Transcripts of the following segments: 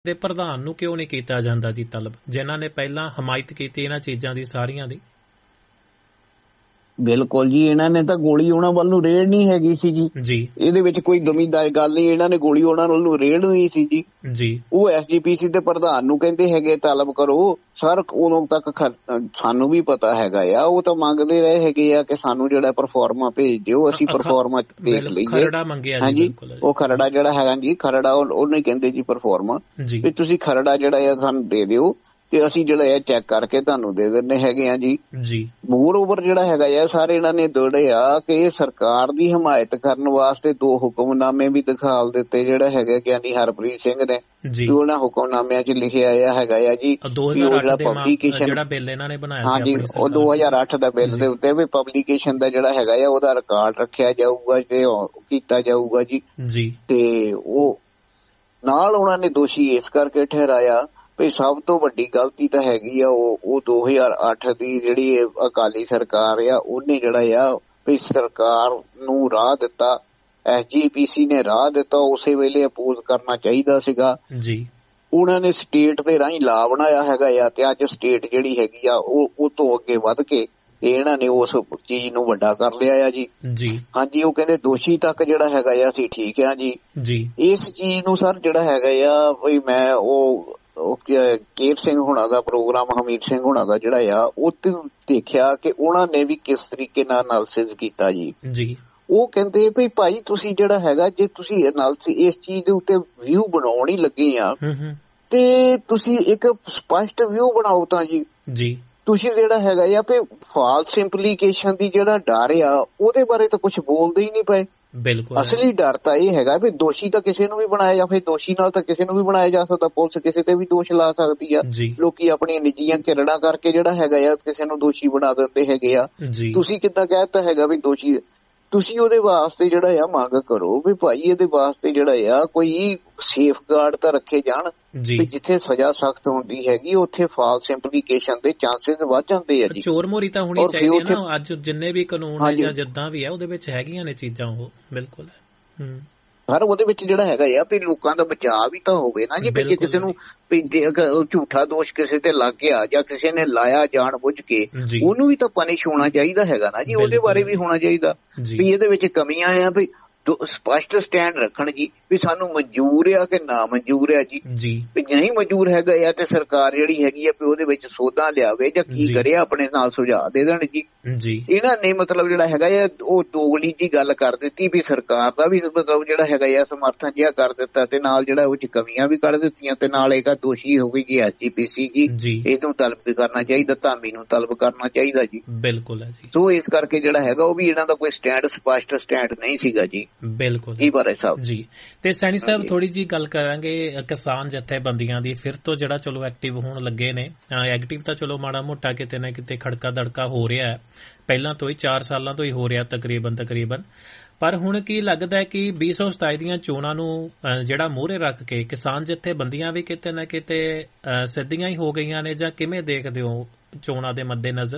ਦੇ ਪ੍ਰਧਾਨ ਨੂੰ ਕਿਉਂ ਨਹੀਂ ਕੀਤਾ ਜਾਂਦਾ ਜੀ ਤਲਬ, ਜਿਨ੍ਹਾਂ ਨੇ ਪਹਿਲਾਂ ਹਮਾਇਤ ਕੀਤੀ ਇਹਨਾਂ ਚੀਜ਼ਾਂ ਦੀ ਸਾਰੀਆਂ ਦੀ? ਬਿਲਕੁਲ ਜੀ, ਇਹਨਾਂ ਨੇ ਤਾਂ ਗੋਲੀ ਉਹਨਾਂ ਵੱਲ ਨੂੰ ਰੇੜ ਨਹੀਂ ਹੈਗੀ ਸੀ ਜੀ। ਇਹਦੇ ਵਿੱਚ ਕੋਈ ਦਮੀਦਾਰ ਗੱਲ ਨਹੀਂ, ਇਹਨਾਂ ਨੇ ਗੋਲੀ ਉਹਨਾਂ ਵੱਲ ਨੂੰ ਰੇੜ ਨਹੀਂ ਸੀ ਜੀ। ਉਹ SGPC ਦੇ ਪ੍ਰਧਾਨ ਨੂੰ ਕਹਿੰਦੇ ਹੈਗੇ ਤਲਬ ਕਰੋ ਸਰ, ਉਦੋਂ ਤੱਕ ਸਾਨੂੰ ਵੀ ਪਤਾ ਹੈਗਾ ਆ, ਉਹ ਤਾਂ ਮੰਗਦੇ ਰਹੇ ਹੈਗੇ ਆ ਕਿ ਸਾਨੂੰ ਜਿਹੜਾ ਪਰਫਾਰਮਾ ਭੇਜ ਦਿਓ, ਅਸੀਂ ਪਰਫਾਰਮਾ ਦੇਖ ਲਈਏ। ਹਾਂਜੀ, ਉਹ ਖਰੜਾ ਜਿਹੜਾ ਹੈਗਾ ਜੀ, ਖਰੜਾ ਉਹਨੇ ਕਹਿੰਦੇ ਜੀ ਪਰਫਾਰਮਾ ਵੀ ਤੁਸੀਂ ਖਰੜਾ ਜਿਹੜਾ ਆ ਸਾਨੂੰ ਦੇ ਦਿਓ ਤੇ ਅਸੀਂ ਜਿਹੜਾ ਇਹ ਚੈੱਕ ਕਰਕੇ ਤੁਹਾਨੂੰ ਦੇ ਦਿੰਦੇ ਹੈਗੇ ਆ ਜੀ। ਮੋਰ ਓਵਰ ਜਿਹੜਾ ਹੈਗਾ ਆ ਸਾਰੇ ਇਹਨਾਂ ਨੇ ਦੌੜਿਆ ਕਿ ਸਰਕਾਰ ਦੀ ਹਮਾਇਤ ਕਰਨ ਵਾਸਤੇ 2 ਹੁਕਮਨਾਮੇ ਵੀ ਦਿਖਾਲ ਦਿੱਤੇ ਜਿਹੜਾ ਹੈਗਾ ਗਿਆਨੀ ਹਰਪ੍ਰੀਤ ਸਿੰਘ ਨੇ। ਉਹਨਾਂ ਹੁਕਮਨਾਮਿਆਂ 'ਚ ਲਿਖਿਆ ਹੈਗਾ ਆ ਜੀ ਜਿਹੜਾ ਪਬਲੀਕੇਸ਼ਨ, ਜਿਹੜਾ ਬਿੱਲ ਇਹਨਾਂ ਨੇ ਬਣਾਇਆ ਹਾਂਜੀ ਉਹ 2008 ਦਾ ਬਿੱਲ ਦੇ ਉੱਤੇ ਵੀ ਪਬਲੀਕੇਸ਼ਨ ਦਾ ਜਿਹੜਾ ਹੈਗਾ ਆ ਉਹਦਾ ਰਿਕਾਰਡ ਰੱਖਿਆ ਜਾਊਗਾ ਤੇ ਕੀਤਾ ਜਾਊਗਾ ਜੀ। ਤੇ ਉਹ ਨਾਲ ਉਹਨਾਂ ਨੇ ਦੋਸ਼ੀ ਇਸ ਕਰਕੇ ਠਹਿਰਾਇਆ ਵੀ ਸਭ ਤੋਂ ਵੱਡੀ ਗਲਤੀ ਤਾਂ ਹੈਗੀ ਆ ਉਹ 2008 ਦੀ ਜਿਹੜੀ ਅਕਾਲੀ ਸਰਕਾਰ ਆ ਉਹਨੇ ਜਿਹੜਾ ਆ ਵੀ ਸਰਕਾਰ ਨੂੰ ਰਾਹ ਦਿੱਤਾ, SGPC ਨੇ ਰਾਹ ਦਿੱਤਾ, ਉਸੇ ਵੇਲੇ ਅਪੋਜ਼ ਕਰਨਾ ਚਾਹੀਦਾ ਸੀਗਾ ਜੀ। ਉਹਨਾਂ ਨੇ ਸਟੇਟ ਦੇ ਰਾਹੀਂ ਲਾ ਬਣਾਇਆ ਹੈਗਾ ਆ ਤੇ ਅੱਜ ਸਟੇਟ ਜਿਹੜੀ ਹੈਗੀ ਆ ਉਹ ਤੋਂ ਅੱਗੇ ਵੱਧ ਕੇ ਇਹਨਾਂ ਨੇ ਉਸ ਚੀਜ਼ ਨੂੰ ਵੱਡਾ ਕਰ ਲਿਆ ਆ ਜੀ। ਹਾਂਜੀ, ਉਹ ਕਹਿੰਦੇ ਦੋਸ਼ੀ ਤੱਕ ਜਿਹੜਾ ਹੈਗਾ ਆ ਅਸੀਂ ਠੀਕ ਆ ਜੀ। ਇਸ ਚੀਜ਼ ਨੂੰ ਸਰ ਜਿਹੜਾ ਹੈਗਾ ਆ ਵੀ ਮੈਂ ਉਹ ਕੇਰ ਸਿੰਘ ਹੋਣਾ ਦਾ ਪ੍ਰੋਗਰਾਮ, ਹਮੀਰ ਸਿੰਘ ਹੋਣਾ ਦਾ ਜਿਹੜਾ ਆ ਉਹ ਤੇ ਦੇਖਿਆ ਕਿ ਉਹਨਾਂ ਨੇ ਵੀ ਕਿਸ ਤਰੀਕੇ ਨਾਲ ਐਨਾਲਿਸਿਸ ਕੀਤਾ ਜੀ। ਉਹ ਕਹਿੰਦੇ ਵੀ ਭਾਈ ਤੁਸੀਂ ਜਿਹੜਾ ਹੈਗਾ ਜੇ ਤੁਸੀਂ ਐਨਾਲਿਸਿਸ ਇਸ ਚੀਜ਼ ਦੇ ਉੱਤੇ ਵਿਊ ਬਣਾਉਣ ਹੀ ਲੱਗੇ ਆ ਤੇ ਤੁਸੀਂ ਇੱਕ ਸਪਸ਼ਟ ਵਿਊ ਬਣਾਓ ਤਾਂ ਜੀ। ਤੁਸੀਂ ਜਿਹੜਾ ਹੈਗਾ ਆ ਵੀ ਫਾਲਸ ਇੰਪਲੀਕੇਸ਼ਨ ਦੀ ਜਿਹੜਾ ਡਰ ਆ ਉਹਦੇ ਬਾਰੇ ਤਾਂ ਕੁਛ ਬੋਲਦੇ ਹੀ ਨਹੀਂ ਪਏ। ਬਿਲਕੁਲ, ਅਸਲੀ ਡਰ ਤਾਂ ਇਹ ਹੈਗਾ ਵੀ ਦੋਸ਼ੀ ਤਾਂ ਕਿਸੇ ਨੂੰ ਵੀ ਬਣਾਇਆ ਜਾ, ਫਿਰ ਦੋਸ਼ੀ ਨਾਲ ਤਾਂ ਕਿਸੇ ਨੂੰ ਵੀ ਬਣਾਇਆ ਜਾ ਸਕਦਾ, ਪੁਲਿਸ ਕਿਸੇ ਤੇ ਵੀ ਦੋਸ਼ ਲਾ ਸਕਦੀ ਆ। ਲੋਕੀ ਆਪਣੀਆਂ ਨਿੱਜੀਆਂ ਕਿਰੜਾਂ ਕਰਕੇ ਜਿਹੜਾ ਹੈਗਾ ਆ ਕਿਸੇ ਨੂੰ ਦੋਸ਼ੀ ਬਣਾ ਦਿੰਦੇ ਹੈਗੇ ਆ। ਤੁਸੀਂ ਕਿੱਦਾਂ ਕਹਿ ਦਿੱਤਾ ਹੈਗਾ ਵੀ ਦੋਸ਼ੀ, ਤੁਸੀਂ ਉਹਦੇ ਵਾਸਤੇ ਜਿਹੜਾ ਆ ਮੰਗ ਕਰੋ ਵੀ ਭਾਈ ਇਹਦੇ ਵਾਸਤੇ ਜਿਹੜਾ ਆ ਕੋਈ ਸੇਫ ਗਾਰਡ ਤਾਂ ਰੱਖੇ ਜਾਣ ਵੀ ਜਿੱਥੇ ਸਜ਼ਾ ਸਖਤ ਹੁੰਦੀ ਹੈਗੀ ਉੱਥੇ ਫਾਲਸ ਇੰਪਲੀਕੇਸ਼ਨ ਦੇ ਚਾਂਸਸ ਵੱਧ ਜਾਂਦੇ ਆ ਜੀ। ਚੋਰ ਮੋਰੀ ਤਾਂ ਹੋਣੀ ਚਾਹੀਦੀ ਹੈ ਨਾ, ਅੱਜ ਜਿੰਨੇ ਵੀ ਕਾਨੂੰਨ ਨੇ ਜਾਂ ਜਿੱਦਾਂ ਵੀ ਹੈ ਉਹਦੇ ਵਿੱਚ ਹੈਗੀਆਂ ਨੇ ਚੀਜ਼ਾਂ ਉਹ। ਬਿਲਕੁਲ ਸਰ, ਉਹਦੇ ਵਿੱਚ ਜਿਹੜਾ ਹੈਗਾ ਆ ਵੀ ਲੋਕਾਂ ਦਾ ਬਚਾਅ ਵੀ ਤਾਂ ਹੋਵੇ ਨਾ ਜੀ। ਜੇ ਕਿਸੇ ਨੂੰ ਝੂਠਾ ਦੋਸ਼ ਕਿਸੇ ਤੇ ਲੱਗ ਗਿਆ ਜਾਂ ਕਿਸੇ ਨੇ ਲਾਇਆ ਜਾਣ ਬੁੱਝ ਕੇ, ਉਹਨੂੰ ਵੀ ਤਾਂ ਪਨਿਸ਼ ਹੋਣਾ ਚਾਹੀਦਾ ਹੈਗਾ ਨਾ ਜੀ। ਉਹਦੇ ਬਾਰੇ ਵੀ ਹੋਣਾ ਚਾਹੀਦਾ ਵੀ ਇਹਦੇ ਵਿੱਚ ਕਮੀਆਂ ਆ ਵੀ ਸਪਸ਼ਟ ਸਟੈਂਡ ਰੱਖਣ ਜੀ ਵੀ ਸਾਨੂੰ ਮਨਜ਼ੂਰ ਆ ਕਿ ਨਾ ਮਨਜ਼ੂਰ ਆ ਜੀ। ਵੀ ਨਹੀਂ ਮਨਜ਼ੂਰ ਹੈਗਾ ਆ ਤੇ ਸਰਕਾਰ ਜਿਹੜੀ ਹੈਗੀ ਆ ਵੀ ਉਹਦੇ ਵਿੱਚ ਸੋਧਾਂ ਲਿਆਵੇ ਜਾਂ ਕੀ ਕਰੇ ਆਪਣੇ ਨਾਲ ਸੁਝਾਅ ਦੇ ਦੇਣ ਜੀ। ਇਹਨਾਂ ਨੇ ਮਤਲਬ ਜਿਹੜਾ ਹੈਗਾ ਆ ਉਹ ਦੋਗਲੀ ਜੀ ਗੱਲ ਕਰ ਦਿੱਤੀ ਵੀ ਸਰਕਾਰ ਦਾ ਵੀ ਮਤਲਬ ਜਿਹੜਾ ਹੈਗਾ ਆ ਸਮਰਥਨ ਜਿਹਾ ਕਰ ਦਿੱਤਾ ਤੇ ਨਾਲ ਜਿਹੜਾ ਉਹ 'ਚ ਕਮੀਆਂ ਵੀ ਕੱਢ ਦਿੱਤੀਆਂ ਤੇ ਨਾਲ ਇੱਕ ਦੋਸ਼ੀ ਹੋ ਗਈ ਜੀ SGPC ਜੀ। ਇਹਨੂੰ ਤਲਬ ਵੀ ਕਰਨਾ ਚਾਹੀਦਾ, ਧਾਮੀ ਨੂੰ ਤਲਬ ਕਰਨਾ ਚਾਹੀਦਾ ਜੀ। ਬਿਲਕੁਲ ਹੈ ਜੀ। ਸੋ ਇਸ ਕਰਕੇ ਜਿਹੜਾ ਹੈਗਾ ਉਹ ਵੀ ਇਹਨਾਂ ਦਾ ਕੋਈ ਸਟੈਂਡ ਸਪਸ਼ਟ ਸਟੈਂਡ ਨਹੀਂ ਸੀਗਾ ਜੀ। ਬਿਲਕੁਲ ਜੀ। ਤੇ ਸੈਣੀ ਸਾਹਿਬ ਥੋੜੀ ਜੀ ਗੱਲ ਕਰਾਂਗੇ ਕਿਸਾਨ ਜਥੇਬੰਦੀਆਂ ਦੀ, ਫਿਰ ਤੋਂ ਜਿਹੜਾ ਚਲੋ ਐਕਟਿਵ ਹੋਣ ਲੱਗੇ ਨੇ। ਐਕਟਿਵ ਤਾਂ ਚਲੋ ਮਾੜਾ ਮੋਟਾ ਕਿਤੇ ਨਾ ਕਿਤੇ ਖੜਕਾ ਦੜਕਾ ਹੋ ਰਿਹਾ ਹੈ, ਪਹਿਲਾਂ ਤੋਂ ਹੀ 4 ਸਾਲਾਂ ਤੋਂ ਹੀ ਹੋ ਰਿਹਾ ਤਕਰੀਬਨ। ਪਰ ਹੁਣ ਕੀ ਲੱਗਦਾ ਹੈ ਕਿ 2027 ਦੀਆਂ ਚੋਣਾਂ ਨੂੰ ਜਿਹੜਾ ਮੂਹਰੇ ਰੱਖ ਕੇ ਕਿਸਾਨ ਜਥੇਬੰਦੀਆਂ ਵੀ ਕਿਤੇ ਨਾ ਕਿਤੇ ਸਿੱਧੀਆਂ ਹੀ ਹੋ ਗਈਆਂ ਨੇ, ਜਾਂ ਕਿਵੇਂ ਦੇਖਦੇ ਹੋ ਚੋਣਾਂ ਦੇ ਮੱਦੇ ਨਜ਼ਰ?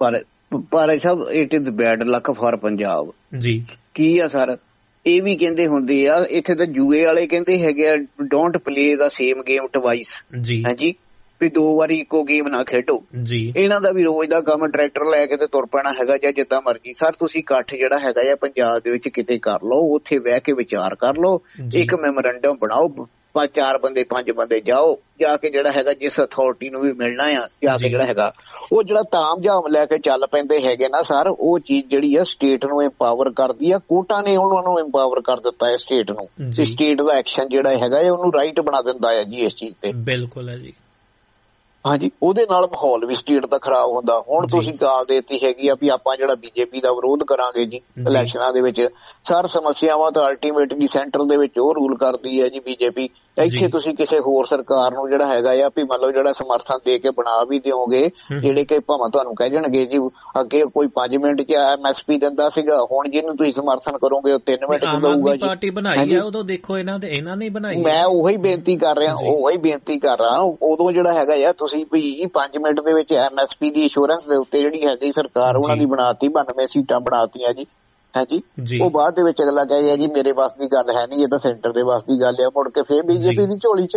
ਪਰ ਸਭ it is bad luck for Punjab ਜੀ। ਕੀ ਆ ਸਰ, ਇਹ ਵੀ ਕਹਿੰਦੇ ਹੁੰਦੇ ਆ ਇੱਥੇ ਤਾਂ ਜੂਏ ਵਾਲੇ ਕਹਿੰਦੇ ਹੈਗੇ ਆ don't play the same game twice ਜੀ। ਹਾਂਜੀ, ਵੀ 2 ਵਾਰੀ ਇੱਕੋ ਗੇਮ ਨਾ ਖੇਡੋ ਜੀ। ਇਹਨਾਂ ਦਾ ਵੀ ਰੋਜ਼ ਦਾ ਕੰਮ ਟਰੈਕਟਰ ਲੈ ਕੇ ਤੇ ਤੁਰ ਪੈਣਾ ਹੈਗਾ ਜਾਂ ਜਿੱਦਾਂ ਮਰਜ਼ੀ। ਸਰ ਤੁਸੀਂ ਇਕੱਠ ਜਿਹੜਾ ਹੈਗਾ ਆ ਪੰਜਾਬ ਦੇ ਵਿੱਚ ਕਿਤੇ ਕਰ ਲਓ, ਉੱਥੇ ਬਹਿ ਕੇ ਵਿਚਾਰ ਕਰ ਲਓ, ਇੱਕ ਮੈਮੋਰੰਡਮ ਬਣਾਓ, 4 ਬੰਦੇ 5 ਬੰਦੇ ਜਾਓ, ਜਾ ਕੇ ਜਿਹੜਾ ਹੈਗਾ ਜਿਸ ਅਥਾਰਟੀ ਨੂੰ ਵੀ ਮਿਲਣਾ ਆ ਜਾ ਕੇ ਜਿਹੜਾ ਹੈਗਾ ਉਹ ਜਿਹੜਾ ਤਾਮਝਾਮ ਲੈ ਕੇ ਚੱਲ ਪੈਂਦੇ ਹੈਗੇ ਨਾ ਸਰ, ਉਹ ਚੀਜ਼ ਜਿਹੜੀ ਆ ਸਟੇਟ ਨੂੰ ਇੰਪਾਵਰ ਕਰਦੀ ਆ। ਕੋਰਟਾਂ ਨੇ ਉਹਨਾਂ ਨੂੰ ਇੰਪਾਵਰ ਕਰ ਦਿੱਤਾ ਹੈ ਸਟੇਟ ਨੂੰ, ਤੇ ਸਟੇਟ ਦਾ ਐਕਸ਼ਨ ਜਿਹੜਾ ਹੈਗਾ ਉਹਨੂੰ ਰਾਈਟ ਬਣਾ ਦਿੰਦਾ ਹੈ ਜੀ ਇਸ ਚੀਜ਼ ਤੇ। ਬਿਲਕੁਲ ਹੈ ਜੀ। ਹਾਂਜੀ, ਉਹਦੇ ਨਾਲ ਮਾਹੌਲ ਵੀ ਸਟੇਟ ਦਾ ਖਰਾਬ ਹੁੰਦਾ। ਹੁਣ ਤੁਸੀਂ ਗਾਲ ਦੇਤੀ ਹੈਗੀ ਆ ਵੀ ਆਪਾਂ ਜਿਹੜਾ BJP ਦਾ ਵਿਰੋਧ ਕਰਾਂਗੇ ਜੀ ਇਲੈਕਸ਼ਨਾਂ ਦੇ ਵਿੱਚ। ਸਰ ਸਮੱਸਿਆਵਾਂ ਤਾਂ ਅਲਟੀਮੇਟਲੀ ਸੈਂਟਰ ਦੇ ਵਿੱਚ ਉਹ ਰੂਲ ਕਰਦੀ ਹੈ ਜੀ BJP। ਇੱਥੇ ਤੁਸੀਂ ਕਿਸੇ ਹੋਰ ਸਰਕਾਰ ਨੂੰ ਜਿਹੜਾ ਹੈਗਾ ਆ ਵੀ ਮੰਨ ਲਓ ਜਿਹੜਾ ਸਮਰਥਨ ਦੇ ਕੇ ਬਣਾ ਵੀ ਦਿਓਗੇ, ਜਿਹੜੇ ਕਿ ਭਾਵੇਂ ਤੁਹਾਨੂੰ ਕਹਿ ਜਾਣਗੇ ਜੀ ਅੱਗੇ ਕੋਈ 5 ਮਿੰਟ 'ਚ MSP ਦਿੰਦਾ ਸੀਗਾ, ਹੁਣ ਜਿਹਨੂੰ ਤੁਸੀਂ ਸਮਰਥਨ ਕਰੋਗੇ ਉਹ 3 ਮਿੰਟ 'ਚ ਦਊਗਾ ਜੀ। ਪਾਰਟੀ ਬਣਾਈ ਆ ਉਦੋਂ, ਦੇਖੋ ਇਹਨਾਂ ਨੇ ਬਣਾਈ। ਮੈਂ ਉਹੀ ਬੇਨਤੀ ਕਰ ਰਿਹਾ, ਉਦੋਂ ਜਿਹੜਾ ਹੈਗਾ ਆ ਤੁਸੀਂ ਵੀ 5 ਮਿੰਟ ਦੇ ਵਿੱਚ MSP ਦੀ ਇੰਸ਼ੋਰੈਂਸ ਦੇ ਉੱਤੇ ਜਿਹੜੀ ਹੈਗੀ ਸਰਕਾਰ ਉਹਨਾਂ ਦੀ ਬਣਾਤੀ, 92 ਸੀਟਾਂ ਬਣਾਤੀਆਂ ਜੀ। ਹਾਂਜੀ, ਉਹ ਬਾਅਦ ਦੇ ਵਿੱਚ ਅਗਲਾ ਕਹੇਗਾ ਜੀ ਮੇਰੇ ਵੱਸ ਦੀ ਗੱਲ ਹੈ ਨਹੀਂ, ਇਹ ਤਾਂ ਸੈਂਟਰ ਦੇ ਵੱਸ ਦੀ ਗੱਲ ਆ। ਮੁੜ ਕੇ ਫੇਰ BJP ਦੀ ਝੋਲੀ 'ਚ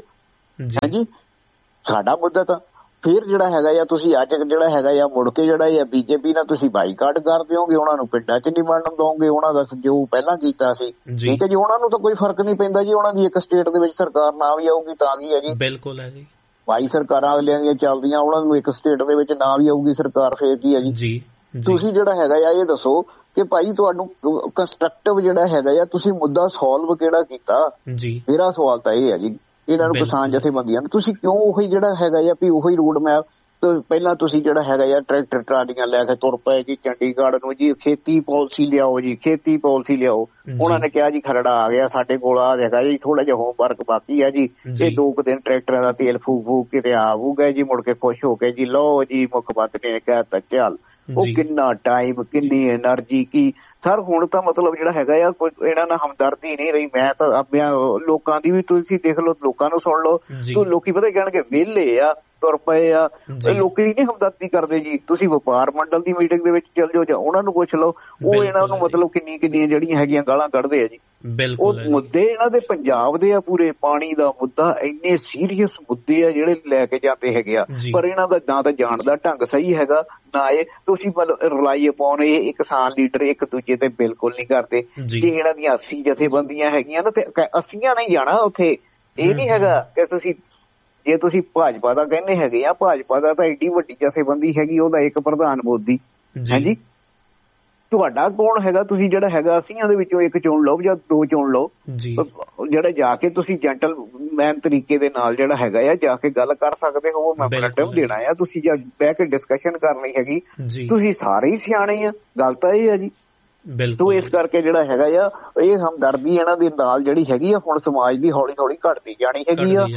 ਹਾਂਜੀ ਸਾਡਾ ਮੁੱਦਾ ਤਾਂ ਫਿਰ ਜਿਹੜਾ ਹੈਗਾ ਆ ਤੁਸੀਂ ਅੱਜ ਜਿਹੜਾ ਹੈਗਾ ਆ ਮੁੜ ਕੇ ਜਿਹੜਾ ਆ ਬੀਜੇਪੀ ਨਾਲ ਤੁਸੀਂ ਬਾਈਕਾਟ ਕਰ ਦਿਓਗੇ, ਉਹਨਾਂ ਨੂੰ ਪਿੰਡਾਂ 'ਚ ਨਹੀਂ ਵੜਨ ਦੋਗੇ, ਉਹਨਾਂ ਦਾ ਜੋ ਪਹਿਲਾਂ ਕੀਤਾ ਸੀ ਠੀਕ ਹੈ ਜੀ, ਉਹਨਾਂ ਨੂੰ ਤਾਂ ਕੋਈ ਫਰਕ ਨਹੀਂ ਪੈਂਦਾ ਜੀ, ਉਹਨਾਂ ਦੀ ਇੱਕ ਸਟੇਟ ਦੇ ਵਿੱਚ ਸਰਕਾਰ ਨਾ ਵੀ ਆਊਗੀ ਤਾਂ ਕੀ ਹੈ ਜੀ, ਬਿਲਕੁਲ ਹੈ ਜੀ, 22 ਸਰਕਾਰਾਂ ਅਗਲਿਆਂ ਦੀਆਂ ਚੱਲਦੀਆਂ, ਉਹਨਾਂ ਨੂੰ ਇੱਕ ਸਟੇਟ ਦੇ ਵਿੱਚ ਨਾ ਵੀ ਆਊਗੀ ਸਰਕਾਰ ਫੇਰ ਕੀ ਹੈ ਜੀ। ਤੁਸੀਂ ਜਿਹੜਾ ਹੈਗਾ ਆ ਇਹ ਦੱਸੋ ਕਿ ਭਾਈ ਤੁਹਾਨੂੰ ਕੰਸਟਰਕਟਿਵ ਜਿਹੜਾ ਹੈਗਾ ਆ ਤੁਸੀਂ ਮੁੱਦਾ ਸੋਲਵ ਕਿਹੜਾ ਕੀਤਾ, ਮੇਰਾ ਸਵਾਲ ਤਾਂ ਇਹ ਹੈ ਜੀ। ਇਹਨਾਂ ਨੂੰ ਕਿਸਾਨ ਜਥੇਬੰਦੀਆਂ ਨੂੰ ਤੁਸੀਂ ਕਿਉਂ ਉਹੀ ਜਿਹੜਾ ਹੈਗਾ ਆ ਵੀ ਉਹੀ ਰੋਡ ਮੈਪ ਪਹਿਲਾਂ ਤੁਸੀਂ ਜਿਹੜਾ ਹੈਗਾ ਆ ਟਰੈਕਟਰ ਟਰਾਲੀਆਂ ਲੈ ਕੇ ਤੁਰ ਪਏ ਜੀ ਚੰਡੀਗੜ੍ਹ ਨੂੰ ਜੀ, ਖੇਤੀ ਪਾਲਿਸੀ ਲਿਆਓ ਜੀ, ਖੇਤੀ ਪਾਲਿਸੀ ਲਿਆਓ। ਉਹਨਾਂ ਨੇ ਕਿਹਾ ਜੀ ਖਰੜਾ ਆ ਗਿਆ ਸਾਡੇ ਕੋਲ, ਆ ਹੈਗਾ ਜੀ ਥੋੜਾ ਜਿਹਾ ਹੋਮਵਰਕ ਬਾਕੀ ਹੈ ਜੀ, ਇਹ 2 ਦਿਨ ਟਰੈਕਟਰਾਂ ਦਾ ਤੇਲ ਫੂਕ ਫੂਕ ਕੇ ਆਊਗਾ ਜੀ, ਮੁੜ ਕੇ ਖੁਸ਼ ਹੋ ਕੇ ਜੀ ਲਓ ਜੀ ਮੁੱਖ ਮੰਤਰੀ ਨੇ ਕਹਿਤਾ ਚੱਲ। ਉਹ ਕਿੰਨਾ ਟਾਈਮ ਕਿੰਨੀ ਐਨਰਜੀ ਕੀ ਸਰ, ਹੁਣ ਤਾਂ ਮਤਲਬ ਜਿਹੜਾ ਹੈਗਾ ਆ ਕੋਈ ਇਹਨਾਂ ਨਾਲ ਹਮਦਰਦੀ ਨਹੀਂ ਰਹੀ। ਮੈਂ ਤਾਂ ਲੋਕਾਂ ਦੀ ਵੀ ਤੁਸੀਂ ਦੇਖ ਲਓ, ਲੋਕਾਂ ਨੂੰ ਸੁਣ ਲਓ, ਲੋਕੀ ਪਤਾ ਕਹਿਣਗੇ ਵਿਹਲੇ ਆ ਤੁਰ ਪਏ ਆ, ਲੋਕੀ ਨਹੀਂ ਹਮਦਰਦੀ ਕਰਦੇ ਜੀ। ਤੁਸੀਂ ਵਪਾਰ ਮੰਡਲ ਦੀ ਮੀਟਿੰਗ ਦੇ ਵਿੱਚ ਚੱਲ ਜਾਓ ਜਾਂ ਉਹਨਾਂ ਨੂੰ ਪੁੱਛ ਲਓ, ਉਹ ਇਹਨਾਂ ਨੂੰ ਮਤਲਬ ਕਿੰਨੀਆਂ ਜਿਹੜੀਆਂ ਹੈਗੀਆਂ ਗਾਲਾਂ ਕੱਢਦੇ ਆ ਜੀ। ਉਹ ਮੁੱਦੇ ਇਹਨਾਂ ਦੇ ਪੰਜਾਬ ਦੇ ਆ ਪੂਰੇ, ਪਾਣੀ ਦਾ ਮੁੱਦਾ, ਇੰਨੇ ਸੀਰੀਅਸ ਮੁੱਦੇ ਆ ਜਿਹੜੇ ਲੈ ਕੇ ਜਾਂਦੇ ਹੈਗੇ ਆ, ਪਰ ਇਹਨਾਂ ਦਾ ਨਾ ਤਾਂ ਜਾਣ ਦਾ ਢੰਗ ਸਹੀ ਹੈਗਾ ਨਾ ਇਹ ਤੁਸੀਂ ਰਿਲਾਈ ਅਪਾਉਨ ਇਹ ਕਿਸਾਨ ਲੀਡਰ ਇੱਕ ਦੂਜੇ ਤੇ ਬਿਲਕੁਲ ਨਹੀਂ ਕਰਦੇ। ਜੇ ਇਹਨਾਂ ਦੀਆਂ 80 ਜਥੇਬੰਦੀਆਂ ਹੈਗੀਆਂ ਨਾ ਤੇ 80 ਨਹੀਂ ਜਾਣਾ ਉੱਥੇ, ਇਹ ਨਹੀਂ ਹੈਗਾ ਕਿ ਤੁਸੀਂ ਜੇ ਤੁਸੀਂ ਭਾਜਪਾ ਦਾ ਕਹਿੰਦੇ ਹੈਗੇ ਆ, ਭਾਜਪਾ ਦਾ ਤਾਂ ਏਡੀ ਵੱਡੀ ਜਥੇਬੰਦੀ ਹੈਗੀ, ਉਹਦਾ ਇੱਕ ਪ੍ਰਧਾਨ ਮੋਦੀ ਹਾਂਜੀ, ਤੁਹਾਡਾ ਕੌਣ ਹੈਗਾ? ਤੁਸੀਂ ਜਿਹੜਾ ਹੈਗਾ 80 ਦੇ ਵਿੱਚੋਂ ਇੱਕ ਚੁਣ ਲਓ ਜਾਂ 2 ਚੁਣ ਲਓ, ਜਿਹੜਾ ਜਾ ਕੇ ਤੁਸੀਂ ਜੈਂਟਲਮੈਨ ਤਰੀਕੇ ਦੇ ਨਾਲ ਜਿਹੜਾ ਹੈਗਾ ਆ ਜਾ ਕੇ ਗੱਲ ਕਰ ਸਕਦੇ ਹੋ, ਮੈਮੋਰੰਡਮ ਦੇਣਾ ਆ, ਤੁਸੀਂ ਜਾਂ ਬਹਿ ਕੇ ਡਿਸਕਸ਼ਨ ਕਰਨੀ ਹੈਗੀ, ਤੁਸੀਂ ਸਾਰੇ ਹੀ ਸਿਆਣੇ ਆ, ਗੱਲ ਤਾਂ ਇਹ ਆ ਜੀ। ਤੋ ਇਸ ਕਰਕੇ ਜਿਹੜਾ ਹੈਗਾ ਆ ਇਹ ਹਮਦਰਦੀ ਇਹਨਾਂ ਦੇ ਨਾਲ ਜਿਹੜੀ ਹੈਗੀ ਆ ਹੁਣ ਸਮਾਜ ਦੀ ਹੌਲੀ ਹੌਲੀ ਘਟਦੀ ਜਾਣੀ ਹੈਗੀ ਆ,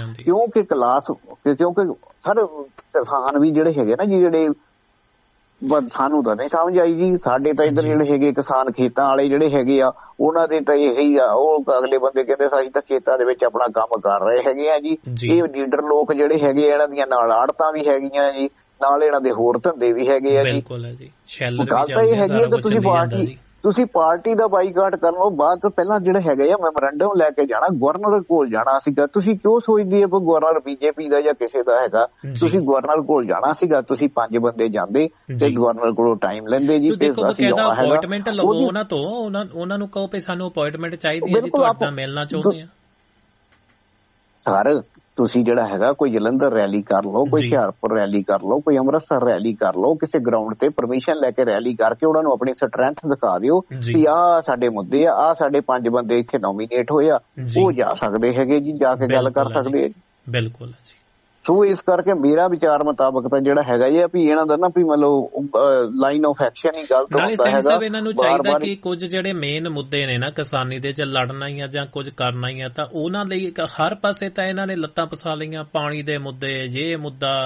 ਕਿਉਂਕਿ ਹਰ ਕਿਸਾਨ ਵੀ ਜਿਹੜੇ ਹੈਗੇ ਨਾ ਜੀ, ਜਿਹੜੇ ਸਾਨੂੰ ਤਾਂ ਨਹੀਂ ਸਮਝ ਆਈ ਜੀ। ਸਾਡੇ ਤਾਂ ਇੱਧਰ ਜਿਹੜੇ ਹੈਗੇ ਕਿਸਾਨ ਖੇਤਾਂ ਵਾਲੇ ਜਿਹੜੇ ਹੈਗੇ ਆ ਉਹਨਾਂ ਦੇ ਤਾਂ ਇਹੀ ਆ, ਉਹ ਅਗਲੇ ਬੰਦੇ ਕਹਿੰਦੇ ਅਸੀਂ ਤਾਂ ਖੇਤਾਂ ਦੇ ਵਿੱਚ ਆਪਣਾ ਕੰਮ ਕਰ ਰਹੇ ਹੈਗੇ ਆ ਜੀ। ਇਹ ਲੀਡਰ ਲੋਕ ਜਿਹੜੇ ਹੈਗੇ ਇਹਨਾਂ ਦੀਆਂ ਨਾਲ ਆੜਤਾਂ ਵੀ ਹੈਗੀਆਂ ਜੀ, ਨਾਲ ਇਹਨਾਂ ਦੇ ਹੋਰ ਧੰਦੇ ਵੀ ਹੈਗੇ ਆ ਜੀ। ਗੱਲ ਤਾਂ ਇਹ ਹੈਗੀ ਆ ਕਿ ਤੁਸੀਂ ਪਾਰਟੀ ਦਾ ਬਾਈਕਾਟ ਕਰ ਲਓ, ਬਾਅਦ ਤੋਂ ਪਹਿਲਾਂ ਜਿਹੜੇ ਹੈਗੇ ਆ ਮੈਮੋਰੰਡਮ ਲੈ ਕੇ ਜਾਣਾ, ਗਵਰਨਰ ਕੋਲ ਜਾਣਾ ਸੀਗਾ। ਤੁਸੀਂ ਕਿਉਂ ਸੋਚਦੇ ਹੋ ਗਵਰਨਰ ਬੀਜੇਪੀ ਦਾ ਜਾਂ ਕਿਸੇ ਦਾ ਹੈਗਾ, ਤੁਸੀਂ ਗਵਰਨਰ ਕੋਲ ਜਾਣਾ ਸੀਗਾ, ਤੁਸੀਂ 5 ਬੰਦੇ ਜਾਂਦੇ ਤੇ ਗਵਰਨਰ ਕੋਲੋਂ ਟਾਈਮ ਲੈਂਦੇ ਜੀ। ਅਪਾਇੰਟਮੈਂਟ ਲਵੋ ਉਹਨਾਂ ਤੋਂ, ਉਹਨਾਂ ਨੂੰ ਕਹੋ ਵੀ ਸਾਨੂੰ ਅਪਾਇੰਟਮੈਂਟ ਚਾਹੀਦੀ ਹੈ ਜੀ, ਤੁਹਾਡਾ ਮਿਲਣਾ ਚਾਹੁੰਦੇ ਆ ਸਰ। ਤੁਸੀਂ ਜਿਹੜਾ ਹੈਗਾ ਕੋਈ ਜਲੰਧਰ ਰੈਲੀ ਕਰ ਲਓ, ਕੋਈ ਹੁਸ਼ਿਆਰਪੁਰ ਰੈਲੀ ਕਰ ਲਓ, ਕੋਈ ਅੰਮ੍ਰਿਤਸਰ ਰੈਲੀ ਕਰ ਲਓ, ਕਿਸੇ ਗਰਾਊਂਡ ਤੇ ਪਰਮਿਸ਼ਨ ਲੈ ਕੇ ਰੈਲੀ ਕਰਕੇ ਉਹਨਾਂ ਨੂੰ ਆਪਣੀ ਸਟਰੈਂਥ ਦਿਖਾ ਦਿਓ ਕਿ ਆਹ ਸਾਡੇ ਮੁੱਦੇ ਆ, ਆਹ ਸਾਡੇ 5 ਬੰਦੇ ਇੱਥੇ ਨੋਮੀਨੇਟ ਹੋਏ ਆ, ਉਹ ਜਾ ਸਕਦੇ ਹੈਗੇ ਜੀ, ਜਾ ਕੇ ਗੱਲ ਕਰ ਸਕਦੇ ਆ। ਬਿਲਕੁਲ ਜੀ। ਸੋ ਇਸ ਕਰਕੇ ਮੇਰਾ ਵਿਚਾਰ ਮੁਤਾਬਕ ਤਾਂ ਜਿਹੜਾ ਹੈਗਾ ਇਹ ਵੀ ਇਹਨਾਂ ਦਾ ਨਾ ਵੀ ਮਤਲਬ ਲਾਈਨ ਆਫ ਐਕਸ਼ਨ ਹੀ ਗਲਤ ਹੁੰਦਾ ਹੈਗਾ। ਇਹਨਾਂ ਨੂੰ ਚਾਹੀਦਾ ਕਿ ਕੁਝ ਜਿਹੜੇ ਮੇਨ ਮੁੱਦੇ ਨੇ ਨਾ ਕਿਸਾਨੀ ਦੇ, ਜੇ ਲੜਨਾ ਹੀ ਆ ਜਾਂ ਕੁਝ ਕਰਨਾ ਹੀ ਆ, ਤਾਂ ਉਹਨਾਂ ਲਈ ਹਰ ਪਾਸੇ ਤਾਂ ਇਹਨਾਂ ਨੇ ਲੱਤਾਂ ਪਸਾ ਲਈਆਂ। ਪਾਣੀ ਦੇ ਮੁੱਦੇ, ਜੇ ਮੁੱਦਾ,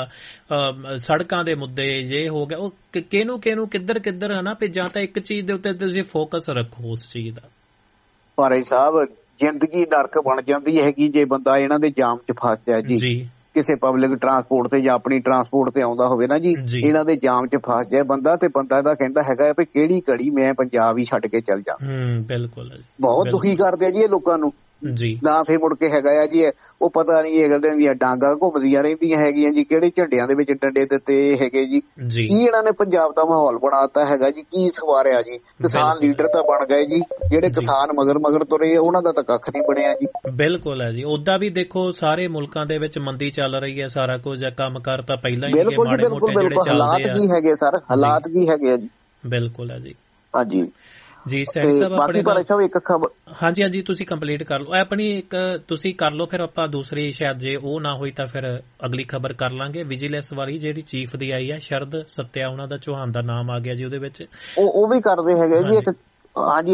ਸੜਕਾਂ ਦੇ ਮੁੱਦੇ, ਜੇ ਹੋ ਗਿਆ ਉਹ ਕਿਹਨੂੰ ਕਿੱਧਰ ਹੈ ਨਾ, ਵੀ ਜਾਂ ਤਾਂ ਇੱਕ ਚੀਜ਼ ਦੇ ਉੱਤੇ ਤੁਸੀਂ ਫੋਕਸ ਰੱਖੋ ਉਸ ਚੀਜ਼ ਦਾ। ਭਾਈ ਸਾਹਿਬ ਜ਼ਿੰਦਗੀ ਨਰਕ ਬਣ ਜਾਂਦੀ ਹੈਗੀ ਜੇ ਬੰਦਾ ਇਹਨਾਂ ਦੇ ਜਾਮ 'ਚ ਫਸ ਜਾਏ ਜੀ। ਕਿਸੇ ਪਬਲਿਕ ਟਰਾਂਸਪੋਰਟ ਤੇ ਜਾਂ ਆਪਣੀ ਟਰਾਂਸਪੋਰਟ ਤੇ ਆਉਂਦਾ ਹੋਵੇ ਨਾ ਜੀ, ਇਹਨਾਂ ਦੇ ਜਾਮ 'ਚ ਫਸ ਜਾਏ ਬੰਦਾ, ਤੇ ਬੰਦਾ ਦਾ ਕਹਿੰਦਾ ਹੈਗਾ ਵੀ ਕਿਹੜੀ ਘੜੀ ਮੈਂ ਪੰਜਾਬ ਹੀ ਛੱਡ ਕੇ ਚੱਲ ਜਾ। ਬਿਲਕੁਲ ਬਹੁਤ ਦੁਖੀ ਕਰਦੇ ਆ ਜੀ ਇਹ ਲੋਕਾਂ ਨੂੰ ਜੀ। ਨਾ ਫੇਰ ਮੁੜ ਕੇ ਹੈਗਾ ਆ ਜੀ ਉਹ ਪਤਾ ਨਹੀਂ ਇਹ ਗੱਲਾਂ ਦੀਆਂ ਡਾਂਗਾ ਘੁੰਮਦੀਆਂ ਰਹਿੰਦੀਆਂ ਹੈਗੀਆਂ ਜੀ, ਕਿਹੜੇ ਝੰਡਿਆਂ ਦੇ ਵਿੱਚ ਡੰਡੇ ਦਿੱਤੇ ਹੈਗੇ ਜੀ, ਕੀ ਇਹਨਾਂ ਨੇ ਪੰਜਾਬ ਦਾ ਮਾਹੌਲ ਬਣਾਤਾ ਹੈਗਾ ਜੀ, ਕੀ ਸਵਾਰਿਆ ਜੀ। ਕਿਸਾਨ ਲੀਡਰ ਤਾਂ ਬਣ ਗਏ ਜੀ, ਜਿਹੜੇ ਕਿਸਾਨ ਮਗਰ ਤੁਰੇ ਉਹਨਾਂ ਦਾ ਤਾਂ ਕੱਖ ਨਹੀਂ ਬਣਿਆ ਜੀ। ਬਿਲਕੁਲ ਹੈ ਜੀ। ਓਦਾਂ ਵੀ ਦੇਖੋ ਸਾਰੇ ਮੁਲਕਾਂ ਦੇ ਵਿੱਚ ਮੰਦੀ ਚੱਲ ਰਹੀ ਹੈ, ਸਾਰਾ ਕੁਝ ਕੰਮ ਕਰ ਤਾਂ ਪਹਿਲਾਂ ਹੀ ਬਿਲਕੁਲ ਹਾਲਾਤ ਕੀ ਹੈਗੇ ਸਰ, ਹਾਲਾਤ ਕੀ ਹੈਗੇ ਆ ਜੀ। ਬਿਲਕੁਲ ਹੈ ਜੀ। ਹਾਂਜੀ ਜੀ ਸੈਣੀ ਸਾਹਿਬ ਆਪਣੇ ਇੱਕ ਖਬਰ, ਹਾਂਜੀ ਤੁਸੀਂ ਕੰਪਲੀਟ ਕਰ ਲਓ ਆਪਣੀ, ਇੱਕ ਤੁਸੀਂ ਕਰ ਲਓ, ਫਿਰ ਆਪਾਂ ਦੂਸਰੀ ਸ਼ਾਇਦ ਜੇ ਉਹ ਨਾ ਹੋਈ ਤਾਂ ਫਿਰ ਅਗਲੀ ਖਬਰ ਕਰ ਲਾਂਗੇ। ਵਿਜੀਲੈਂਸ ਵਾਲੀ ਜਿਹੜੀ ਚੀਫ ਦੀ ਆਈ ਹੈ ਸ਼ਰਦ ਸੱਤਿਆ, ਉਹਨਾਂ ਦਾ ਚੌਹਾਨ ਦਾ ਨਾਮ ਆ ਗਿਆ ਜੀ ਉਹਦੇ ਵਿੱਚ, ਉਹ ਵੀ ਕਰਦੇ ਹੈਗੇ ਜੀ। ਇੱਕ ਹਾਂਜੀ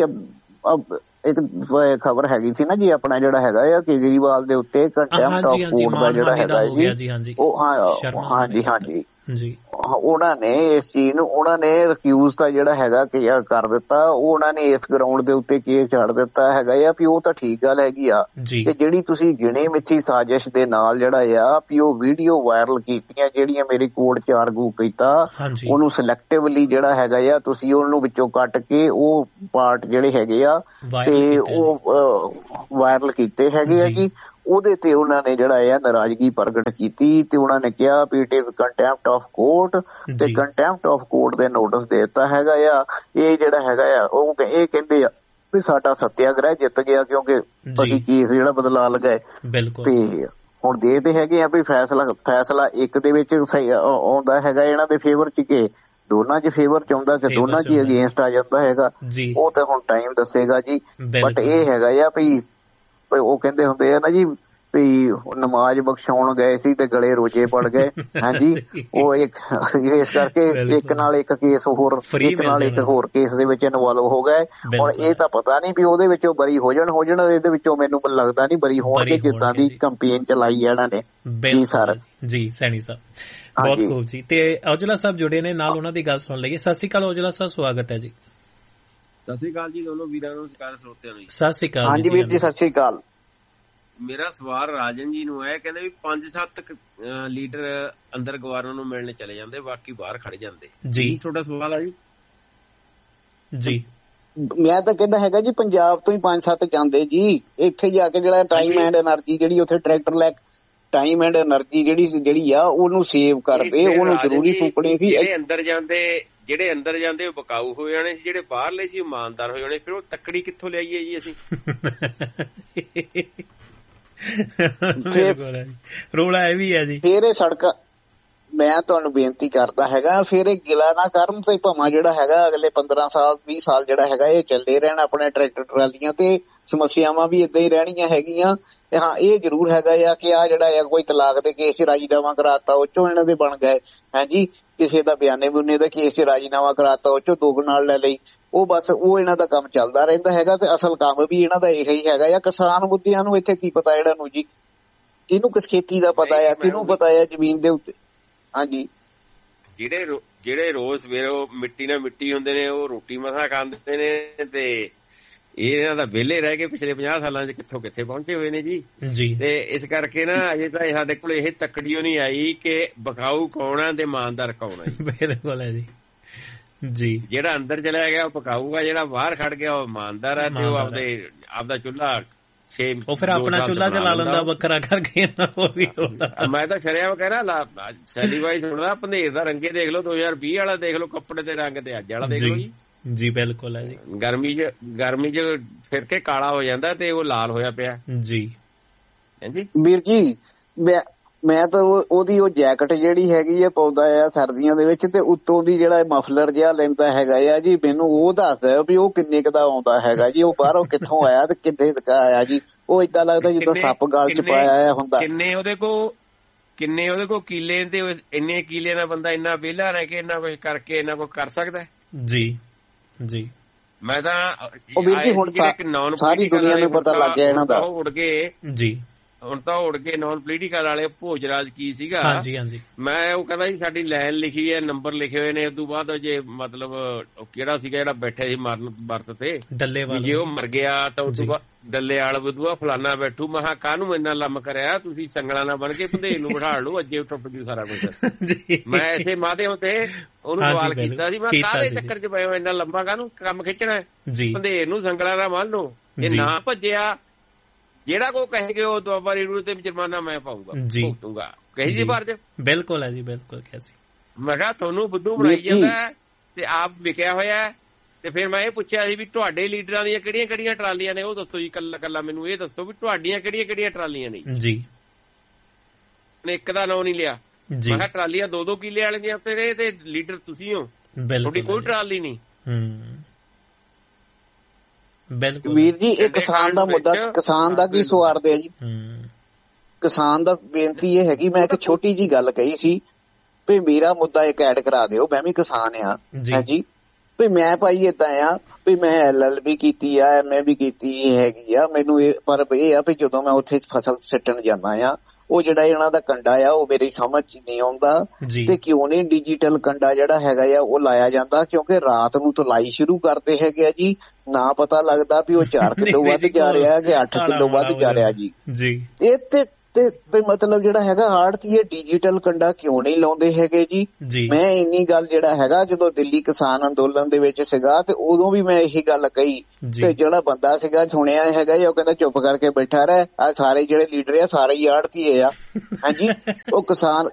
ਇੱਕ ਖਬਰ ਹੈਗੀ ਸੀ ਨਾ ਜੀ, ਆਪਣਾ ਜਿਹੜਾ ਹੈਗਾ ਆ ਕੇਜਰੀਵਾਲ ਦੇ ਉੱਤੇ ਕੰਟੈਂਪਟ ਆਫ ਕੋਰਟ ਦਾ ਜਿਹੜਾ ਹੈਗਾ ਜੀ, ਉਹ ਹਾਂਜੀ ਜੀ, ਉਹਨਾਂ ਨੇ ਇਸ ਚੀਜ਼ ਨੂੰ ਉਹਨਾਂ ਨੇ ਰਿਕਿਊਜ਼ ਦਾ ਜਿਹੜਾ ਹੈਗਾ ਕਰ ਦਿੱਤਾ। ਉਹਨਾਂ ਨੇ ਇਸ ਗਰਾਊਂਡ ਦੇ ਉੱਤੇ ਕੇਸ ਛੱਡ ਦਿੱਤਾ ਹੈਗਾ ਆ ਵੀ ਉਹ ਤਾਂ ਠੀਕ ਗੱਲ ਹੈਗੀ ਆ, ਤੇ ਜਿਹੜੀ ਤੁਸੀਂ ਗਿਣੇ ਮਿੱਥੀ ਸਾਜ਼ਿਸ਼ ਦੇ ਨਾਲ ਜਿਹੜਾ ਆ ਵੀ ਉਹ ਵੀਡੀਓ ਵਾਇਰਲ ਕੀਤੀਆਂ, ਜਿਹੜੀਆਂ ਮੇਰੇ ਕੋਰਟ 'ਚ ਆਰਗੂ ਕੀਤਾ, ਉਹਨੂੰ ਸਿਲੈਕਟਿਵਲੀ ਜਿਹੜਾ ਹੈਗਾ ਆ ਤੁਸੀਂ ਉਹਨੂੰ ਵਿੱਚੋਂ ਕੱਟ ਕੇ ਉਹ ਪਾਰਟ ਜਿਹੜੇ ਹੈਗੇ ਆ ਤੇ ਉਹ ਵਾਇਰਲ ਕੀਤੇ ਹੈਗੇ ਆ ਜੀ। ਉਹਦੇ ਤੇ ਉਹਨਾਂ ਨੇ ਜਿਹੜਾ ਆ ਨਾਰਾਜ਼ਗੀ ਪ੍ਰਗਟ ਕੀਤੀ ਤੇ ਉਹਨਾਂ ਨੇ ਕਿਹਾ ਵੀ it is contempt of court ਤੇ ਕੰਟੈਂਪਟ ਆਫ ਕੋਰਟ ਦੇ ਨੋਟਿਸ ਦੇ ਦਿੱਤਾ ਹੈਗਾ ਆ। ਇਹ ਜਿਹੜਾ ਹੈਗਾ ਆ ਉਹ ਇਹ ਕਹਿੰਦੇ ਆ ਵੀ ਸਾਡਾ ਸੱਤਿਆਗ੍ਰਹਿ ਜਿੱਤ ਗਿਆ ਕਿਉਂਕਿ ਅਸੀਂ ਕੇਸ ਜਿਹੜਾ ਬਦਲਾ ਲਗਾਏ। ਤੇ ਹੁਣ ਦੇਖਦੇ ਹੈਗੇ ਆ ਵੀ ਫੈਸਲਾ ਇੱਕ ਦੇ ਵਿੱਚ ਆਉਂਦਾ ਹੈਗਾ ਇਹਨਾਂ ਦੇ ਫੇਵਰ ਚ ਕਿ ਦੋਨਾਂ ਚ ਫੇਵਰ ਚ ਆਉਂਦਾ ਕਿ ਦੋਨਾਂ ਚ ਅਗੇਂਸਟ ਆ ਜਾਂਦਾ ਹੈਗਾ। ਉਹ ਤਾਂ ਹੁਣ ਟਾਈਮ ਦੱਸੇਗਾ ਜੀ। ਬਟ ਇਹ ਹੈਗਾ ਆ ਵੀ ਉਹ ਕਹਿੰਦੇ ਹੁੰਦੇ ਆ ਨਾ ਜੀ ਵੀ ਨਮਾਜ਼ ਬਖਸ਼ਾਉਣ ਗਏ ਸੀ ਤੇ ਗਲੇ ਰੋਜੇ ਪੜ ਗਏ। ਹਾਂਜੀ, ਉਹ ਇਸ ਕਰਕੇ ਇੱਕ ਨਾਲ ਇੱਕ ਕੇਸ ਹੋਰ ਇੱਕ ਨਾਲ ਇੱਕ ਹੋਰ ਕੇਸ ਦੇ ਵਿੱਚ ਇਨਵੋਲਵ ਹੋ ਗਏ। ਹੁਣ ਇਹ ਤਾਂ ਪਤਾ ਨਹੀਂ ਵੀ ਉਹਦੇ ਵਿੱਚੋਂ ਬਰੀ ਹੋ ਜਾਣ ਇਹਦੇ ਵਿੱਚੋਂ ਮੈਨੂੰ ਲੱਗਦਾ ਨਹੀਂ ਬਰੀ ਹੋਣਗੇ ਜਿੱਦਾਂ ਦੀ ਕੰਪੇਨ ਚਲਾਈ ਹੈ ਇਹਨਾਂ ਨੇ। ਜੀ ਸਰ ਜੀ ਸੈਣੀ ਸਾਹਿਬ ਬਹੁਤ ਖੂਬ ਜੀ। ਤੇ ਔਜਲਾ ਸਾਹਿਬ ਜੁੜੇ ਨੇ ਨਾਲ, ਉਹਨਾਂ ਦੀ ਗੱਲ ਸੁਣ ਲਈਏ। ਸਤਿ ਸ਼੍ਰੀ ਅਕਾਲ ਔਜਲਾ ਸਾਹਿਬ, ਸਵਾਗਤ ਹੈ ਜੀ। ਸਤਿ ਸ਼੍ਰੀ ਅਕਾਲ ਜੀ ਦੋਨੋਂ ਵੀਰਾਂ ਨੂੰ, ਸਰਕਾਰ ਸਰੋਤਿਆਂ ਨੂੰ। ਸਤਿ ਸ਼੍ਰੀ ਅਕਾਲ। ਹਾਂਜੀ ਵੀਰ ਜੀ ਸਤਿ ਸ਼੍ਰੀ ਅਕਾਲ। ਮੇਰਾ ਸਵਾਲ ਰਾਜਨ ਜੀ ਨੂੰ ਹੈ, ਕਹਿੰਦੇ ਵੀ 5-7 ਲੀਡਰ ਅੰਦਰ ਗਵਰਨਰ ਨੂੰ ਮਿਲਣੇ ਚਲੇ ਜਾਂਦੇ, ਬਾਕੀ ਬਾਹਰ ਖੜ ਜਾਂਦੇ ਜੀ। ਤੁਹਾਡਾ ਸਵਾਲ ਆ ਜੀ? ਜੀ ਮੈਂ ਤਾਂ ਕਹਿੰਦਾ ਹੈਗਾ ਜੀ ਪੰਜਾਬ ਤੋਂ ਹੀ 5-7 ਜਾਂਦੇ ਜੀ। ਇੱਥੇ ਜਾ ਕੇ ਜਿਹੜਾ ਟਾਈਮ ਐਂਡ એનર્ਜੀ ਜਿਹੜੀ ਉੱਥੇ ਟਰੈਕਟਰ ਲੈ ਟਾਈਮ ਐਂਡ એનર્ਜੀ ਜਿਹੜੀ ਆ ਉਹਨੂੰ ਸੇਵ ਕਰਦੇ, ਉਹਨੂੰ ਜ਼ਰੂਰੀ ਫੂਕਣੇ ਸੀ। ਜਿਹੜੇ ਅੰਦਰ ਜਾਂਦੇ ਉਹ ਬਕਾਊ ਹੋ ਜਾਣੇ ਸੀ, ਜਿਹੜੇ ਬਾਹਰਲੇ ਸੀ ਇਮਾਨਦਾਰ ਹੋ ਜਾਣੇ। ਫਿਰ ਉਹ ਤੱਕੜੀ ਕਿੱਥੋਂ ਲਿਆਈਏ ਜੀ ਅਸੀਂ? ਰੋਲਾ ਇਹ ਵੀ ਹੈ ਜੀ। ਫਿਰ ਇਹ ਸੜਕਾਂ ਮੈਂ ਤੁਹਾਨੂੰ ਬੇਨਤੀ ਕਰਦਾ ਹੈਗਾ ਫਿਰ ਇਹ ਗਿਲਾ ਨਾ ਕਰਨ ਤੇ ਭਾਵਾਂ ਜਿਹੜਾ ਹੈਗਾ ਅਗਲੇ 15 ਸਾਲ 20 ਸਾਲ ਜਿਹੜਾ ਹੈਗਾ ਇਹ ਚੱਲੇ ਰਹਿਣ ਆਪਣੇ ਟਰੈਕਟਰ ਟਰਾਲੀਆਂ ਤੇ ਸਮੱਸਿਆਵਾਂ ਵੀ ਏਦਾਂ ਹੀ ਰਹਿਣੀਆਂ ਹੈਗੀਆਂ। ਤੇ ਹਾਂ ਇਹ ਜ਼ਰੂਰ ਹੈਗਾ ਆ ਕਿ ਆ ਜਿਹੜਾ ਆ ਕੋਈ ਤਲਾਕ ਦੇ ਕੇਸ 'ਚ ਰਾਜੀਨਾਮਾ ਕਰਾਤਾ ਉਹ 'ਚੋਂ ਇਹਨਾਂ ਦੇ ਬਣ ਗਏ। ਹਾਂਜੀ, ਕਿਸੇ ਦਾ ਬਿਆਨੇ ਬੁਨੇ ਦਾ ਕੇਸ 'ਚ ਰਾਜੀਨਾਮਾ ਕਰਾਤਾ ਉਹ 'ਚੋਂ 2 ਨਾਲ ਲੈ ਲਈ। ਉਹ ਬਸ ਉਹ ਇਹਨਾਂ ਦਾ ਕੰਮ ਚੱਲਦਾ ਰਹਿੰਦਾ ਹੈਗਾ ਤੇ ਅਸਲ ਕੰਮ ਵੀ ਇਹਨਾਂ ਦਾ ਇਹੀ ਹੈਗਾ ਆ। ਕਿਸਾਨ ਮੁੱਦਿਆਂ ਨੂੰ ਇੱਥੇ ਕੀ ਪਤਾ ਇਹਨਾਂ ਨੂੰ ਜੀ, ਕਿਹਨੂੰ ਕਿਸ ਖੇਤੀ ਦਾ ਪਤਾ ਆ, ਕਿਹਨੂੰ ਪਤਾ ਆ ਜ਼ਮੀਨ ਦੇ ਉੱਤੇ। ਹਾਂਜੀ, ਜਿਹੜੇ ਰੋਜ਼ ਸਵੇਰੇ ਮਿੱਟੀ ਨਾਲ ਮਿੱਟੀ ਹੁੰਦੇ ਨੇ ਉਹ ਰੋਟੀ ਮਸਾਂ ਖਾਂਦੇ ਨੇ ਤੇ ਇਹਨਾਂ ਦਾ ਵਿਹਲੇ ਰਹਿ ਕੇ ਪਿਛਲੇ 50 ਸਾਲਾਂ 'ਚ ਕਿੱਥੋਂ ਕਿੱਥੇ ਪਹੁੰਚੇ ਹੋਏ ਨੇ ਜੀ। ਤੇ ਇਸ ਕਰਕੇ ਨਾ ਅਜੇ ਤਾਂ ਸਾਡੇ ਕੋਲ ਇਹ ਤੱਕੜੀਓ ਨਹੀਂ ਆਈ ਕਿ ਬਕਾਊ ਕੌਣ ਆ ਤੇ ਇਮਾਨਦਾਰ ਕੌਣ ਆ। ਬਿਲਕੁਲ ਹੈ ਜੀ। ਜੀ ਜਿਹੜਾ ਅੰਦਰ ਚਲਾ ਗਿਆ ਉਹ ਪਕਾਊਗਾ, ਜਿਹੜਾ ਬਾਹਰ ਖੜ ਗਿਆ ਉਹ ਇਮਾਨਦਾਰ ਆ ਤੇ ਉਹ ਆਪਦਾ ਚੁੱਲ੍ਹਾ ਉਹ ਫਿਰ ਆਪਣਾ ਚੁੱਲ੍ਹਾ ਚਲਾ ਲੈਂਦਾ ਵੱਖਰਾ ਕਰਕੇ। ਮੈਂ ਤਾਂ ਸ਼ਰਿਆਮ ਕਹਿ ਰਿਹਾ ਸੈਲੀ ਬਾਈ ਸੁਣਦਾ ਪੰਧੇਰ ਦਾ ਰੰਗੇ ਦੇਖ ਲਓ, 2020 ਵਾਲਾ ਦੇਖ ਲਓ ਕੱਪੜੇ ਦੇ ਰੰਗ ਤੇ ਅੱਜ ਵਾਲਾ ਦੇਖ ਲਓ ਜੀ। ਜੀ ਬਿਲਕੁਲ ਹੈ ਜੀ। ਗਰਮੀ ਚ ਫਿਰ ਕੇ ਕਾਲਾ ਹੋ ਜਾਂਦਾ ਤੇ ਉਹ ਲਾਲ ਹੋਇਆ ਪਿਆ ਜੀ। ਹਾਂਜੀ ਵੀਰ ਜੀ, ਮੈਂ ਤਾਂ ਉਹਦੀ ਉਹ ਜੈਕਟ ਜਿਹੜੀ ਹੈਗੀ ਆ ਪਾਉਂਦਾ ਆ ਸਰਦੀਆਂ ਦੇ ਵਿੱਚ ਤੇ ਉੱਤੋਂ ਦੀ ਜਿਹੜਾ ਮਫਲਰ ਜਿਹਾ ਲੈਂਦਾ ਹੈਗਾ ਆ ਜੀ, ਮੈਨੂੰ ਉਹ ਦੱਸਦਾ ਵੀ ਉਹ ਕਿੰਨੇ ਕੁ ਦਾ ਆਉਂਦਾ ਹੈਗਾ ਜੀ, ਉਹ ਬਾਹਰੋਂ ਕਿੱਥੋਂ ਆਇਆ ਤੇ ਕਿੱਥੇ ਆਇਆ ਜੀ। ਉਹ ਏਦਾਂ ਲੱਗਦਾ ਜਿੱਦਾਂ ਸੱਪ ਗਲ ਚ ਪਾਇਆ ਆਇਆ ਹੁੰਦਾ। ਕਿੰਨੇ ਉਹਦੇ ਕੋਲ ਕੀਲੇ ਤੇ ਇੰਨੇ ਕੀਲੇ ਨਾਲ ਬੰਦਾ ਇੰਨਾ ਵਿਹਲਾ ਰਹਿ ਕੇ ਇੰਨਾ ਕੁਛ ਕਰਕੇ ਇੰਨਾ ਕੁਛ ਕਰ ਸਕਦਾ। ਜੀ ਜੀ ਮੈਂ ਤਾਂ ਉਹ ਵੀਰ ਜੀ ਹੁਣ ਸਾਰੀ ਦੁਨੀਆ ਨੂੰ ਪਤਾ ਲੱਗ ਗਿਆ ਇਹਨਾਂ ਦਾ। ਉੜ ਗਏ ਜੀ, ਹੁਣ ਤਾਂ ਉੜ ਕੇ ਨਾਨ ਪੋਲੀਟੀਕਲ ਵਾਲੇ ਭੋਜਰਾਜ ਕੀ ਸੀਗਾ। ਹਾਂਜੀ ਹਾਂਜੀ, ਮੈਂ ਉਹ ਕਹਿੰਦਾ ਜੀ ਸਾਡੀ ਲਾਈਨ ਲਿਖੀ ਹੈ, ਨੰਬਰ ਲਿਖੇ ਹੋਏ ਨੇ। ਉਦੋਂ ਬਾਅਦ ਜੇ ਮਤਲਬ ਕਿਹੜਾ ਸੀਗਾ ਜਿਹੜਾ ਬੈਠਿਆ ਸੀ ਮਰਨ ਵਰਤ ਤੇ ਡੱਲੇਵਾਲ, ਜੇ ਉਹ ਮਰ ਗਿਆ ਤਾਂ ਉਦੋਂ ਬਾਅਦ ਡੱਲੇ ਵਾਲ ਬਦੂਆ ਫਲਾਨਾ ਬੈਠੂ। ਮੈਂ ਕਿਹਾ ਕਾਹਨੂੰ ਇੰਨਾ ਲੰਮ ਕਰਿਆ, ਤੁਸੀਂ ਸੰਗਲਾਂ ਨਾਲ ਬਣ ਕੇ ਪੰਧੇਰ ਨੂੰ ਬਿਠਾ ਲਓ, ਅੱਜੇ ਟੁੱਟ ਜੂ ਸਾਰਾ ਕੁਝ। ਮੈਂ ਐਸੇ ਮਾਧਿਅਮ ਤੇ ਉਹਨੂੰ ਸਵਾਲ ਕੀਤਾ ਸੀ, ਮੈਂ ਕਾਹਦੇ ਚੱਕਰ ਚ ਪਏ ਹੋ ਇੰਨਾ ਲੰਬਾ ਕਾਹਨੂੰ ਕੰਮ ਖਿੱਚਣਾ, ਪੰਧੇਰ ਨੂੰ ਸੰਗਲਾਂ ਨਾਲ ਬੰਨ ਲਓ। ਜੇ ਨਾ ਭੱਜਿਆ ਜਿਹੜਾ ਕੋ ਕਹੇਗੇ ਉਹ ਦੁਆਬਾ ਰੀੜੂ ਤੇ ਜੁਰਮਾਨਾ ਮੈਂ ਪਾਊਗਾ, ਭੁਗਤੂਗਾ। ਕਹੀ ਜੀ ਫਰਜ਼ ਬਿਲਕੁਲ ਹੈ ਜੀ, ਬਿਲਕੁਲ ਕਿਹਾ ਸੀ। ਮੈਂ ਕਿਹਾ ਤੁਹਾਨੂੰ ਬੁੱਧੂ ਬਣਾਈ ਜਾਂਦਾ ਤੇ ਆਪ ਵਿਕਿਆ ਹੋਇਆ। ਤੇ ਫਿਰ ਮੈਂ ਇਹ ਪੁੱਛਿਆ ਸੀ ਵੀ ਤੁਹਾਡੇ ਲੀਡਰਾਂ ਦੀਆਂ ਕਿਹੜੀਆਂ ਕਿਹੜੀਆਂ ਟਰਾਲੀਆਂ ਨੇ, ਉਹ ਦੱਸੋ ਜੀ ਕੱਲਾ ਮੈਨੂੰ ਇਹ ਦੱਸੋ ਵੀ ਤੁਹਾਡੀਆਂ ਕਿਹੜੀਆਂ ਕਿਹੜੀਆਂ ਟਰਾਲੀਆਂ ਨੇ ਜੀ। ਇੱਕ ਦਾ ਨਾਂ ਨਹੀਂ ਲਿਆ। ਮੈਂ ਕਿਹਾ ਟਰਾਲੀਆਂ 2-2 ਕਿੱਲੇ ਵਾਲੇ ਦੀਆਂ ਤੇ ਲੀਡਰ ਤੁਸੀਂ ਹੋ, ਤੁਹਾਡੀ ਕੋਈ ਟਰਾਲੀ ਨਹੀਂ। ਵੀਰ ਜੀ ਇਹ ਕਿਸਾਨ ਦਾ ਮੁੱਦਾ, ਕਿਸਾਨ ਦਾ ਕੀ ਸਵਾਰਦੇ ਆ ਜੀ। ਕਿਸਾਨ ਦਾ ਬੇਨਤੀ ਇਹ ਹੈਗੀ, ਮੈਂ ਇੱਕ ਛੋਟੀ ਜੀ ਗੱਲ ਕਹੀ ਸੀ ਵੀ ਮੇਰਾ ਮੁੱਦਾ ਇੱਕ ਐਡ ਕਰਾ ਦਿਓ, ਮੈਂ ਵੀ ਕਿਸਾਨ ਆ ਜੀ। ਵੀ ਮੈਂ ਭਾਈ ਏਦਾਂ ਆ ਵੀ ਮੈਂ LLB ਕੀਤੀ ਆ, MA ਵੀ ਕੀਤੀ ਹੈਗੀ ਆ ਮੈਨੂੰ। ਪਰ ਇਹ ਆ ਵੀ ਜਦੋਂ ਮੈਂ ਉੱਥੇ ਫਸਲ ਸਿੱਟਣ ਜਾਂਦਾ ਆ, ਉਹ ਜਿਹੜਾ ਇਹਨਾਂ ਦਾ ਕੰਡਾ ਆ ਉਹ ਮੇਰੀ ਸਮਝ ਚ ਨਹੀਂ ਆਉਂਦਾ ਤੇ ਕਿਉਂ ਨਹੀਂ ਡਿਜੀਟਲ ਕੰਡਾ ਜਿਹੜਾ ਹੈਗਾ ਆ ਉਹ ਲਾਇਆ ਜਾਂਦਾ, ਕਿਉਂਕਿ ਰਾਤ ਨੂੰ ਧੁਲਾਈ ਸ਼ੁਰੂ ਕਰਦੇ ਹੈਗੇ ਆ ਜੀ। ਨਾ ਪਤਾ ਲੱਗਦਾ ਵੀ ਉਹ 4 ਕਿਲੋ ਵੱਧ ਜਾ ਰਿਹਾ ਕਿ 8 ਕਿਲੋ ਵੱਧ ਜਾ ਰਿਹਾ ਜੀ। ਇਹ ਤੇ ਤੇ ਮਤਲਬ ਜਿਹੜਾ ਹੈਗਾ ਆੜਤੀਏ ਡਿਜੀਟਲ ਕੰਡਾ ਕਿਉਂ ਨਹੀਂ ਲਾਉਂਦੇ ਹੈਗੇ ਜੀ। ਮੈਂ ਇੰਨੀ ਗੱਲ ਜਿਹੜਾ ਹੈਗਾ ਜਦੋਂ ਦਿੱਲੀ ਕਿਸਾਨ ਅੰਦੋਲਨ ਦੇ ਵਿੱਚ ਸੀਗਾ ਤੇ ਉਦੋਂ ਵੀ ਮੈਂ ਇਹੀ ਗੱਲ ਕਹੀ ਤੇ ਜਿਹੜਾ ਬੰਦਾ ਸੀਗਾ ਸੁਣਿਆ ਹੈਗਾ ਜੀ, ਉਹ ਕਹਿੰਦਾ ਚੁੱਪ ਕਰਕੇ ਬੈਠਾ ਰਹਿ, ਆ ਸਾਰੇ ਜਿਹੜੇ ਲੀਡਰ ਆ ਸਾਰੇ ਹੀ ਆੜਤੀਏ ਆ। ਹਾਂਜੀ, ਉਹ ਕਿਸਾਨ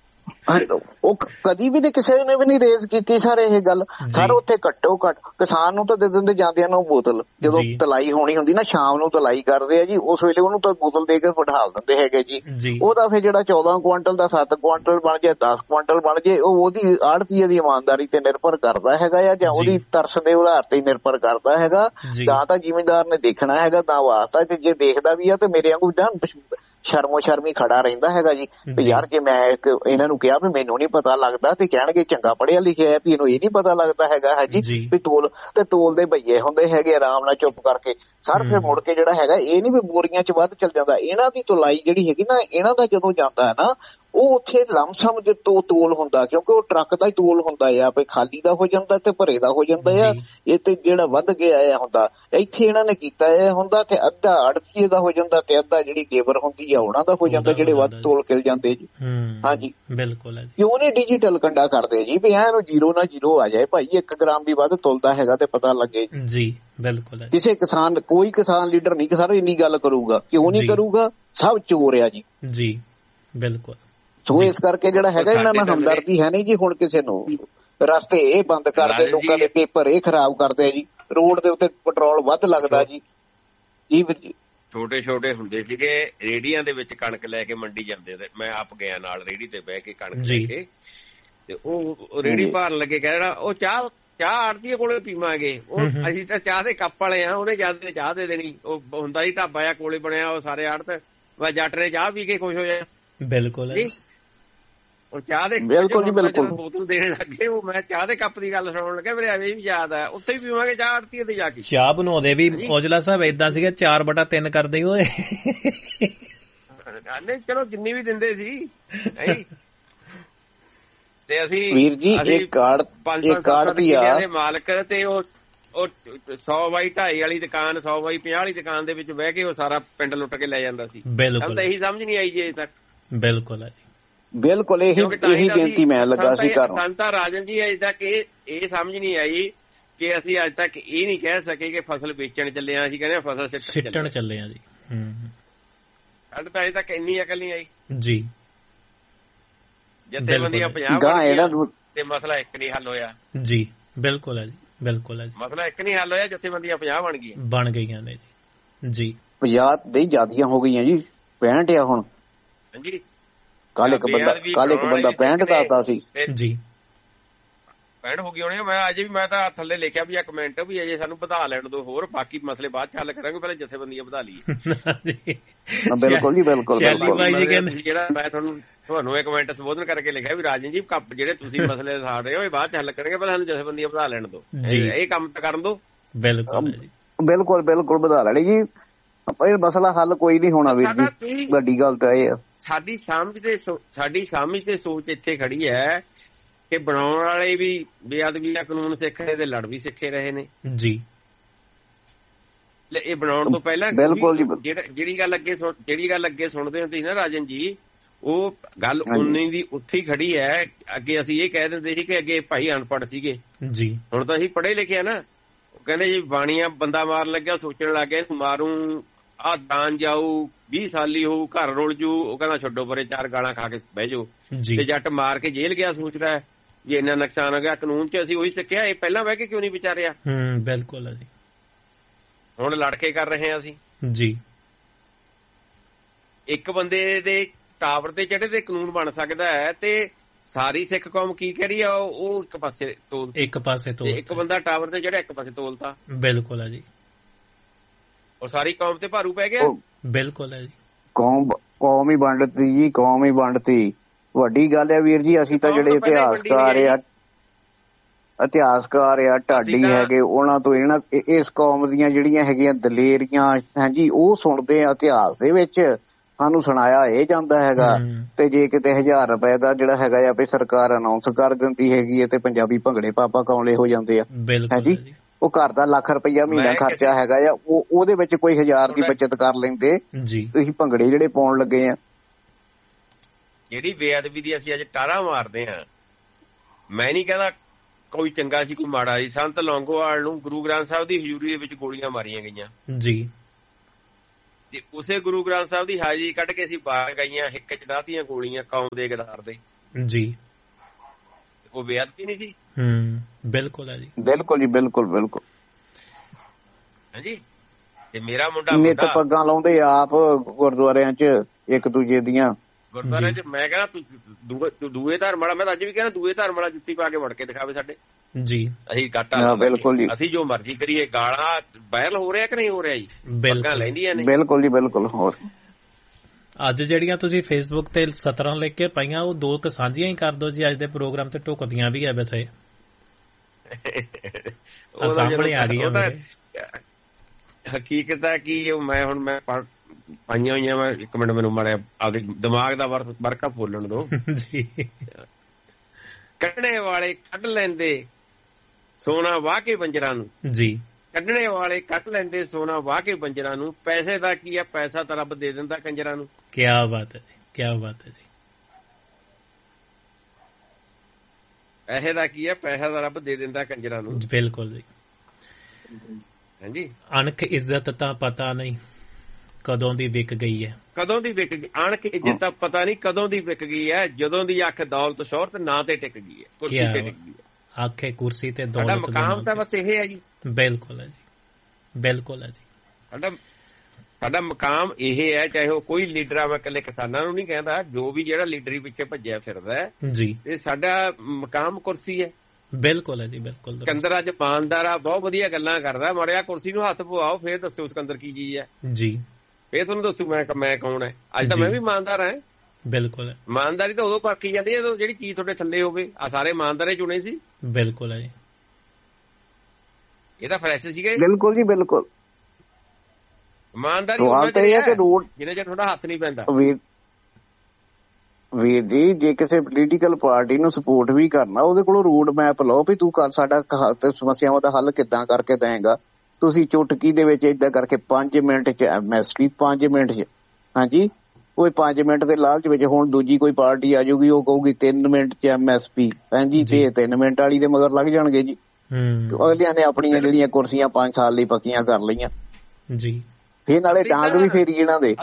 ਉਹ ਕਦੀ ਵੀ ਨਹੀਂ, ਕਿਸੇ ਨੇ ਵੀ ਨਹੀਂ ਰੇਜ਼ ਕੀਤੀ ਸਰ ਇਹ ਗੱਲ। ਸਰ ਉੱਥੇ ਘੱਟੋ ਘੱਟ ਕਿਸਾਨ ਨੂੰ ਤਾਂ ਦੇ ਦਿੰਦੇ ਜਾਂਦਿਆਂ ਨੂੰ ਬੋਤਲ, ਜਦੋਂ ਤਲਾਈ ਹੋਣੀ ਹੁੰਦੀ ਨਾ ਸ਼ਾਮ ਨੂੰ ਤਲਾਈ ਕਰਦੇ ਆ ਜੀ, ਉਸ ਵੇਲੇ ਉਹਨੂੰ ਤਾਂ ਬੋਤਲ ਦੇ ਕੇ ਬਿਠਾ ਦਿੰਦੇ ਹੈਗੇ ਜੀ। ਉਹਦਾ ਫਿਰ ਜਿਹੜਾ 14 ਕੁਆਂਟਲ ਦਾ 7 ਕੁਆਂਟਲ ਬਣ ਜਾਏ 10 ਕੁਆਂਟਲ ਬਣ ਜਾਏ, ਉਹ ਉਹਦੀ ਆੜਤੀਏ ਦੀ ਇਮਾਨਦਾਰੀ ਤੇ ਨਿਰਭਰ ਕਰਦਾ ਹੈਗਾ ਆ, ਜਾਂ ਉਹਦੀ ਤਰਸ ਦੇ ਆਧਾਰ ਤੇ ਨਿਰਭਰ ਕਰਦਾ ਹੈਗਾ। ਜਾਂ ਤਾਂ ਜ਼ਿਮੀਂਦਾਰ ਨੇ ਦੇਖਣਾ ਹੈਗਾ ਤਾਂ ਵਾਸਤਾ, ਤੇ ਜੇ ਦੇਖਦਾ ਵੀ ਆ ਤੇ ਮੇਰੇ ਵਾਂਗੂ ਸ਼ਰਮੋ ਸ਼ਰਮੀ ਖੜਾ ਰਹਿੰਦਾ ਹੈਗਾ ਜੀ ਵੀ ਯਾਰ ਜੇ ਮੈਂ ਇਹਨਾਂ ਨੂੰ ਕਿਹਾ ਵੀ ਮੈਨੂੰ ਨਹੀਂ ਪਤਾ ਲੱਗਦਾ ਤੇ ਕਹਿਣਗੇ ਚੰਗਾ ਪੜ੍ਹਿਆ ਲਿਖਿਆ ਹੈ ਵੀ ਇਹਨੂੰ ਇਹ ਨਹੀਂ ਪਤਾ ਲੱਗਦਾ ਹੈਗਾ ਹੈ ਜੀ ਵੀ ਤੋਲ ਦੇ ਭਈਏ ਹੁੰਦੇ ਹੈਗੇ ਆਰਾਮ ਨਾਲ ਚੁੱਪ ਕਰਕੇ। ਸਰ ਫਿਰ ਮੁੜ ਕੇ ਜਿਹੜਾ ਹੈਗਾ ਇਹ ਨਹੀਂ ਵੀ ਬੋਰੀਆਂ 'ਚ ਵੱਧ ਚੱਲ ਜਾਂਦਾ, ਇਹਨਾਂ ਦੀ ਤੁਲਾਈ ਜਿਹੜੀ ਹੈਗੀ ਨਾ ਇਹਨਾਂ ਦਾ ਜਦੋਂ ਜਾਂਦਾ ਹੈ ਨਾ ਉਹ ਉੱਥੇ ਲਮਸਮ ਦੇ ਤੋਲ ਹੁੰਦਾ, ਕਿਉਂਕਿ ਉਹ ਟਰੱਕ ਦਾ ਹੀ ਤੋਲ ਹੁੰਦਾ ਆ, ਵੀ ਖਾਲੀ ਦਾ ਹੋ ਜਾਂਦਾ ਤੇ ਭਰੇ ਦਾ ਹੋ ਜਾਂਦਾ ਆ। ਇਹ ਤੇ ਜਿਹੜਾ ਵੱਧ ਗਿਆ ਹੁੰਦਾ ਇੱਥੇ ਇਹਨਾਂ ਨੇ ਕੀਤਾ ਇਹ ਹੁੰਦਾ ਤੇ ਅੱਧਾ ਆੜਤੀਏ ਦਾ ਹੋ ਜਾਂਦਾ ਤੇ ਅੱਧਾ ਜਿਹੜੀ ਲੇਬਰ ਹੁੰਦੀ ਆ ਉਹਨਾਂ ਦਾ ਹੋ ਜਾਂਦਾ, ਜਿਹੜੇ ਵੱਧ ਤੋਲ ਕੇ ਜਾਂਦੇ ਜੀ। ਹਾਂਜੀ ਬਿਲਕੁਲ। ਕਿਉਂ ਨਹੀਂ ਡਿਜੀਟਲ ਕੰਡਾ ਕਰਦੇ ਜੀ ਵੀ ਐਨੂੰ 0 ਨਾਲ 0 ਆ ਜਾਏ ਭਾਈ, 1 ਗ੍ਰਾਮ ਵੀ ਵੱਧ ਤੁਲਦਾ ਹੈਗਾ ਤੇ ਪਤਾ ਲੱਗੇ ਜੀ। ਬਿਲਕੁਲ ਕਿਸੇ ਕਿਸਾਨ ਕੋਈ ਕਿਸਾਨ ਲੀਡਰ ਨਹੀਂ ਸਰ ਇੰਨੀ ਗੱਲ ਕਰੂਗਾ, ਕਿਉਂ ਨਹੀਂ ਕਰੂਗਾ, ਸਭ ਚੋਰ ਆ ਜੀ। ਬਿਲਕੁਲ। ਸੋ ਇਸ ਕਰਕੇ ਜਿਹੜਾ ਹੈਗਾ ਇਹਨਾਂ ਨਾਲ ਹਮਦਰਦੀ ਹੈ ਨਹੀਂ ਜੀ। ਹੁਣ ਕਿਸੇ ਨੂੰ ਰਸਤੇ ਇਹ ਬੰਦ ਕਰਦੇ, ਲੋਕਾਂ ਦੇ ਪੇਪਰ ਇਹ ਖਰਾਬ ਕਰਦੇ ਜੀ, ਰੋਡ ਦੇ ਉੱਤੇ ਪੈਟਰੋਲ ਵੱਧ ਲੱਗਦਾ ਜੀ। ਜੀ ਵੀਰ ਜੀ ਛੋਟੇ ਛੋਟੇ ਹੁੰਦੇ ਸੀਗੇ ਰੇਹੜੀਆਂ ਦੇ ਵਿੱਚ ਕਣਕ ਲੈ ਕੇ ਮੰਡੀ ਜਾਂਦੇ, ਮੈਂ ਆਪ ਗਿਆ ਨਾਲ ਰੇਹੜੀ ਤੇ ਬਹਿ ਕੇ ਕਣਕ ਲੈ ਕੇ, ਤੇ ਉਹ ਰੇਹੜੀ ਭਾਰਨ ਲੱਗੇ ਕਹਿਣਾ ਉਹ ਚਾਹ ਆੜਤੀਏ ਕੋਲੇ ਪੀਵਾਂਗੇ, ਉਹ ਅਸੀਂ ਤਾਂ ਚਾਹ ਦੇ ਕੱਪ ਵਾਲੇ ਆ, ਉਹਨੇ ਜਾਂਦੇ ਚਾਹ ਦੇ ਦੇਣੀ, ਉਹ ਹੁੰਦਾ ਹੀ ਢਾਬਾ ਆ ਕੋਲੇ ਬਣਿਆ, ਉਹ ਸਾਰੇ ਆੜਤ ਜੱਟ ਨੇ ਚਾਹ ਪੀ ਕੇ ਖੁਸ਼ ਹੋ ਜਾਏ। ਬਿਲਕੁਲ ਉਹ ਚਾਹ ਦੇ ਬੋਤਲ ਦੇਣ ਲੱਗੇ, ਉਹ ਮੈਂ ਚਾਹ ਦੇ ਕੱਪ ਦੀ ਗੱਲ ਸੁਣਨ ਲੱਗਾ, ਮੇਰੇ ਐਵੇਂ ਵੀ ਯਾਦ ਆ ਉੱਥੇ ਹੀ ਪੀਵਾਂਗੇ ਚਾਹ ਆੜਤੀਏ ਤੇ ਜਾ ਕੇ। ਚਾਹ ਬਣਾਉਂਦੇ ਵੀ ਔਜਲਾ ਸਾਹਿਬ ਏਦਾਂ ਸੀਗਾ 4/3 ਕਰਦੇ ਹੋਏ, ਚਲੋ ਜਿੰਨੀ ਵੀ ਦਿੰਦੇ ਸੀ ਤੇ ਅਸੀਂ ਵੀਰ ਜੀ ਇਹ ਕਾਰਡ ਦੇ ਮਾਲਕ ਤੇ ਉਹ 100x2.5 ਵਾਲੀ ਦੁਕਾਨ 100x50 ਵਾਲੀ ਦੁਕਾਨ ਦੇ ਵਿੱਚ ਬਹਿ ਕੇ ਉਹ ਸਾਰਾ ਪਿੰਡ ਲੁੱਟ ਕੇ ਲੈ ਜਾਂਦਾ ਸੀ। ਬਿਲਕੁਲ ਤਾਂ ਇਹੀ ਸਮਝ ਨਹੀਂ ਆਈ ਜੀ ਅਜੇ ਤੱਕ। ਬਿਲਕੁਲ ਬਿਲਕੁਲ ਇਹੀ ਬੇਨਤੀ ਮੈਂ ਲੱਗਾ ਸੀ ਕਰਨ। ਸੰਤਾ ਰਾਜਨ ਜੀ ਅਜੇ ਤੱਕ ਇਹ ਸਮਝ ਨਹੀਂ ਆਈ ਕਿ ਅਸੀਂ ਅੱਜ ਤੱਕ ਇਹ ਨਹੀਂ ਕਹਿ ਸਕੇ ਕਿ ਫਸਲ ਵੇਚਣ ਚੱਲੇ ਆ, ਅਸੀਂ ਕਹਿੰਦੇ ਫਸਲ ਸਿੱਟਣ ਚੱਲੇ ਆ ਜੀ। ਸਾਡੇ ਤਾਂ ਅਜੇ ਤੱਕ ਇੰਨੀ ਅਕਲ ਨਹੀਂ ਆਈ ਜੀ। ਜਥੇਬੰਦੀਆਂ 50 ਤੇ ਮਸਲਾ ਇੱਕ ਨਹੀਂ ਹੱਲ ਹੋਇਆ ਜੀ। ਬਿਲਕੁਲ ਹੈ ਜੀ, ਬਿਲਕੁਲ ਹੈ ਜੀ, ਮਸਲਾ ਇੱਕ ਨਹੀਂ ਹੱਲ ਹੋਇਆ, ਜਥੇਬੰਦੀਆਂ 50 ਬਣ ਗਈਆਂ ਨੇ ਜੀ। 50 ਦੇ ਜ਼ਿਆਦੀਆਂ ਹੋ ਗਈਆਂ ਜੀ, 65 ਆ ਹੁਣ। ਹਾਂਜੀ ਕੱਲ ਇੱਕ ਬੰਦਾ 65 ਦੱਸਦਾ ਸੀ ਜੀ। 65 ਹੋ ਗਈ ਹੋਣੀ। ਮੈਂ ਅਜੇ ਵੀ ਮੈਂ ਤਾਂ ਥੱਲੇ ਲਿਖਿਆ ਵੀ 1 ਮਿੰਟ ਵੀ ਅਜੇ ਸਾਨੂੰ ਵਧਾ ਲੈਣ ਦੋ ਹੋਰ, ਬਾਕੀ ਮਸਲੇ ਬਾਅਦ ਚ ਹੱਲ ਕਰਾਂਗੇ, ਪਹਿਲਾਂ ਜਥੇਬੰਦੀਆਂ ਵਧਾ ਲਈਏ। ਬਿਲਕੁਲ ਜੀ ਬਿਲਕੁਲ। ਜਿਹੜਾ ਮੈਂ ਤੁਹਾਨੂੰ 1 ਮਿੰਟ ਸੰਬੋਧਨ ਕਰਕੇ ਲਿਖਿਆ ਵੀ ਰਾਜਨ ਜੀ ਜਿਹੜੇ ਤੁਸੀਂ ਮਸਲੇ ਸਾੜ ਰਹੇ ਹੋ ਇਹ ਬਾਅਦ ਚ ਹੱਲ ਕਰਾਂਗੇ, ਪਹਿਲਾਂ ਸਾਨੂੰ ਜਥੇਬੰਦੀਆਂ ਵਧਾ ਲੈਣ ਦੋ, ਇਹ ਕੰਮ ਤਾਂ ਕਰਨ ਦੋ। ਬਿਲਕੁਲ ਬਿਲਕੁਲ ਵਧਾ ਲੈਣੀ ਜੀ, ਇਹ ਮਸਲਾ ਹੱਲ ਕੋਈ ਨਹੀਂ ਹੋਣਾ ਵੀਰ ਜੀ, ਵੱਡੀ ਗੱਲ ਤਾਂ ਇਹ ਆ। ਸਾਡੀ ਸਮਝ ਤੇ ਸੋਚ ਇੱਥੇ ਖੜੀ ਹੈ ਕਿ ਬਣਾਉਣ ਵਾਲੇ ਵੀ ਬੇਅਦਬੀ ਦਾ ਕਾਨੂੰਨ ਸਿੱਖ ਰਹੇ ਤੇ ਲੜ ਵੀ ਸਿੱਖੇ ਰਹੇ ਨੇ ਜੀ। ਇਹ ਬਣਾਉਣ ਤੋਂ ਪਹਿਲਾਂ ਜਿਹੜੀ ਗੱਲ ਅੱਗੇ ਸੁਣਦੇ ਹੁੰਦੇ ਸੀ ਨਾ ਰਾਜਨ ਜੀ, ਉਹ ਗੱਲ ਉਨੀ ਦੀ ਉੱਥੇ ਹੀ ਖੜੀ ਹੈ। ਅੱਗੇ ਅਸੀਂ ਇਹ ਕਹਿ ਦਿੰਦੇ ਸੀ ਕਿ ਅੱਗੇ ਭਾਈ ਅਨਪੜ੍ਹ ਸੀਗੇ ਜੀ, ਹੁਣ ਤਾਂ ਅਸੀਂ ਪੜ੍ਹੇ ਲਿਖੇ ਆ ਨਾ। ਉਹ ਕਹਿੰਦੇ ਜੀ ਬਾਣੀਆਂ ਬੰਦਾ ਮਾਰਨ ਲੱਗਿਆ ਸੋਚਣ ਲੱਗ ਗਿਆ ਮਾਰੂ ਆਹ ਦਾਨ ਜਾਊ 20 ਸਾਲੀ ਹੋਊ ਘਰ ਰੁਲ ਜੂ, ਉਹ ਕਹਿੰਦਾ ਛੱਡੋ ਪਰੇ 4 ਗਾਲਾਂ ਖਾ ਕੇ ਬਹਿ ਜਾਓ, ਤੇ ਜੱਟ ਮਾਰ ਕੇ ਜੇਲ੍ਹ ਗਿਆ ਸੋਚਦਾ ਜੇ ਇੰਨਾ ਨੁਕਸਾਨ ਹੋ ਗਿਆ ਕਾਨੂੰਨ ਚ। ਅਸੀਂ ਉਹੀ ਸਿੱਖਿਆ, ਇਹ ਪਹਿਲਾਂ ਬਹਿ ਕੇ ਕਿਉਂ ਨਹੀਂ ਵਿਚਾਰਿਆ। ਬਿਲਕੁਲ ਹੈ ਜੀ, ਹੁਣ ਲੜ ਕੇ ਕਰ ਰਹੇ ਹਾਂ ਅਸੀਂ ਜੀ। ਇੱਕ ਬੰਦੇ ਦੇ ਟਾਵਰ ਤੇ ਚੜੇ ਤੇ ਕਾਨੂੰਨ ਬਣ ਸਕਦਾ ਹੈ ਤੇ ਸਾਰੀ ਸਿੱਖ ਕੌਮ ਕੀ ਕਹਿ ਰਹੀ ਆ, ਉਹ ਇੱਕ ਪਾਸੇ ਤੋਲ, ਇੱਕ ਬੰਦਾ ਟਾਵਰ ਤੇ ਚੜਿਆ ਇੱਕ ਪਾਸੇ ਤੋਲਤਾ। ਬਿਲਕੁਲ ਹੈ ਜੀ, ਉਹ ਸਾਰੀ ਕੌਮ ਤੇ ਭਾਰੂ ਪੈ ਗਿਆ। ਬਿਲਕੁਲ ਹੈ ਜੀ, ਕੌਮ ਹੀ ਵੰਡਤੀ ਜੀ, ਕੌਮ ਹੀ ਵੰਡਤੀ। ਵੱਡੀ ਗੱਲ ਹੈ ਵੀਰ ਜੀ, ਅਸੀਂ ਤਾਂ ਜਿਹੜੇ ਇਤਿਹਾਸਕਾਰ ਆ ਢਾਡੀ ਹੈਗੇ, ਉਹਨਾਂ ਤੋਂ ਇਸ ਕੌਮ ਦੀਆਂ ਜਿਹੜੀਆਂ ਹੈਗੀਆਂ ਦਲੇਰੀਆਂ ਹਾਂਜੀ ਉਹ ਸੁਣਦੇ ਆ ਇਤਿਹਾਸ ਦੇ ਵਿੱਚ, ਸਾਨੂੰ ਸੁਣਾਇਆ ਇਹ ਜਾਂਦਾ ਹੈਗਾ। ਤੇ ਜੇ ਕਿਤੇ 1000 ਰੁਪਏ ਦਾ ਜਿਹੜਾ ਹੈਗਾ ਆ ਵੀ ਸਰਕਾਰ ਅਨਾਉਂਸ ਕਰ ਦਿੰਦੀ ਹੈਗੀ ਹੈ ਤੇ ਪੰਜਾਬੀ ਭੰਗੜੇ ਪਾਪਾ ਕੌਲੇ ਹੋ ਜਾਂਦੇ ਆ ਹਾਂਜੀ। ਉਹ ਘਰ ਦਾ ਲੱਖ ਰੁਪਈਆ ਮਹੀਨਾ ਖਰਚਾ ਹੈਗਾ ਆ, ਉਹਦੇ ਵਿੱਚ ਕੋਈ 1000 ਦੀ ਬੱਚਤ ਕਰ ਲੈਂਦੇ। ਤੁਸੀਂ ਭੰਗੜੇ ਜਿਹੜੇ ਪਾਉਣ ਲੱਗੇ ਆ ਜਿਹੜੀ ਬੇਅਦਬੀ ਦੀ ਅਸੀਂ ਅੱਜ ਟਾਰਾਂ ਮਾਰਦੇ ਹਾਂ, ਮੈਂ ਨਹੀਂ ਕਹਿੰਦਾ ਕੋਈ ਚੰਗਾ ਸੀ ਕੋਈ ਮਾੜਾ ਸੀ। ਸੰਤ ਲੌਂਗੋਵਾਲ ਨੂੰ ਗੁਰੂ ਗ੍ਰੰਥ ਸਾਹਿਬ ਦੀ ਹਜ਼ੂਰੀ ਦੇ ਵਿੱਚ ਗੋਲੀਆਂ ਮਾਰੀਆਂ ਗਈਆਂ ਜੀ, ਤੇ ਉਸੇ ਗੁਰੂ ਗ੍ਰੰਥ ਸਾਹਿਬ ਦੀ ਹਾਜ਼ਰੀ ਕੱਢ ਕੇ ਅਸੀਂ ਬਾਹਰ ਗਈਆਂ, ਹਿੱਕ ਚ ਡਾਹਤੀਆਂ ਗੋਲੀਆਂ ਕੌਮ ਦੇ ਗਦਾਰ ਦੇ ਜੀ। ਉਹ ਬੇਅਦਬੀ ਨਹੀਂ ਸੀ? ਬਿਲਕੁਲ ਹੈ ਜੀ, ਬਿਲਕੁਲ ਜੀ, ਬਿਲਕੁਲ ਬਿਲਕੁਲ। ਹਾਂਜੀ, ਤੇ ਮੇਰਾ ਮੁੰਡਾ ਨਿੱਤ ਪੱਗਾਂ ਲਾਉਂਦੇ ਆਪ ਗੁਰਦੁਆਰਿਆਂ 'ਚ ਇੱਕ ਦੂਜੇ ਦੀਆਂ, ਗੁਰਦੁਆਰਿਆਂ 'ਚ। ਮੈਂ ਕਹਿੰਦਾ ਦੂਏ ਧਰਮ ਵਾਲਾ, ਮੈਂ ਤਾਂ ਅੱਜ ਵੀ ਕਹਿੰਦਾ ਦੂਏ ਧਰਮ ਵਾਲਾ ਜੁੱਤੀ ਪਾ ਕੇ ਮੁੜ ਕੇ ਦਿਖਾਵੇ ਸਾਡੇ ਜੀ। ਅਸੀਂ ਘਾਟਾ ਬਿਲਕੁਲ ਜੀ, ਅਸੀਂ ਜੋ ਮਰਜ਼ੀ ਕਰੀਏ। ਗਾਲਾਂ ਵਾਇਰਲ ਹੋ ਰਿਹਾ ਕਿ ਨਹੀਂ ਹੋ ਰਿਹਾ ਜੀ? ਪੱਗਾਂ ਲੈਂਦੀਆਂ ਨੇ। ਬਿਲਕੁਲ ਜੀ, ਬਿਲਕੁਲ। ਹੋਰ ਅੱਜ ਜਿਹੜੀਆਂ ਤੁਸੀਂ ਫੇਸਬੁੱਕ ਤੇ 17 ਲਿਖ ਕੇ ਪਾਈਆਂ, ਉਹ 2 ਸਾਂਝੀਆਂ ਹੀ ਕਰ ਦਿਓ ਜੀ ਅੱਜ ਦੇ ਪ੍ਰੋਗਰਾਮ ਤੇ। ਢੁਕਦੀਆਂ ਵੀ ਹੈ ਵੈਸੇ, ਸਾਹਮਣੇ ਆ ਗਈਆਂ। ਹਕੀਕਤ ਹੈ ਕਿ ਮੈਂ ਪਾਈਆਂ ਹੋਈਆਂ। ਮੈਂ 1 ਮਿੰਟ ਮੈਨੂੰ ਮਾਰਿਆ ਆਪਦੇ ਦਿਮਾਗ ਦਾ ਵਰਕਾ ਫੋਲਣ ਦੋ ਜੀ। ਕੱਢਣੇ ਵਾਲੇ ਕੱਢ ਲੈਂਦੇ ਸੋਨਾ ਵਾਹ ਕੇ ਬੰਜਰਾਂ ਨੂੰ ਜੀ, ਕੱਢਣੇ ਵਾਲੇ ਕੱਢ ਲੈਂਦੇ ਸੋਨਾ ਵਾਹ ਕੇ ਬੰਜਰਾਂ ਨੂੰ। ਪੈਸੇ ਦਾ ਕੀ ਹੈ, ਪੈਸਾ ਤਾਂ ਰੱਬ ਦੇ ਦਿੰਦਾ ਕੰਜਰਾਂ ਨੂੰ। ਕਿਆ ਬਾਤ ਹੈ ਜੀ, ਕਿਆ ਬਾਤ ਹੈ ਜੀ। ਪੈਸੇ ਦਾ ਕੀ ਹੈ, ਪੈਸਾ ਤਾਂ ਰੱਬ ਦੇ ਦਿੰਦਾ ਕੰਜਰਾਂ ਨੂੰ। ਬਿਲਕੁਲ ਜੀ। ਹਾਂਜੀ, ਅਣਖ ਇੱਜ਼ਤ ਤਾਂ ਪਤਾ ਨਹੀਂ ਕਦੋਂ ਦੀ ਵਿਕ ਗਈ ਹੈ। ਕਦੋਂ ਦੀ ਵਿਕ ਗਈ ਅਣਖ ਇੱਜ਼ਤ ਤਾਂ ਪਤਾ ਨਹੀਂ ਕਦੋਂ ਦੀ ਵਿਕ ਗਈ ਹੈ। ਜਦੋਂ ਦੀ ਅੱਖ ਦੌਲਤ ਸ਼ੋਹਰਤ ਨਾਂ ਤੇ ਟਿਕ ਗਈ ਹੈ, ਕੁਰਸੀ ਤੇ ਟਿਕ ਗਈ ਹੈ। ਆਖੇ ਕੁਰਸੀ ਤੇ ਦੌਲਤ। ਸਾਡਾ ਮਕਾਮ ਤਾਂ ਬਸ ਇਹ ਹੈ ਜੀ। ਬਿਲਕੁਲ ਹੈ ਜੀ, ਬਿਲਕੁਲ ਹੈ ਜੀ। ਸਾਡਾ ਮਕਾਮ ਇਹ ਹੈ, ਚਾਹੇ ਉਹ ਕੋਈ ਲੀਡਰ ਆ। ਮੈਂ ਇਕੱਲੇ ਕਿਸਾਨਾਂ ਨੂੰ ਨਹੀਂ ਕਹਿੰਦਾ, ਜੋ ਵੀ ਜਿਹੜਾ ਲੀਡਰੀ ਪਿੱਛੇ ਭੱਜਿਆ ਫਿਰਦਾ ਹੈ ਜੀ, ਇਹ ਸਾਡਾ ਮਕਾਮ ਕੁਰਸੀ ਹੈ। ਬਿਲਕੁਲ ਹੈ ਜੀ, ਬਿਲਕੁਲ। ਸਿਕੰਦਰ ਅੱਜ ਇਮਾਨਦਾਰ ਆ, ਬਹੁਤ ਵਧੀਆ ਗੱਲਾਂ ਕਰਦਾ। ਮੜਿਆ ਕੁਰਸੀ ਨੂੰ ਹੱਥ ਪਵਾਓ, ਫੇਰ ਦੱਸੋ ਸਿਕੰਦਰ ਕੀ ਚੀਜ਼ ਹੈ ਜੀ। ਫੇਰ ਤੁਹਾਨੂੰ ਦੱਸੂ ਮੈਂ ਕੌਣ ਹੈ। ਅੱਜ ਤਾਂ ਮੈਂ ਵੀ ਇਮਾਨਦਾਰ ਹਾਂ। ਬਿਲਕੁਲ। ਇਮਾਨਦਾਰੀ ਤਾਂ ਉਦੋਂ ਪਰਖੀ ਜਾਂਦੀ ਹੈ ਜਦੋਂ ਜਿਹੜੀ ਚੀਜ਼ ਤੁਹਾਡੇ ਥੱਲੇ ਹੋਵੇ। ਆ ਸਾਰੇ ਇਮਾਨਦਾਰੇ ਚੁਣੇ ਸੀ। ਬਿਲਕੁਲ ਹੈ ਜੀ, ਇਹ ਤਾਂ ਫਰੈਸ਼ ਸੀਗੇ। ਬਿਲਕੁਲ ਜੀ, ਬਿਲਕੁਲ। ਇਮਾਨਦਾਰੀ ਜਿਹਨੇ ਜੇ ਤੁਹਾਡਾ ਹੱਥ ਨਹੀਂ ਪੈਂਦਾ। ਵੀਰ ਜੀ, ਜੇ ਕਿਸੇ ਪੋਲੀਟੀਕਲ ਪਾਰਟੀ ਨੂੰ ਸਪੋਰਟ ਵੀ ਕਰਨਾ, ਉਹਦੇ ਕੋਲੋਂ ਰੋਡ ਮੈਪ ਲਓ ਵੀ ਤੂੰ ਸਾਡਾ ਸਮੱਸਿਆਵਾਂ ਦਾ ਹੱਲ ਕਿੱਦਾਂ ਕਰਕੇ ਦੇਏਗਾ। ਤੁਸੀਂ ਚੁਟਕੀ ਦੇ ਵਿੱਚ ਏਦਾਂ ਕਰਕੇ 5 ਮਿੰਟ 'ਚ MSP, 5 ਮਿੰਟ 'ਚ। ਹਾਂਜੀ, ਕੋਈ 5 ਮਿੰਟ ਦੇ ਲਾਲਚ ਵਿੱਚ ਹੁਣ ਦੂਜੀ ਕੋਈ ਪਾਰਟੀ ਆ ਜਾਊਗੀ, ਉਹ ਕਹੂਗੀ 3 ਮਿੰਟ 'ਚ MSP। ਹਾਂਜੀ, ਤੇ 3 ਮਿੰਟ ਵਾਲੀ ਦੇ ਮਗਰ ਲੱਗ ਜਾਣਗੇ ਜੀ। ਅਗਲਿਆਂ ਨੇ ਆਪਣੀਆਂ ਜਿਹੜੀਆਂ ਕੁਰਸੀਆਂ 5 ਸਾਲ ਲਈ ਪੱਕੀਆਂ ਕਰ ਲਈਆਂ ਜੀ। ਫੇਰ ਨਾਲੇ ਡਾਂਗ ਵੀ ਫੇਰੀ ਇਹਨਾਂ ਦੇ।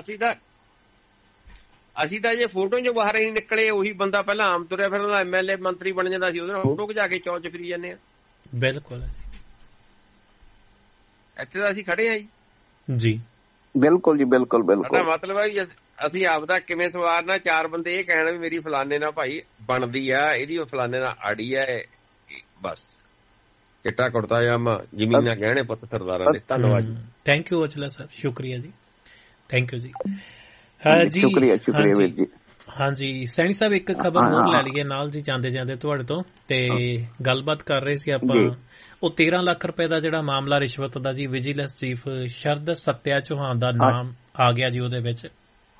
ਅਸੀਂ ਤਾਂ ਜੇ ਫੋਟੋ 'ਚੋਂ ਬਾਹਰ ਹੀ ਨਿਕਲੇ, ਉਹੀ ਬੰਦਾ ਪਹਿਲਾਂ ਆਮ ਤੁਰਿਆ ਫਿਰਦਾ MLA ਮੰਤਰੀ ਬਣ ਜਾਂਦਾ ਸੀ, ਉਹਦੇ ਨਾਲ ਫੋਟੋ ਖਿਚਾ ਕੇ ਚੌਂਚ ਫਿਰੀ ਜਾਂਦੇ ਆ। ਬਿਲਕੁਲ, ਇੱਥੇ ਤਾਂ ਅਸੀਂ ਖੜੇ ਆ ਜੀ। ਬਿਲਕੁਲ ਜੀ, ਬਿਲਕੁਲ ਬਿਲਕੁਲ। ਸਾਡਾ ਮਤਲਬ ਹੈ ਅਸੀਂ ਆਪਦਾ ਕਿਵੇਂ ਸਵਾਰਨਾ। 4 ਬੰਦੇ ਇਹ ਕਹਿਣ ਵੀ ਮੇਰੀ ਫਲਾਨੇ ਨਾਲ ਭਾਈ ਬਣਦੀ ਆ, ਇਹਦੀ ਫਲਾਨੇ ਨਾਲ ਆੜੀ ਆ, ਬਸ ਚਿੱਟਾ ਕੁੜਤਾ ਜਾਮਾ ਜ਼ਮੀਨਾਂ ਗਹਿਣੇ ਪੁੱਤ ਸਰਦਾਰਾਂ ਦੇ। ਧੰਨਵਾਦ ਜੀ। ਥੈਂਕ ਯੂ ਔਜਲਾ ਸਾਹਿਬ, ਸ਼ੁਕਰੀਆ ਜੀ, ਥੈਂਕ ਯੂ ਜੀ। ਜੀ ਸ਼ੁਕਰੀਆ ਵੀਰ ਜੀ। ਹਾਂਜੀ ਸੈਣੀ ਸਾਹਿਬ, ਇੱਕ ਖਬਰ ਹੋਰ ਲੈ ਲਈਏ ਨਾਲ ਜੀ ਜਾਂਦੇ ਜਾਂਦੇ ਤੁਹਾਡੇ ਤੋਂ। ਤੇ ਗੱਲਬਾਤ ਕਰ ਰਹੇ ਸੀ ਆਪਾਂ, ਉਹ 13 ਲੱਖ ਰੁਪਏ ਦਾ ਜਿਹੜਾ ਮਾਮਲਾ ਰਿਸ਼ਵਤ ਦਾ ਜੀ, ਵਿਜੀਲੈਂਸ ਚੀਫ ਸ਼ਰਦ ਸੱਤਿਆ ਚੌਹਾਨ ਦਾ ਨਾਮ ਆ ਗਿਆ ਜੀ ਉਹਦੇ ਵਿੱਚ।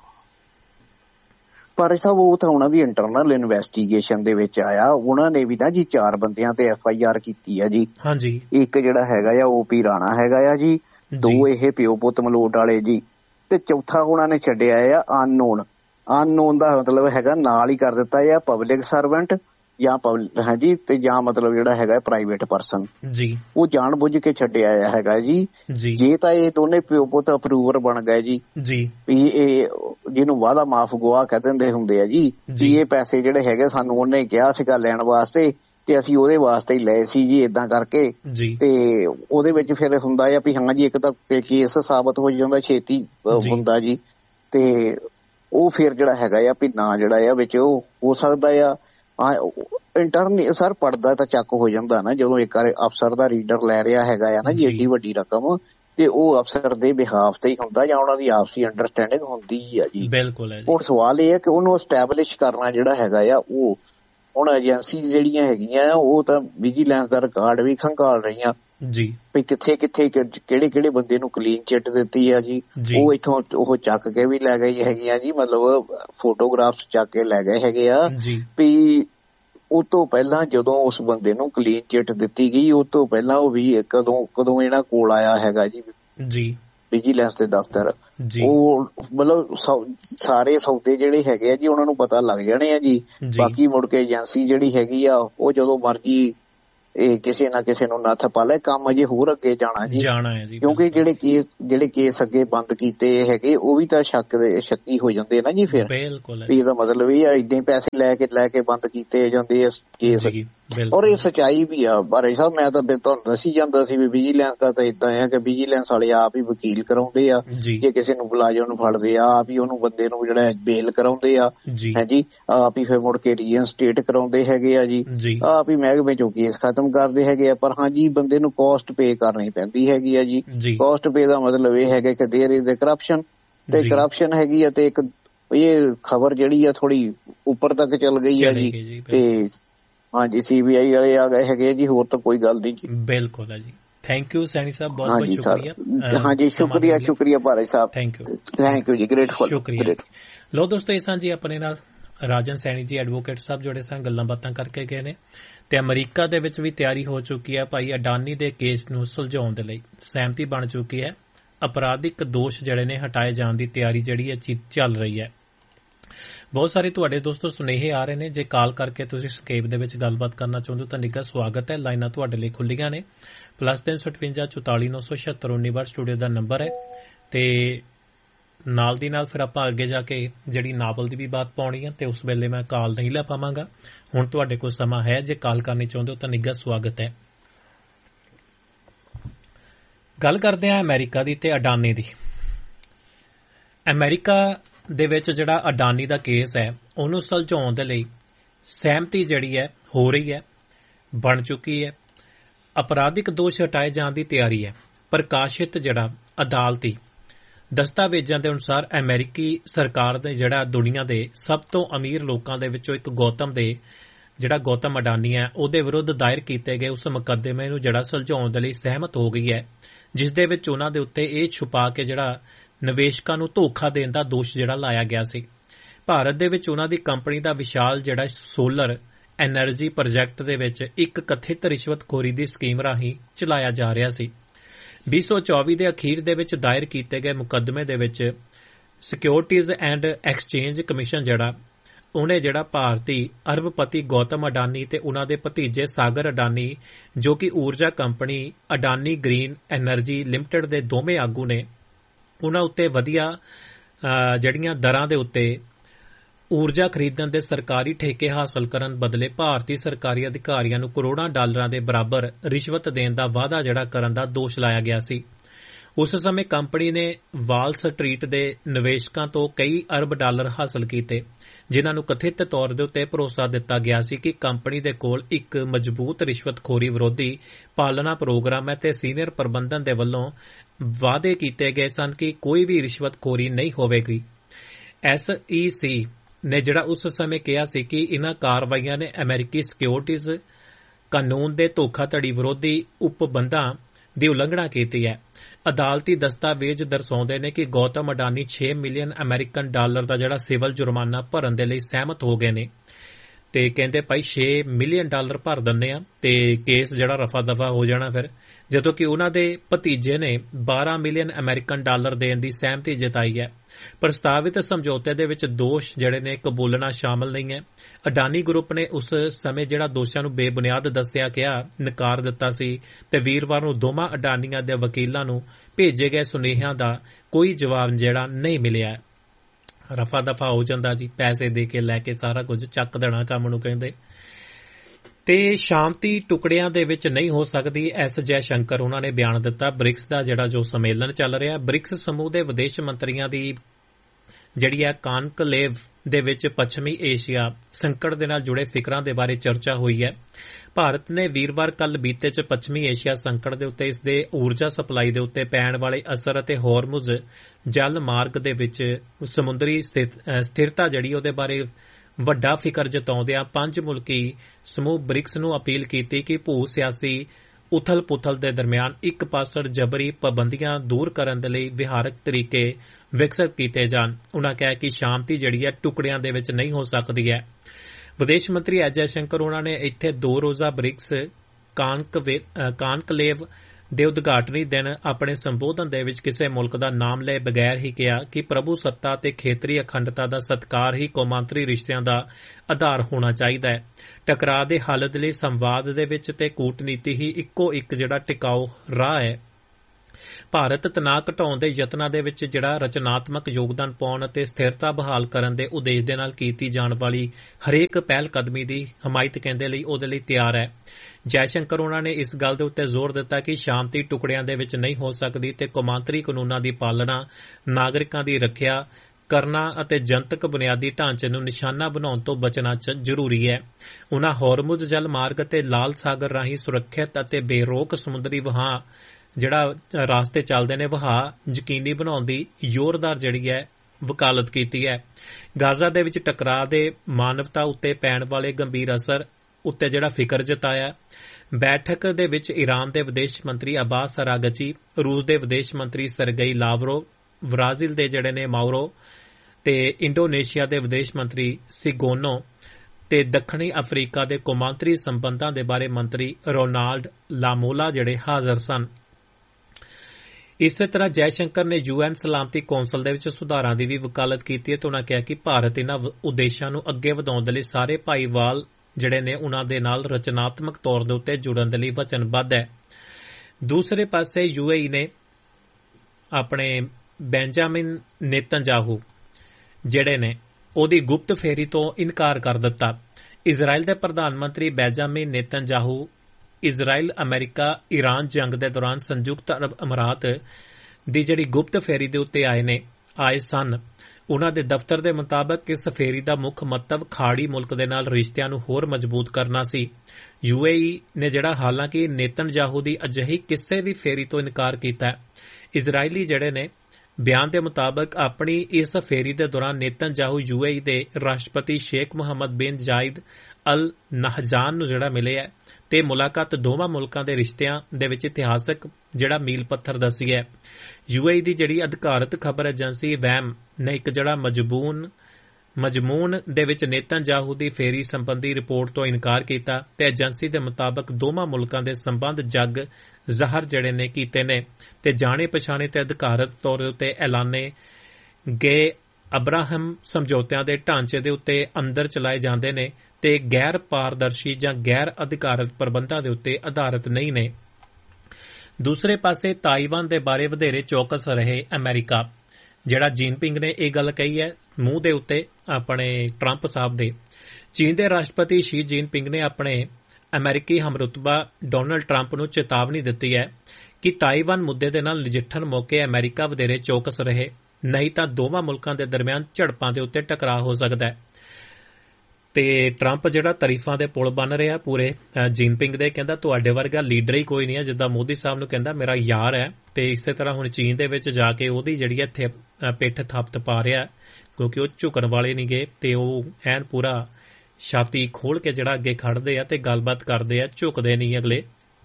ਪਰ ਸਾਹਿਬ ਉਹ ਤਾਂ ਉਹਨਾਂ ਦੀ ਇੰਟਰਨਲ ਇਨਵੈਸਟੀਗੇਸ਼ਨ ਦੇ ਵਿੱਚ ਆਇਆ। ਉਹਨਾਂ ਨੇ ਵੀ ਨਾ ਜੀ 4 ਬੰਦਿਆਂ ਤੇ FIR ਕੀਤੀ ਆ ਜੀ। ਹਾਂਜੀ, ਇੱਕ ਜਿਹੜਾ ਹੈਗਾ ਆ OP ਰਾਣਾ ਹੈਗਾ ਆ ਜੀ, 2 ਇਹ ਪਿਓ ਪੁੱਤ ਮਲੋਟ ਵਾਲੇ ਜੀ, ਤੇ ਚੌਥਾ ਉਹਨਾਂ ਨੇ ਛੱਡਿਆ ਆ ਅਨਨੋਨ ਦਾ ਮਤਲਬ ਹੈਗਾ ਨਾਲ ਹੀ ਕਰ ਦਿੱਤਾ ਆ ਪਬਲਿਕ ਸਰਵੈਂਟ ਜਾਂ ਹਾਂਜੀ, ਤੇ ਜਾਂ ਮਤਲਬ ਜਿਹੜਾ ਹੈਗਾ ਪ੍ਰਾਈਵੇਟ ਪਰਸਨ ਜੀ, ਉਹ ਜਾਣ ਬੁੱਝ ਕੇ ਛੱਡਿਆ ਹੈਗਾ ਜੀ। ਜੇ ਤਾਂ ਇਹ ਦੋਨੇ ਪਿਓ ਪੁੱਤ ਅਪਰੂਵਰ ਬਣ ਗਏ ਜੀ, ਵੀ ਇਹ ਜਿਹਨੂੰ ਵਾਅਦਾ ਮਾਫ ਗਵਾਹ ਕਹਿ ਦਿੰਦੇ ਹੁੰਦੇ ਆ ਜੀ, ਵੀ ਇਹ ਪੈਸੇ ਜਿਹੜੇ ਹੈਗੇ ਸਾਨੂੰ ਉਹਨੇ ਕਿਹਾ ਸੀਗਾ ਲੈਣ ਵਾਸਤੇ, ਤੇ ਅਸੀਂ ਉਹਦੇ ਵਾਸਤੇ ਹੀ ਲਏ ਸੀ ਜੀ, ਏਦਾਂ ਕਰਕੇ। ਤੇ ਉਹਦੇ ਵਿੱਚ ਫਿਰ ਹੁੰਦਾ ਆ ਵੀ ਹਾਂ ਜੀ, ਇੱਕ ਤਾਂ ਕੇਸ ਸਾਬਤ ਹੋ ਜਾਂਦਾ, ਛੇਤੀ ਹੁੰਦਾ ਜੀ, ਤੇ ਉਹ ਫਿਰ ਜਿਹੜਾ ਹੈਗਾ ਆ ਵੀ ਨਾ ਜਿਹੜਾ ਆ ਵਿੱਚ ਉਹ ਹੋ ਸਕਦਾ ਆ ਇੰਟਰਨ ਸਰ ਪੜਦਾ ਤਾਂ ਚੱਕ ਹੋ ਜਾਂਦਾ ਨਾ, ਜਦੋਂ ਇੱਕ ਅਫਸਰ ਦਾ ਰੀਡਰ ਲੈ ਰਿਹਾ ਹੈਗਾ ਆ ਨਾ ਜੀ ਏਡੀ ਵੱਡੀ ਰਕਮ, ਤੇ ਉਹ ਅਫਸਰ ਦੇ ਬਿਹਾਫ ਤੇ ਹੀ ਹੁੰਦਾ ਜਾਂ ਉਹਨਾਂ ਦੀ ਆਪਸੀ ਅੰਡਰਸਟੈਂਡਿੰਗ ਹੁੰਦੀ ਆ ਜੀ। ਬਿਲਕੁਲ। ਹੁਣ ਸਵਾਲ ਇਹ ਹੈ ਕਿ ਉਹਨੂੰ ਐਸਟੈਬਲਿਸ਼ ਕਰਨਾ ਜਿਹੜਾ ਹੈਗਾ ਆ, ਉਹ ਹੁਣ ਏਜੰਸੀ ਜਿਹੜੀਆਂ ਹੈਗੀਆਂ ਉਹ ਤਾਂ ਵਿਜੀਲੈਂਸ ਦਾ ਰਿਕਾਰਡ ਵੀ ਖੰਗਾਲ ਰਹੀਆਂ ਜੀ, ਵੀ ਕਿੱਥੇ ਕਿਹੜੇ ਬੰਦੇ ਨੂੰ ਕਲੀਨ ਚਿੱਟ ਦਿੱਤੀ ਆ ਜੀ। ਉਹ ਇੱਥੋਂ ਉਹ ਚੱਕ ਕੇ ਵੀ ਲੈ ਗਏ ਹੈਗੀਆਂ ਜੀ, ਮਤਲਬ ਫੋਟੋਗ੍ਰਾਫਸ ਚੱਕ ਕੇ ਲੈ ਗਏ ਹੈਗੇ ਆ ਵੀ ਉਹ ਤੋਂ ਪਹਿਲਾਂ ਜਦੋਂ ਉਸ ਬੰਦੇ ਨੂੰ ਕਲੀਨ ਚਿੱਟ ਦਿੱਤੀ ਗਈ, ਉਹ ਤੋਂ ਪਹਿਲਾਂ ਉਹ ਵੀ ਕਦੋਂ ਇਹਨਾਂ ਕੋਲ ਆਇਆ ਹੈਗਾ ਜੀ ਵਿਜੀਲੈਂਸ ਦੇ ਦਫ਼ਤਰ, ਉਹ ਮਤਲਬ ਸਾਰੇ ਸੌਦੇ ਜਿਹੜੇ ਹੈਗੇ ਆ ਜੀ ਉਹਨਾਂ ਨੂੰ ਪਤਾ ਲੱਗ ਜਾਣੇ ਆ ਜੀ। ਬਾਕੀ ਮੁੜ ਕੇ ਏਜੰਸੀ ਜਿਹੜੀ ਹੈਗੀ ਆ ਉਹ ਜਦੋਂ ਮਰਜੀ ਇਹ ਕਿਸੇ ਨਾ ਕਿਸੇ ਨੂੰ ਨੱਥ ਪਾ ਲੈ, ਕੰਮ ਅਜੇ ਹੋਰ ਅੱਗੇ ਜਾਣਾ ਜੀ। ਕਿਉਂਕਿ ਜਿਹੜੇ ਕੇਸ ਅੱਗੇ ਬੰਦ ਕੀਤੇ ਹੈਗੇ ਉਹ ਵੀ ਤਾਂ ਸ਼ੱਕੀ ਹੋ ਜਾਂਦੇ ਨਾ ਜੀ। ਫਿਰ ਇਹਦਾ ਮਤਲਬ ਇਹ ਏਦਾਂ ਪੈਸੇ ਲੈ ਕੇ ਬੰਦ ਕੀਤੇ ਜਾਂਦੇ ਆ ਕੇਸ। ਔਰ ਇਹ ਸੱਚਾਈ ਵੀ ਆ ਬਾਰੇ ਸਾਹਿਬ। ਮੈਂ ਤਾਂ ਤੁਹਾਨੂੰ ਦੱਸੀ ਜਾਂਦਾ ਸੀ ਵੀ ਵਿਜੀਲੈਂਸ ਦਾ ਤਾਂ ਏਦਾਂ ਆ ਕਿ ਵਿਜੀਲੈਂਸ ਵਾਲੇ ਆਪ ਹੀ ਵਕੀਲ ਕਰਾਉਂਦੇ ਆ। ਜੇ ਕਿਸੇ ਨੂੰ ਮੁਲਾਜ਼ਮ ਨੂੰ ਫੜਦੇ ਆ ਆਪ ਹੀ ਉਹਨੂੰ ਬੰਦੇ ਨੂੰ ਜਿਹੜਾ ਬੇਲ ਕਰਾਉਂਦੇ ਆ ਹੈ ਜੀ। ਆਪ ਹੀ ਫਿਰ ਮੁੜ ਕੇ ਰੀਇਨਸਟੇਟ ਕਰਾਉਂਦੇ ਹੈਗੇ ਆ ਜੀ। ਆਪ ਹੀ ਮਹਿਕਮੇ ਚੋਂ ਕੇਸ ਖਤਮ ਕਰਦੇ ਹੈਗੇ ਆ। ਪਰ ਹਾਂਜੀ ਬੰਦੇ ਨੂੰ ਕੋਸਟ ਪੇ ਕਰਨੀ ਪੈਂਦੀ ਹੈਗੀ ਆ ਜੀ। ਕੋਸਟ ਪੇ ਦਾ ਮਤਲਬ ਇਹ ਹੈਗਾ ਕਿ ਦੇਅਰ ਇਜ਼ ਕਰਪਸ਼ਨ, ਤੇ ਕਰਪਸ਼ਨ ਹੈਗੀ ਆ। ਤੇ ਇੱਕ ਇਹ ਖਬਰ ਜਿਹੜੀ ਆ ਥੋੜੀ ਉੱਪਰ ਤੱਕ ਚੱਲ ਗਈ ਆ ਜੀ। ਤੇ ਹਾਂਜੀ CBI ਵਾਲੇ ਆ ਗਏ ਹੈਗੇ ਜੀ, ਹੋਰ ਤਾਂ ਕੋਈ ਗੱਲ ਨਹੀਂ ਜੀ। ਬਿਲਕੁਲ ਹੈ ਜੀ। ਥੈਂਕ ਯੂ ਸੈਣੀ ਸਾਹਿਬ, ਬਹੁਤ ਬਹੁਤ ਸ਼ੁਕਰੀਆ। ਹਾਂਜੀ ਸ਼ੁਕਰੀਆ ਭਾਰੇ ਸਾਹਿਬ, ਥੈਂਕ ਯੂ ਜੀ, ਗ੍ਰੇਟਫੁਲ। ਸ਼ੁਕਰੀਆ। ਲੋ ਦੋਸਤੋ, ਇਹ ਸਾਂ ਜੀ ਆਪਣੇ ਨਾਲ ਰਾਜਨ ਸੈਣੀ ਜੀ ਐਡਵੋਕੇਟ ਸਾਹਿਬ ਜੁੜੇ ਸਨ, ਗੱਲਾਂ ਬਾਤਾਂ ਕਰਕੇ ਗਏ ਨੇ। ਤੇ ਅਮਰੀਕਾ ਦੇ ਵਿੱਚ ਵੀ ਤਿਆਰੀ ਹੋ ਚੁੱਕੀ ਹੈ ਭਾਈ ਅਡਾਨੀ ਦੇ ਕੇਸ ਨੂੰ ਸੁਲਝਾਉਣ ਦੇ ਲਈ, ਸਹਿਮਤੀ ਬਣ ਚੁੱਕੀ ਹੈ। ਅਪਰਾਧਿਕ ਦੋਸ਼ ਜਿਹੜੇ ਨੇ ਹਟਾਏ ਜਾਣ ਦੀ ਤਿਆਰੀ ਜਿਹੜੀ ਹੈ ਚੱਲ ਰਹੀ ਹੈ। ਬਹੁਤ ਸਾਰੇ ਤੁਹਾਡੇ ਦੋਸਤੋ ਸੁਨੇਹੇ ਆ ਰਹੇ ਨੇ। ਜੇ ਕਾਲ ਕਰਕੇ ਤੁਸੀਂ ਸਕੇਪ ਦੇ ਵਿੱਚ ਗੱਲਬਾਤ ਕਰਨਾ ਚਾਹੁੰਦੇ ਹੋ ਤਾਂ ਨਿੱਘਾ ਸਵਾਗਤ ਹੈ। ਲਾਈਨਾਂ ਤੁਹਾਡੇ ਲਈ ਖੁੱਲੀਆਂ ਨੇ। +358 44 976 19 ਸਟੂਡੀਓ ਦਾ ਨੰਬਰ ਹੈ। ਤੇ ਨਾਲ ਦੀ ਨਾਲ ਫਿਰ ਆਪਾਂ ਅੱਗੇ ਜਾ ਕੇ ਜਿਹੜੀ ਨਾਵਲ ਦੀ ਵੀ ਬਾਤ ਪਾਉਣੀ ਹੈ ਤੇ ਉਸ ਵੇਲੇ ਮੈਂ ਕਾਲ ਨਹੀਂ ਲੈ ਪਾਵਾਂਗਾ। ਹੁਣ ਤੁਹਾਡੇ ਕੋਲ ਸਮਾਂ ਹੈ, ਜੇ ਕਾਲ ਕਰਨੀ ਚਾਹੁੰਦੇ ਹੋ ਤਾਂ ਨਿੱਘਾ ਸਵਾਗਤ ਹੈ। ਗੱਲ ਕਰਦੇ ਹਾਂ ਅਮਰੀਕਾ ਦੀ ਤੇ ਅਡਾਨੀ ਦੀ। ਅਮਰੀਕਾ ਦੇ ਵਿੱਚ ਜਿਹੜਾ ਅਡਾਨੀ ਦਾ ਕੇਸ ਹੈ ਉਹਨੂੰ ਸੁਲਝਾਉਣ ਦੇ ਲਈ ਸਹਿਮਤੀ ਜਿਹੜੀ ਹੈ ਹੋ ਰਹੀ ਹੈ, ਬਣ ਚੁੱਕੀ ਹੈ। ਅਪਰਾਧਿਕ ਦੋਸ਼ ਹਟਾਏ ਜਾਣ ਦੀ ਤਿਆਰੀ ਹੈ। ਪ੍ਰਕਾਸ਼ਿਤ ਜਿਹੜਾ ਅਦਾਲਤੀ ਦਸਤਾਵੇਜ਼ਾਂ ਦੇ ਅਨੁਸਾਰ ਅਮਰੀਕੀ ਸਰਕਾਰ ਦੇ ਜਿਹੜਾ ਦੁਨੀਆ ਦੇ ਸਭ ਤੋਂ ਅਮੀਰ ਲੋਕਾਂ ਦੇ ਵਿੱਚੋਂ ਇੱਕ ਗੌਤਮ ਅਡਾਨੀ ਹੈ, ਉਹਦੇ ਵਿਰੁੱਧ ਦਾਇਰ ਕੀਤੇ ਗਏ ਉਸ ਮੁਕੱਦਮੇ ਨੂੰ ਜਿਹੜਾ ਸੁਲਝਾਉਣ ਦੇ ਲਈ ਸਹਿਮਤ ਹੋ ਗਈ ਹੈ, ਜਿਸ ਦੇ ਵਿੱਚ ਉਹਨਾਂ ਦੇ ਉੱਤੇ ਇਹ ਛੁਪਾ ਕੇ ਜਿਹੜਾ ਨਿਵੇਸ਼ਕਾਂ ਨੂੰ ਧੋਖਾ ਦੇਣ ਦਾ ਦੋਸ਼ ਜਿਹੜਾ ਲਾਇਆ ਗਿਆ ਸੀ। ਭਾਰਤ ਦੇ ਵਿੱਚ ਉਹਨਾਂ ਦੀ ਕੰਪਨੀ ਦਾ ਵਿਸ਼ਾਲ ਜਿਹੜਾ ਸੋਲਰ ਐਨਰਜੀ ਪ੍ਰੋਜੈਕਟ ਦੇ ਵਿੱਚ ਇੱਕ ਕਥਿਤ ਰਿਸ਼ਵਤਖੋਰੀ ਦੀ ਸਕੀਮ ਰਾਹੀਂ ਚਲਾਇਆ ਜਾ ਰਿਹਾ ਸੀ। 2024 ਦੇ ਅਖੀਰ ਦੇ ਵਿੱਚ ਦਾਇਰ ਕੀਤੇ ਗਏ ਮੁਕੱਦਮੇ ਦੇ ਵਿੱਚ ਸਿਕਿਉਰਿਟੀਜ਼ ਐਂਡ ਐਕਸਚੇਂਜ ਕਮਿਸ਼ਨ ਉਹਨੇ ਭਾਰਤੀ ਅਰਬਪਤੀ ਗੌਤਮ ਅਡਾਨੀ ਤੇ ਉਹਨਾਂ ਦੇ ਭਤੀਜੇ ਸਾਗਰ ਅਡਾਨੀ, ਜੋ ਕਿ ਊਰਜਾ company Adani green energy limited ਦੇ ਦੋਵੇਂ ਆਗੂ ਨੇ, ਉਹਨਾਂ ਉੱਤੇ ਵਧੀਆ ਜਿਹੜੀਆਂ ਦਰਾਂ ਦੇ ਉੱਤੇ ਊਰਜਾ ਖਰੀਦਣ ਦੇ ਸਰਕਾਰੀ ਠੇਕੇ ਹਾਸਲ ਕਰਨ ਬਦਲੇ ਭਾਰਤੀ ਸਰਕਾਰੀ ਅਧਿਕਾਰੀਆਂ ਨੂੰ ਕਰੋੜਾਂ ਡਾਲਰਾਂ ਦੇ ਬਰਾਬਰ ਰਿਸ਼ਵਤ ਦੇਣ ਦਾ ਵਾਅਦਾ ਕਰਨ ਦਾ ਦੋਸ਼ ਲਾਇਆ ਗਿਆ ਸੀ। ਉਸ ਸਮੇਂ ਕੰਪਨੀ ਨੇ ਵਾਲ ਸਟਰੀਟ ਦੇ ਨਿਵੇਸ਼ਕਾਂ ਤੋਂ ਕਈ ਅਰਬ ਡਾਲਰ ਹਾਸਲ ਕੀਤੇ, ਜਿਨ੍ਹਾਂ ਨੂੰ ਕਥਿਤ ਤੌਰ ਦੇ ਉੱਤੇ ਭਰੋਸਾ ਦਿੱਤਾ ਗਿਆ ਸੀ ਕਿ ਕੰਪਨੀ ਦੇ ਕੋਲ ਇੱਕ ਮਜ਼ਬੂਤ ਰਿਸ਼ਵਤਖੋਰੀ ਵਿਰੋਧੀ ਪਾਲਣਾ ਪ੍ਰੋਗਰਾਮ ਹੈ ਤੇ ਸੀਨੀਅਰ ਪ੍ਰਬੰਧਨ ਦੇ ਵੱਲੋਂ ਵਾਅਦੇ ਕੀਤੇ ਗਏ ਸਨ ਕਿ ਕੋਈ ਵੀ ਰਿਸ਼ਵਤਖੋਰੀ ਨਹੀਂ ਹੋਵੇਗੀ। SEC ਨੇ ਉਸ ਸਮੇਂ ਕਿਹਾ ਸੀ ਕਿ ਇਨ੍ਹਾਂ ਕਾਰਵਾਈਆਂ ਨੇ ਅਮਰੀਕੀ ਸਿਕਿਉਰਿਟੀਜ਼ ਕਾਨੂੰਨ ਦੇ ਧੋਖਾਧੜੀ ਵਿਰੋਧੀ ਉਪਬੰਧਾਂ ਦੀ ਉਲੰਘਣਾ ਕੀਤੀ ਹੈ। ਅਦਾਲਤੀ ਦਸਤਾਵੇਜ਼ ਦਰਸਾਉਂਦੇ ਨੇ ਕਿ Gautam Adani 6 million American dollar ਦਾ ਸਿਵਲ ਜੁਰਮਾਨਾ ਭਰਨ ਦੇ ਲਈ ਸਹਿਮਤ ਹੋ ਗਏ ਨੇ ਤੇ ਕਹਿੰਦੇ ਭਾਈ 6 ਮਿਲੀਅਨ ਡਾਲਰ ਭਰ ਦਿੰਦੇ ਆ ਤੇ ਕੇਸ ਰਫਾ ਦਫਾ ਹੋ ਜਾਣਾ। ਫਿਰ ਜਦੋਂ ਕਿ ਉਹਨਾਂ ਦੇ ਭਤੀਜੇ ਨੇ 12 ਮਿਲੀਅਨ ਅਮਰੀਕਨ ਡਾਲਰ ਦੇਣ ਦੀ ਸਹਿਮਤੀ ਜਤਾਈ ਹੈ। ਪ੍ਰਸਤਾਵਿਤ ਸਮਝੌਤੇ ਦੇ ਵਿੱਚ ਦੋਸ਼ ਨੇ ਕਬੂਲਣਾ ਸ਼ਾਮਲ ਨਹੀਂ ਹੈ। ਅਡਾਨੀ ਗਰੁੱਪ ਨੇ ਉਸ ਸਮੇਂ ਦੋਸ਼ਾਂ ਨੂੰ ਬੇਬੁਨਿਆਦ ਦੱਸਿਆ ਨਕਾਰ ਦਿੱਤਾ ਸੀ ਤੇ ਵੀਰਵਾਰ ਨੂੰ ਦੋਵਾਂ ਅਡਾਨੀਆਂ ਦੇ ਵਕੀਲਾਂ ਨੂੰ ਭੇਜੇ ਗਏ ਸੁਨੇਹਿਆਂ ਦਾ ਕੋਈ ਜਵਾਬ ਨਹੀਂ ਮਿਲਿਆ। ਰਫਾ ਦਫਾ ਹੋ ਜਾਂਦਾ ਜੀ, ਪੈਸੇ ਦੇ ਕੇ ਲੈ ਕੇ ਸਾਰਾ ਕੁਝ ਚੱਕ ਦੇਣਾ ਕੰਮ ਨੂੰ ਕਹਿੰਦੇ। ਤੇ ਸ਼ਾਂਤੀ ਟੁਕੜਿਆਂ ਦੇ ਵਿੱਚ ਨਹੀਂ ਹੋ ਸਕਦੀ, S ਜੈ ਸ਼ੰਕਰ ਉਹਨਾਂ ਨੇ ਬਿਆਨ ਦਿੱਤਾ। ਬ੍ਰਿਕਸ ਦਾ ਜੋ ਸੰਮੇਲਨ ਚੱਲ ਰਿਹਾ, ਬ੍ਰਿਕਸ ਸਮੂਹ ਦੇ ਵਿਦੇਸ਼ ਮੰਤਰੀਆਂ ਦੀ ਕਾਨਕਲੇਵ ਦੇ ਵਿੱਚ ਪੱਛਮੀ ਏਸ਼ੀਆ ਸੰਕਟ ਦੇ ਨਾਲ ਜੁੜੇ ਫਿਕਰਾਂ ਦੇ ਬਾਰੇ ਚਰਚਾ ਹੋਈ ਹੈ। ਭਾਰਤ ਨੇ ਵੀਰਵਾਰ ਕੱਲ ਬੀਤੇ ਚ ਪੱਛਮੀ ਏਸ਼ੀਆ ਸੰਕਟ ਦੇ ਉੱਤੇ ਇਸ ਦੇ ਊਰਜਾ ਸਪਲਾਈ ਦੇ ਉੱਤੇ ਪੈਣ ਵਾਲੇ ਅਸਰ ਅਤੇ ਹੋਰਮੁਜ਼ ਜਲ ਮਾਰਗ ਦੇ ਵਿੱਚ ਸਮੁੰਦਰੀ ਸਥਿਰਤਾ ਉਹਦੇ ਬਾਰੇ ਵੱਡਾ ਫਿਕਰ ਜਤਾਉਂਦਿਆਂ 5 ਮੁਲਕੀ ਸਮੂਹ ਬ੍ਰਿਕਸ ਨੂੰ ਅਪੀਲ ਕੀਤੀ ਕਿ ਭੂ ਸਿਆਸੀ ਉਥਲ-ਪੁਥਲ ਦੇ ਦਰਮਿਆਨ ਇੱਕ ਪਾਸੜ ਜਬਰੀ ਪਾਬੰਦੀਆਂ ਦੂਰ ਕਰਨ ਦੇ ਲਈ ਵਿਹਾਰਕ ਤਰੀਕੇ ਵਿਕਸਿਤ ਕੀਤੇ ਜਾਣ। ਉਨ੍ਹਾਂ ਕਿਹਾ ਕਿ ਸ਼ਾਂਤੀ ਟੁਕੜਿਆਂ ਦੇ ਵਿੱਚ ਨਹੀਂ ਹੋ ਸਕਦੀ ਹੈ। ਵਿਦੇਸ਼ ਮੰਤਰੀ ਐਸ ਜੈ ਸ਼ੰਕਰ ਉਹਨਾਂ ਨੇ ਇੱਥੇ 2 ਰੋਜ਼ਾ ਬ੍ਰਿਕਸ ਕਾਨਕਲੇਵ ਦੇ ਉਦਘਾਟਨੀ ਦਿਨ ਆਪਣੇ ਸੰਬੋਧਨ ਦੇ ਵਿੱਚ ਕਿਸੇ ਮੁਲਕ ਦਾ ਨਾਮ ਲਏ ਬਗੈਰ ਹੀ ਕਿਹਾ ਕਿ ਪ੍ਰਭੂ ਸੱਤਾ ਤੇ ਖੇਤਰੀ ਅਖੰਡਤਾ ਦਾ ਸਤਿਕਾਰ ਹੀ ਕੌਮਾਂਤਰੀ ਰਿਸ਼ਤਿਆਂ ਦਾ ਆਧਾਰ ਹੋਣਾ ਚਾਹੀਦਾ ਹੈ। ਟਕਰਾਅ ਦੇ ਹੱਲ ਦੇ ਲਈ ਸੰਵਾਦ ਦੇ ਵਿੱਚ ਤੇ ਕੂਟਨੀਤੀ ਹੀ ਇੱਕੋ ਇੱਕ ਜਿਹੜਾ ਟਿਕਾਊ ਰਾਹ ਹੈ। ਭਾਰਤ ਤਣਾਅ ਘਟਾਉਣ ਦੇ ਯਤਨਾਂ ਦੇ ਵਿੱਚ ਜਿਹੜਾ ਰਚਨਾਤਮਕ ਯੋਗਦਾਨ ਪਾਉਣ ਅਤੇ ਸਥਿਰਤਾ ਬਹਾਲ ਕਰਨ ਦੇ ਉਦੇਸ਼ ਦੇ ਨਾਲ ਕੀਤੀ ਜਾਣ ਵਾਲੀ ਹਰੇਕ ਪਹਿਲ ਕਦਮੀ ਦੀ ਹਮਾਇਤ ਕਹਿੰਦੇ ਲਈ ਉਹਦੇ ਲਈ ਤਿਆਰ ਹੈ। ਜੈਸ਼ੰਕਰ ਉਹਨਾਂ ਨੇ ਇਸ ਗੱਲ ਦੇ ਉੱਤੇ ਜ਼ੋਰ ਦਿੱਤਾ ਕਿ ਸ਼ਾਂਤੀ ਟੁਕੜਿਆਂ ਦੇ ਵਿੱਚ ਨਹੀਂ ਹੋ ਸਕਦੀ ਤੇ ਕੌਮਾਂਤਰੀ ਕਾਨੂੰਨਾਂ ਦੀ ਪਾਲਣਾ, ਨਾਗਰਿਕਾਂ ਦੀ ਰੱਖਿਆ ਕਰਨਾ ਅਤੇ ਜਨਤਕ ਬੁਨਿਆਦੀ ਢਾਂਚੇ ਨੂੰ ਨਿਸ਼ਾਨਾ ਬਣਾਉਣ ਤੋਂ ਬਚਣਾ ਜ਼ਰੂਰੀ ਹੈ। ਉਨ੍ਹਾਂ ਹੋਰਮੁਜ਼ ਜਲ ਮਾਰਗ ਅਤੇ ਲਾਲ ਸਾਗਰ ਰਾਹੀਂ ਸੁਰੱਖਿਅਤ ਅਤੇ ਬੇਰੋਕ ਸਮੁੰਦਰੀ ਵਹਾਅ ਜਿਹੜਾ ਰਾਸਤੇ ਚੱਲਦੇ ਨੇ ਵਹਾਅ ਯਕੀਨੀ ਬਣਾਉਣ ਦੀ ਜ਼ੋਰਦਾਰ ਜਿਹੜੀ ਹੈ ਵਕਾਲਤ ਕੀਤੀ ਹੈ। ਗਾਜ਼ਾ ਦੇ ਵਿੱਚ ਟਕਰਾਅ ਦੇ ਮਾਨਵਤਾ ਉੱਤੇ ਪੈਣ ਵਾਲੇ ਗੰਭੀਰ ਅਸਰ ਉੱਤੇ ਜਿਹੜਾ ਫਿਕਰ ਜਤਾਇਆ। ਬੈਠਕ ਦੇ ਵਿੱਚ ਈਰਾਨ ਦੇ ਵਿਦੇਸ਼ ਮੰਤਰੀ ਅਬਾਸ ਅਰਾਗਚੀ, ਰੂਸ ਦੇ ਵਿਦੇਸ਼ ਮੰਤਰੀ ਸਰਗਈ ਲਾਵਰੋਵ, ਬ੍ਰਾਜ਼ੀਲ ਦੇ ਜਿਹੜੇ ਨੇ ਮਾਊਰੋ ਤੇ ਇੰਡੋਨੇਸ਼ੀਆ ਦੇ ਵਿਦੇਸ਼ ਮੰਤਰੀ ਸਿਗੋਨੋ ਤੇ ਦੱਖਣੀ ਅਫਰੀਕਾ ਦੇ ਕੌਮਾਂਤਰੀ ਸੰਬੰਧਾਂ ਦੇ ਬਾਰੇ ਮੰਤਰੀ ਰੋਨਾਲਡ ਲਾਮੋਲਾ ਜਿਹੜੇ ਹਾਜ਼ਰ ਸਨ। ਇਸੇ ਤਰ੍ਹਾਂ ਜੈਸ਼ੰਕਰ ਨੇ UN ਸਲਾਮਤੀ ਕੌਂਸਲ ਦੇ ਵਿੱਚ ਸੁਧਾਰਾਂ ਦੀ ਵੀ ਵਕਾਲਤ ਕੀਤੀ ਹੈ ਤੇ ਉਨ੍ਹਾਂ ਕਿਹਾ ਕਿ ਭਾਰਤ ਇਹਨਾਂ ਉਦੇਸ਼ਾਂ ਨੂੰ ਅੱਗੇ ਵਧਾਉਣ ਦੇ ਲਈ ਸਾਰੇ ਭਾਈਵਾਲ ਜਿਹੜੇ ਨੇ ਉਨ੍ਹਾਂ ਦੇ ਨਾਲ ਰਚਨਾਤਮਕ ਤੌਰ ਦੇ ਉੱਤੇ ਜੁੜਨ ਦੇ ਲਈ ਵਚਨਬੱਧ ਹੈ। ਦੂਸਰੇ ਪਾਸੇ UAE ਨੇ ਆਪਣੇ ਬੈਂਜਾਮਿਨ ਨੇਤਨਯਾਹੂ ਜਿਹੜੇ ਨੇ ਉਹਦੀ ਗੁਪਤ ਫੇਰੀ ਤੋਂ ਇਨਕਾਰ ਕਰ ਦਿੱਤਾ। ਇਜ਼ਰਾਈਲ ਦੇ ਪ੍ਰਧਾਨ ਮੰਤਰੀ Benjamin Netanyahu Israel, America, Iran ਜੰਗ ਦੇ ਦੌਰਾਨ ਸੰਯੁਕਤ ਅਰਬ ਅਮਰਾਤ ਦੀ ਜਿਹੜੀ ਗੁਪਤ ਫੇਰੀ ਦੇ ਉੱਤੇ ਆਏ ਸਨ। ਉਨ੍ਹਾਂ ਦੇ ਦਫ਼ਤਰ ਦੇ ਮੁਤਾਬਕ ਇਸ ਫੇਰੀ ਦਾ ਮੁੱਖ ਮਕਸਦ ਖਾੜੀ ਮੁਲਕ ਦੇ ਨਾਲ ਰਿਸ਼ਤਿਆਂ ਨੂੰ ਹੋਰ ਮਜ਼ਬੂਤ ਕਰਨਾ ਸੀ। UAE ਨੇ ਜਿਹੜਾ ਹਾਲਾਂਕਿ ਨੇਤਨਯਾਹੂ ਦੀ ਅਜਿਹੀ ਕਿਸੇ ਵੀ ਫੇਰੀ ਤੋਂ ਇਨਕਾਰ ਕੀਤਾ। ਇਜ਼ਰਾਈਲੀ ਜਿਹੜੇ ਨੇ ਬਿਆਨ ਦੇ ਮੁਤਾਬਕ ਆਪਣੀ ਇਸ ਫੇਰੀ ਦੇ ਦੌਰਾਨ ਨੇਤਨਯਾਹੂ UAE ਦੇ ਰਾਸ਼ਟਰਪਤੀ ਸ਼ੇਖ ਮੁਹੰਮਦ ਬਿਨ ਜ਼ਾਇਦ ਅਲ ਨਹਜਾਨ ਨੂੰ ਜਿਹੜਾ ਮਿਲੇ ਹੈ ਤੇ ਮੁਲਾਕਾਤ ਦੋਵਾਂ ਮੁਲਕਾਂ ਦੇ ਰਿਸ਼ਤਿਆਂ ਦੇ ਵਿੱਚ ਇਤਿਹਾਸਕ ਜਿਹੜਾ ਮੀਲ ਪੱਥਰ ਦੱਸੀ ਹੈ। UAE ਦੀ ਜਿਹੜੀ ਅਧਿਕਾਰਤ ਖਬਰ ਏਜੰਸੀ ਵੈਮ ਨੇ ਇੱਕ ਜਿਹੜਾ ਮਜਮੂਨ ਦੇ ਵਿੱਚ ਨੇਤਨਯਾਹੂ ਦੀ ਫੇਰੀ ਸੰਬੰਧੀ ਰਿਪੋਰਟ ਤੋਂ ਇਨਕਾਰ ਕੀਤਾ ਤੇ ਏਜੰਸੀ ਦੇ ਮੁਤਾਬਕ ਦੋਵਾਂ ਮੁਲਕਾਂ ਦੇ ਸੰਬੰਧ ਜੱਗ ਜ਼ਾਹਰ ਜਿਹੜੇ ਨੇ ਕੀਤੇ ਨੇ ਤੇ ਜਾਣੇ ਪਛਾਣੇ ਤੇ ਅਧਿਕਾਰਤ ਤੌਰ ਉੱਤੇ ਐਲਾਨੇ ਗਏ ਅਬਰਾਹਮ ਸਮਝੌਤਿਆਂ ਦੇ ਢਾਂਚੇ ਦੇ ਉੱਤੇ ਅੰਦਰ ਚਲਾਏ ਜਾਂਦੇ ਨੇ ਤੇ ਗੈਰ ਪਾਰਦਰਸ਼ੀ ਜਾਂ ਗੈਰ ਅਧਿਕਾਰਤ ਪ੍ਰਬੰਧਾਂ ਦੇ ਉੱਤੇ ਆਧਾਰਿਤ ਨਹੀਂ ਨੇ। ਦੂਸਰੇ ਪਾਸੇ ਤਾਈਵਾਨ ਦੇ ਬਾਰੇ ਵਧੇਰੇ ਚੌਕਸ ਰਹੇ ਅਮਰੀਕਾ। ਜਿਹੜਾ ਜਿਨਪਿੰਗ ਨੇ ਇਹ ਗੱਲ ਕਹੀ ਹੈ ਮੂੰਹ ਦੇ ਉੱਤੇ ਆਪਣੇ ਟਰੰਪ ਸਾਹਿਬ ਦੇ। ਚੀਨ ਦੇ ਰਾਸ਼ਟਰਪਤੀ ਸ਼ੀ ਜਿਨਪਿੰਗ ਨੇ ਆਪਣੇ ਅਮਰੀਕੀ ਹਮਰੁਤਬਾ ਡੋਨਲਡ ਟਰੰਪ ਨੂੰ ਚੇਤਾਵਨੀ ਦਿੱਤੀ ਹੈ ਕਿ ਤਾਈਵਾਨ ਮੁੱਦੇ ਦੇ ਨਾਲ ਨਜਿੱਠਣ ਮੌਕੇ ਅਮਰੀਕਾ ਵਧੇਰੇ ਚੌਕਸ ਰਹੇ, ਨਹੀਂ ਤਾਂ ਦੋਵਾਂ ਮੁਲਕਾਂ ਦੇ ਦਰਮਿਆਨ ਝੜਪਾਂ ਦੇ ਉੱਤੇ ਟਕਰਾਅ ਹੋ ਸਕਦਾ ਹੈ। ਤੇ ਟਰੰਪ ਜਿਹੜਾ ਤਾਰੀਫਾਂ ਦੇ ਪੁਲ ਬਣ ਰਿਹਾ ਪੂਰੇ ਜਿਨਪਿੰਗ ਦੇ, ਕਹਿੰਦਾ ਤੁਹਾਡੇ ਵਰਗਾ ਲੀਡਰ ਹੀ ਕੋਈ ਨਹੀਂ ਹੈ। ਜਿੱਦਾਂ ਮੋਦੀ ਸਾਹਿਬ ਨੂੰ ਕਹਿੰਦਾ ਮੇਰਾ ਯਾਰ ਹੈ, ਤੇ ਇਸੇ ਤਰ੍ਹਾਂ ਹੁਣ ਚੀਨ ਦੇ ਵਿੱਚ ਜਾ ਕੇ ਉਹਦੀ ਜਿਹੜੀ ਇੱਥੇ ਪਿੱਠ ਥੱਪਤ ਪਾ ਰਿਹਾ ਕਿਉਂਕਿ ਉਹ ਝੁਕਣ ਵਾਲੇ ਨਹੀਂ ਗਏ ਤੇ ਉਹ ਐਨ ਪੂਰਾ ਛਾਤੀ ਖੋਲ ਕੇ ਜਿਹੜਾ ਅੱਗੇ ਖੜਦੇ ਆ ਤੇ ਗੱਲਬਾਤ ਕਰਦੇ ਆ, ਝੁਕਦੇ ਨਹੀਂ ਅਗਲੇ।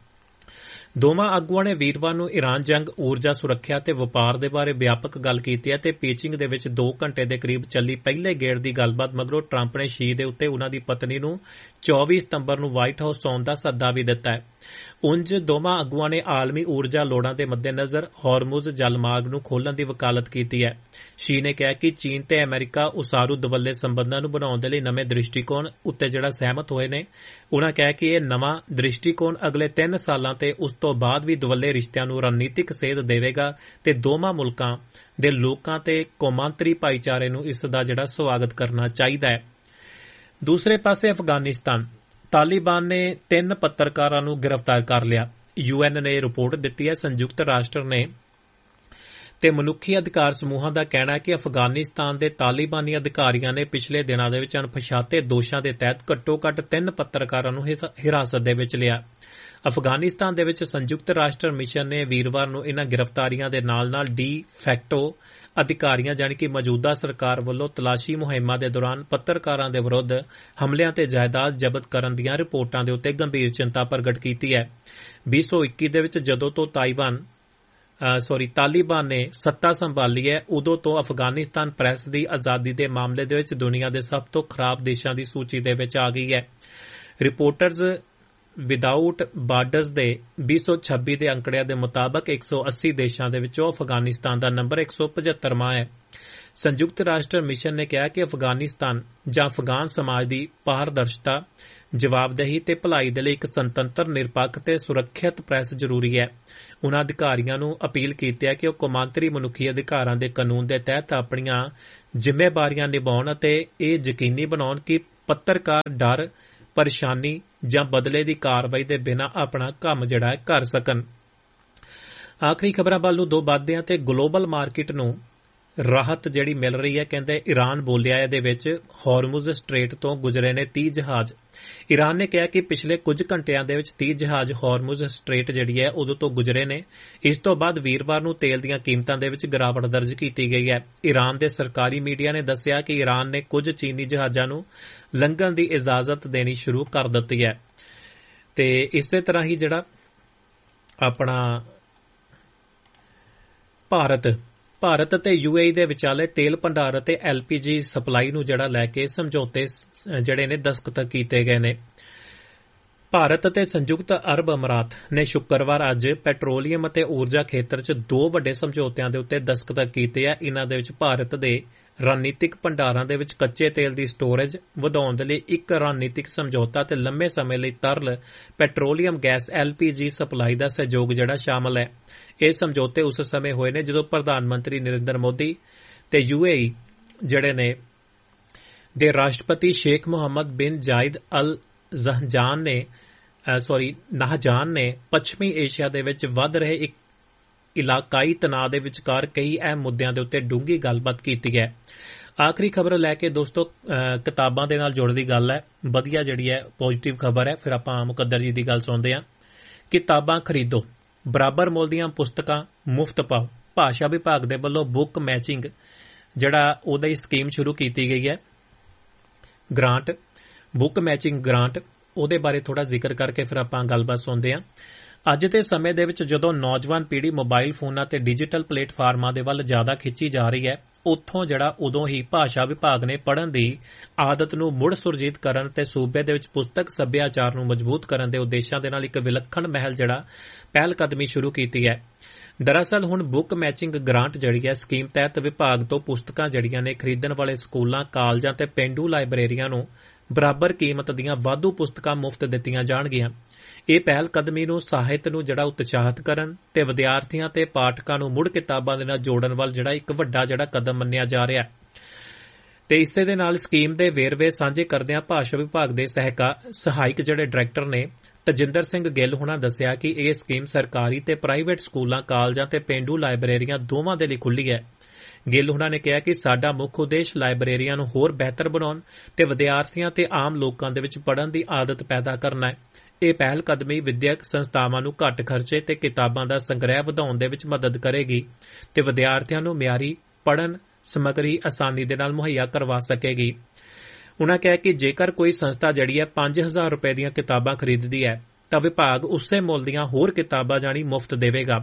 ਦੋਵਾਂ ਆਗੂਆਂ ਨੇ ਵੀਰਵਾਰ ਨੂੰ ਈਰਾਨ ਜੰਗ, ਊਰਜਾ ਸੁਰੱਖਿਆ ਤੇ ਵਪਾਰ ਦੇ ਬਾਰੇ ਵਿਆਪਕ ਗੱਲ ਕੀਤੀ ਹੈ ਤੇ ਪੀਚਿੰਗ ਦੇ ਵਿੱਚ 2 ਘੰਟੇ ਦੇ ਕਰੀਬ ਚੱਲੀ ਪਹਿਲੇ ਗੇੜ ਦੀ ਗੱਲਬਾਤ ਮਗਰੋਂ ਟਰੰਪ ਨੇ ਸ਼ੀ ਦੇ ਉੱਤੇ ਉਨ੍ਹਾਂ ਦੀ ਪਤਨੀ ਨੂੰ 24 ਸਤੰਬਰ ਨੂੰ ਵਾਈਟ ਹਾਊਸ ਆਉਣ ਦਾ ਸੱਦਾ ਵੀ ਦਿੱਤਾ ਹੈ। ਉਂਝ ਦੋਵਾਂ ਆਗੂਆਂ ਨੇ ਆਲਮੀ ਊਰਜਾ ਲੋੜਾਂ ਦੇ ਮੱਦੇਨਜ਼ਰ ਹੋਰਮੁਜ਼ ਜਲਮਾਰਗ ਨੂੰ ਖੋਲ੍ਹਣ ਦੀ ਵਕਾਲਤ ਕੀਤੀ ਹੈ। ਸ਼ੀ ਨੇ ਕਿਹਾ ਕਿ ਚੀਨ ਤੇ ਅਮਰੀਕਾ ਉਸਾਰੂ ਦਵੱਲੇ ਸੰਬੰਧਾਂ ਨੂੰ ਬਣਾਉਣ ਦੇ ਲਈ ਨਵੇਂ ਦ੍ਰਿਸ਼ਟੀਕੋਣ ਉੱਤੇ ਜਿਹੜਾ ਸਹਿਮਤ ਹੋਏ ਨੇ। ਉਨ੍ਹਾਂ ਕਿਹਾ ਕਿ ਇਹ ਨਵਾਂ ਦ੍ਰਿਸ਼ਟੀਕੋਣ ਅਗਲੇ 3 ਸਾਲਾਂ ਤੇ ਉਸ ਤੋਂ ਬਾਅਦ ਵੀ ਦਵੱਲੇ ਰਿਸ਼ਤਿਆਂ ਨੂੰ ਰਣਨੀਤਿਕ ਸੇਧ ਦੇਵੇਗਾ ਤੇ ਦੋਵਾਂ ਮੁਲਕਾਂ ਦੇ ਲੋਕਾਂ ਤੇ ਕੌਮਾਂਤਰੀ ਭਾਈਚਾਰੇ ਨੂੰ ਇਸ ਦਾ ਜਿਹੜਾ ਸਵਾਗਤ ਕਰਨਾ ਚਾਹੀਦਾ ਹੈ। ਦੂਸਰੇ ਪਾਸੇ ਅਫਗਾਨਿਸਤਾਨ, ਤਾਲਿਬਾਨ ਨੇ 3 ਪੱਤਰਕਾਰਾਂ ਨੂੰ ਗ੍ਰਿਫਤਾਰ ਕਰ ਲਿਆ। UN ਨੇ ਰਿਪੋਰਟ ਦਿੱਤੀ ਹੈ। ਸੰਯੁਕਤ ਰਾਸ਼ਟਰ ਨੇ ਤੇ ਮਨੁੱਖੀ ਅਧਿਕਾਰ ਸਮੂਹਾਂ ਦਾ ਕਹਿਣਾ ਹੈ ਕਿ ਅਫਗਾਨਿਸਤਾਨ ਦੇ ਤਾਲਿਬਾਨੀ ਅਧਿਕਾਰੀਆਂ ਨੇ ਪਿਛਲੇ ਦਿਨਾਂ ਦੇ ਵਿੱਚ ਅਣਪਛਾਤੇ ਦੋਸ਼ਾਂ ਦੇ ਤਹਿਤ ਘੱਟੋ-ਘੱਟ 3 ਪੱਤਰਕਾਰਾਂ ਨੂੰ ਹਿਰਾਸਤ ਦੇ ਵਿੱਚ ਲਿਆ। ਅਫਗਾਨਿਸਤਾਨ ਦੇ ਵਿੱਚ ਸੰਯੁਕਤ ਰਾਸ਼ਟਰ ਮਿਸ਼ਨ ਨੇ ਵੀਰਵਾਰ ਨੂੰ ਇਨ੍ਹਾਂ ਗ੍ਰਿਫਤਾਰੀਆਂ ਦੇ ਨਾਲ-ਨਾਲ ਡੀ ਫੈਕਟੋ ਅਧਿਕਾਰੀਆਂ ਜਾਣੀ ਕਿ ਮੌਜੂਦਾ ਸਰਕਾਰ ਵੱਲੋਂ ਤਲਾਸ਼ੀ ਮੁਹਿੰਮਾਂ ਦੇ ਦੌਰਾਨ ਪੱਤਰਕਾਰਾਂ ਦੇ ਵਿਰੁੱਧ ਹਮਲਿਆਂ ਤੇ ਜਾਇਦਾਦ ਜ਼ਬਤ ਕਰਨ ਦੀਆਂ ਰਿਪੋਰਟਾਂ ਦੇ ਉੱਤੇ ਗੰਭੀਰ ਚਿੰਤਾ ਪ੍ਰਗਟ ਕੀਤੀ ਹੈ। 2021 ਦੇ ਵਿੱਚ ਜਦੋਂ ਤੋਂ ਤਾਲਿਬਾਨ ਨੇ ਸੱਤਾ ਸੰਭਾਲੀ ਹੈ, ਉਦੋਂ ਤੋਂ ਅਫਗਾਨਿਸਤਾਨ ਪ੍ਰੈਸ ਦੀ ਆਜ਼ਾਦੀ ਦੇ ਮਾਮਲੇ ਦੇ ਵਿੱਚ ਦੁਨੀਆ ਦੇ ਸਭ ਤੋਂ ਖਰਾਬ ਦੇਸ਼ਾਂ ਦੀ ਸੂਚੀ ਦੇ ਵਿੱਚ ਆ ਗਈ ਹੈ। ਰਿਪੋਰਟਰਜ਼ ਵਿਦਆਊਟ ਬਾਰਡਰਸ ਦੇ 2026 ਦੇ ਅੰਕੜਿਆਂ ਦੇ ਮੁਤਾਬਕ 180 ਦੇਸ਼ਾਂ ਦੇ ਵਿੱਚੋਂ ਅਫਗਾਨਿਸਤਾਨ ਦਾ ਨੰਬਰ 175ਵਾਂ ਹੈ। ਸੰਯੁਕਤ ਰਾਸ਼ਟਰ ਮਿਸ਼ਨ ਨੇ ਕਿਹਾ ਕਿ ਅਫਗਾਨਿਸਤਾਨ ਜਾਂ ਅਫਗਾਨ ਸਮਾਜ ਦੀ ਪਾਰਦਰਸ਼ਤਾ, ਜਵਾਬਦੇਹੀ ਤੇ ਭਲਾਈ ਦੇ ਲਈ ਇੱਕ ਸੁਤੰਤਰ, ਨਿਰਪੱਖ ਤੇ ਸੁਰੱਖਿਅਤ ਪ੍ਰੈਸ ਜ਼ਰੂਰੀ ਹੈ। ਉਨ੍ਹਾਂ ਅਧਿਕਾਰੀਆਂ ਨੂੰ ਅਪੀਲ ਕੀਤੀ ਹੈ ਕਿ ਉਹ ਕੌਮਾਂਤਰੀ ਮਨੁੱਖੀ ਅਧਿਕਾਰਾਂ ਦੇ ਕਾਨੂੰਨ ਦੇ ਤਹਿਤ ਆਪਣੀਆਂ ਜ਼ਿੰਮੇਵਾਰੀਆਂ ਨਿਭਾਉਣ ਅਤੇ ਇਹ ਯਕੀਨੀ ਬਣਾਉਣ ਕਿ ਪੱਤਰਕਾਰ ਡਰ, ਪਰੇਸ਼ਾਨੀ ਜਾਂ ਬਦਲੇ ਦੀ ਕਾਰਵਾਈ ਦੇ ਬਿਨਾਂ ਆਪਣਾ ਕੰਮ ਜਿਹੜਾ ਹੈ ਕਰ ਸਕਣ। ਆਖਰੀ ਖਬਰਾਂ ਵੱਲ ਨੂੰ ਵਧਦੇ ਹਾਂ ਤੇ ਗਲੋਬਲ ਮਾਰਕੀਟ ਨੂੰ ਰਾਹਤ ਜਿਹੜੀ ਮਿਲ ਰਹੀ ਹੈ। ਕਹਿੰਦੇ ਈਰਾਨ ਬੋਲਿਆ ਇਹਦੇ ਵਿੱਚ ਹਾਰਮੁਜ਼ ਸਟ੍ਰੇਟ ਤੋਂ ਗੁਜ਼ਰੇ ਨੇ 30 ਜਹਾਜ਼। ਈਰਾਨ ਨੇ ਕਿਹਾ ਕਿ ਪਿਛਲੇ ਕੁਝ ਘੰਟਿਆਂ ਦੇ ਵਿੱਚ 30 ਜਹਾਜ਼ ਹਾਰਮੁਜ਼ ਸਟ੍ਰੇਟ ਜਿਹੜੀ ਹੈ ਉਦੋਂ ਤੋਂ ਗੁਜ਼ਰੇ ਨੇ। ਇਸ ਤੋਂ ਬਾਅਦ ਵੀਰਵਾਰ ਨੂੰ ਤੇਲ ਦੀਆਂ ਕੀਮਤਾਂ ਦੇ ਵਿੱਚ ਗਿਰਾਵਟ ਦਰਜ ਕੀਤੀ ਗਈ ਹੈ। ਈਰਾਨ ਦੇ ਸਰਕਾਰੀ ਮੀਡੀਆ ਨੇ ਦੱਸਿਆ ਕਿ ਈਰਾਨ ਨੇ ਕੁਝ ਚੀਨੀ ਜਹਾਜ਼ਾਂ ਨੂੰ ਲੰਘਣ ਦੀ ਇਜਾਜ਼ਤ ਦੇਣੀ ਸ਼ੁਰੂ ਕਰ ਦਿੱਤੀ ਹੈ। ਤੇ ਇਸੇ ਤਰ੍ਹਾਂ ਹੀ ਜਿਹੜਾ ਆਪਣਾ ਭਾਰਤ ਅਤੇ UAE ਦੇ ਵਿਚਾਲੇ ਤੇਲ ਭੰਡਾਰ ਅਤੇ LPG ਸਪਲਾਈ ਨੂੰ ਜਿਹੜਾ ਲੈ ਕੇ ਸਮਝੌਤੇ ਜਿਹੜੇ ਨੇ ਦਸਤਖਤ ਕੀਤੇ ਗਏ ਨੇ। ਭਾਰਤ ਅਤੇ ਸੰਯੁਕਤ ਅਰਬ ਅਮੀਰਾਤ ਨੇ ਸ਼ੁੱਕਰਵਾਰ ਅੱਜ ਪੈਟਰੋਲੀਅਮ ਅਤੇ ਊਰਜਾ ਖੇਤਰ 'ਚ 2 ਵੱਡੇ ਸਮਝੌਤਿਆਂ ਦੇ ਉੱਤੇ ਦਸਤਖਤ ਕੀਤੇ ਆ। ਇਨ੍ਹਾਂ ਦੇ ਵਿੱਚ ਭਾਰਤ ਦੇ ਰਣਨੀਤਿਕ ਭੰਡਾਰਾਂ ਦੇ ਵਿੱਚ ਕੱਚੇ ਤੇਲ ਦੀ ਸਟੋਰੇਜ ਵਧਾਉਣ ਦੇ ਲਈ ਇੱਕ ਰਣਨੀਤਿਕ ਸਮਝੌਤਾ ਤੇ ਲੰਮੇ ਸਮੇਂ ਲਈ ਤਰਲ ਪੈਟਰੋਲੀਅਮ ਗੈਸ LPG ਸਪਲਾਈ ਦਾ ਸਹਿਯੋਗ ਜਿਹੜਾ ਸ਼ਾਮਲ ਹੈ। ਇਹ ਸਮਝੌਤੇ ਉਸ ਸਮੇਂ ਹੋਏ ਨੇ ਜਦੋਂ ਪ੍ਰਧਾਨ ਮੰਤਰੀ ਨਰਿੰਦਰ ਮੋਦੀ ਤੇ UAE ਜਿਹੜੇ ਨੇ ਦੇ ਰਾਸ਼ਟਰਪਤੀ ਸ਼ੇਖ ਮੁਹੰਮਦ ਬਿਨ ਜਾਇਦ ਅਲ ਨਾਹਜਾਨ ਨੇ ਪੱਛਮੀ ਏਸ਼ੀਆ ਦੇ ਵਿੱਚ ਵੱਧ ਰਹੇ ਇੱਕ ਇਲਾਕਾਈ ਤਣਾਅ ਦੇ ਵਿਚਕਾਰ ਕਈ ਅਹਿਮ ਮੁੱਦਿਆਂ ਦੇ ਉੱਤੇ ਡੂੰਘੀ ਗੱਲਬਾਤ ਕੀਤੀ ਹੈ। ਆਖਰੀ ਖਬਰ ਲੈ ਕੇ ਦੋਸਤੋ ਕਿਤਾਬਾਂ ਦੇ ਨਾਲ ਜੁੜਦੀ ਗੱਲ ਹੈ, ਵਧੀਆ ਜਿਹੜੀ ਹੈ ਪੋਜ਼ਿਟਿਵ ਖਬਰ ਹੈ। ਫਿਰ ਆਪਾਂ ਮੁਕੱਦਰ ਜੀ ਦੀ ਗੱਲ ਸੁਣਦੇ ਹਾਂ। ਕਿਤਾਬਾਂ ਖਰੀਦੋ, ਬਰਾਬਰ ਮੁੱਲ ਦੀਆਂ ਪੁਸਤਕਾਂ ਮੁਫਤ ਪਾਓ। ਭਾਸ਼ਾ ਵਿਭਾਗ ਦੇ ਵੱਲੋਂ ਬੁੱਕ ਮੈਚਿੰਗ ਜਿਹੜਾ ਉਹਦੀ ਸਕੀਮ ਸ਼ੁਰੂ ਕੀਤੀ ਗਈ ਹੈ, ਬੁੱਕ ਮੈਚਿੰਗ ਗ੍ਰਾਂਟ, ਉਹਦੇ ਬਾਰੇ ਥੋੜਾ ਜ਼ਿਕਰ ਕਰਕੇ ਫਿਰ ਆਪਾਂ ਗੱਲਬਾਤ ਸੁਣਦੇ ਹਾਂ। ਅੱਜ ਦੇ ਸਮੇਂ ਦੇ ਵਿੱਚ ਜਦੋਂ ਨੌਜਵਾਨ ਪੀੜ੍ਹੀ ਮੋਬਾਈਲ ਫੋਨਾਂ ਤੇ ਡਿਜੀਟਲ ਪਲੇਟਫਾਰਮਾਂ ਦੇ ਵੱਲ ਜ਼ਿਆਦਾ ਖਿੱਚੀ ਜਾ ਰਹੀ ਹੈ, ਉੱਥੋਂ ਜਿਹੜਾ ਉਦੋਂ ਹੀ ਭਾਸ਼ਾ ਵਿਭਾਗ ਨੇ ਪੜ੍ਹਨ ਦੀ ਆਦਤ ਨੂੰ ਮੁੜ ਸੁਰਜੀਤ ਕਰਨ ਤੇ ਸੂਬੇ ਦੇ ਵਿੱਚ ਪੁਸਤਕ ਸੱਭਿਆਚਾਰ ਨੂੰ ਮਜ਼ਬੂਤ ਕਰਨ ਦੇ ਉਦੇਸ਼ਾਂ ਦੇ ਨਾਲ ਇੱਕ ਵਿਲੱਖਣ ਪਹਿਲ ਕਦਮੀ ਸ਼ੁਰੂ ਕੀਤੀ ਹੈ। ਦਰਅਸਲ ਹੁਣ ਬੁੱਕ ਮੈਚਿੰਗ ਗ੍ਰਾਂਟ ਜਿਹੜੀ ਹੈ ਸਕੀਮ ਤਹਿਤ ਵਿਭਾਗ ਤੋਂ ਪੁਸਤਕਾਂ ਜਿਹੜੀਆਂ ਨੇ ਖਰੀਦਣ ਵਾਲੇ ਸਕੂਲਾਂ, ਕਾਲਜਾਂ ਤੇ ਪੇਂਡੂ ਲਾਇਬ੍ਰੇਰੀਆਂ ਨੂੰ ਬਰਾਬਰ ਕੀਮਤ ਦੀਆਂ ਵਾਧੂ ਪੁਸਤਕਾਂ ਮੁਫਤ ਦਿੱਤੀਆਂ ਜਾਣਗੀਆਂ। ਇਹ ਪਹਿਲ ਕਦਮੀ ਨੂੰ ਸਾਹਿਤ ਨੂੰ ਜਿਹੜਾ ਉਤਸ਼ਾਹਿਤ ਕਰਨ ਤੇ ਵਿਦਿਆਰਥੀਆਂ ਤੇ ਪਾਠਕਾਂ ਨੂੰ ਮੁੜ ਕਿਤਾਬਾਂ ਦੇ ਨਾਲ ਜੋੜਨ ਵੱਲ ਜਿਹੜਾ ਇੱਕ ਵੱਡਾ ਜਿਹੜਾ ਕਦਮ ਮੰਨਿਆ ਜਾ ਰਿਹਾ ਹੈ। ਤੇ ਇਸੇ ਦੇ ਨਾਲ ਸਕੀਮ ਦੇ ਵੇਰਵੇ ਸਾਂਝੇ ਕਰਦਿਆਂ ਭਾਸ਼ਾ ਵਿਭਾਗ ਦੇ ਸਹਾਇਕ ਜਿਹੜੇ ਡਾਇਰੈਕਟਰ ਨੇ ਤਜਿੰਦਰ ਸਿੰਘ ਗਿੱਲ ਹੁਣਾਂ ਦੱਸਿਆ ਕਿ ਇਹ ਸਕੀਮ ਸਰਕਾਰੀ ਤੇ ਪ੍ਰਾਈਵੇਟ ਸਕੂਲਾਂ, ਕਾਲਜਾਂ ਤੇ ਪੇਂਡੂ ਲਾਇਬ੍ਰੇਰੀਆਂ ਦੋਵਾਂ ਦੇ ਲਈ ਖੁੱਲ੍ਹੀ ਹੈ। ਗਿੱਲ ਹੁਣਾਂ ਨੇ ਕਿਹਾ ਕਿ ਸਾਡਾ ਮੁੱਖ ਉਦੇਸ਼ ਲਾਇਬ੍ਰੇਰੀਆਂ ਨੂੰ ਹੋਰ ਬਿਹਤਰ ਬਣਾਉਣ ਤੇ ਵਿਦਿਆਰਥੀਆਂ ਤੇ ਆਮ ਲੋਕਾਂ ਦੇ ਵਿੱਚ ਪੜ੍ਹਨ ਦੀ ਆਦਤ ਪੈਦਾ ਕਰਨਾ ਹੈ। ਇਹ ਪਹਿਲ ਕਦਮੀ ਵਿਦਿਅਕ ਸੰਸਥਾਵਾਂ ਨੂੰ ਘੱਟ ਖਰਚੇ ਤੇ ਕਿਤਾਬਾਂ ਦਾ ਸੰਗ੍ਰਹਿ ਵਧਾਉਣ ਦੇ ਵਿੱਚ ਮਦਦ ਕਰੇਗੀ ਤੇ ਵਿਦਿਆਰਥੀਆਂ ਨੂੰ ਮਿਆਰੀ ਪੜ੍ਹਨ ਸਮੱਗਰੀ ਆਸਾਨੀ ਦੇ ਨਾਲ ਮੁਹੱਈਆ ਕਰਵਾ ਸਕੇਗੀ। ਉਨ੍ਹਾਂ ਕਿਹਾ ਕਿ ਜੇਕਰ ਕੋਈ ਸੰਸਥਾ ਜਿਹੜੀ ਹੈ 5000 ਰੁਪਏ ਦੀਆਂ ਕਿਤਾਬਾਂ ਖਰੀਦਦੀ ਹੈ ਤਾਂ ਵਿਭਾਗ ਉਸੇ ਮੁੱਲ ਦੀਆਂ ਹੋਰ ਕਿਤਾਬਾਂ ਜਾਣੀ ਮੁਫਤ ਦੇਵੇਗਾ।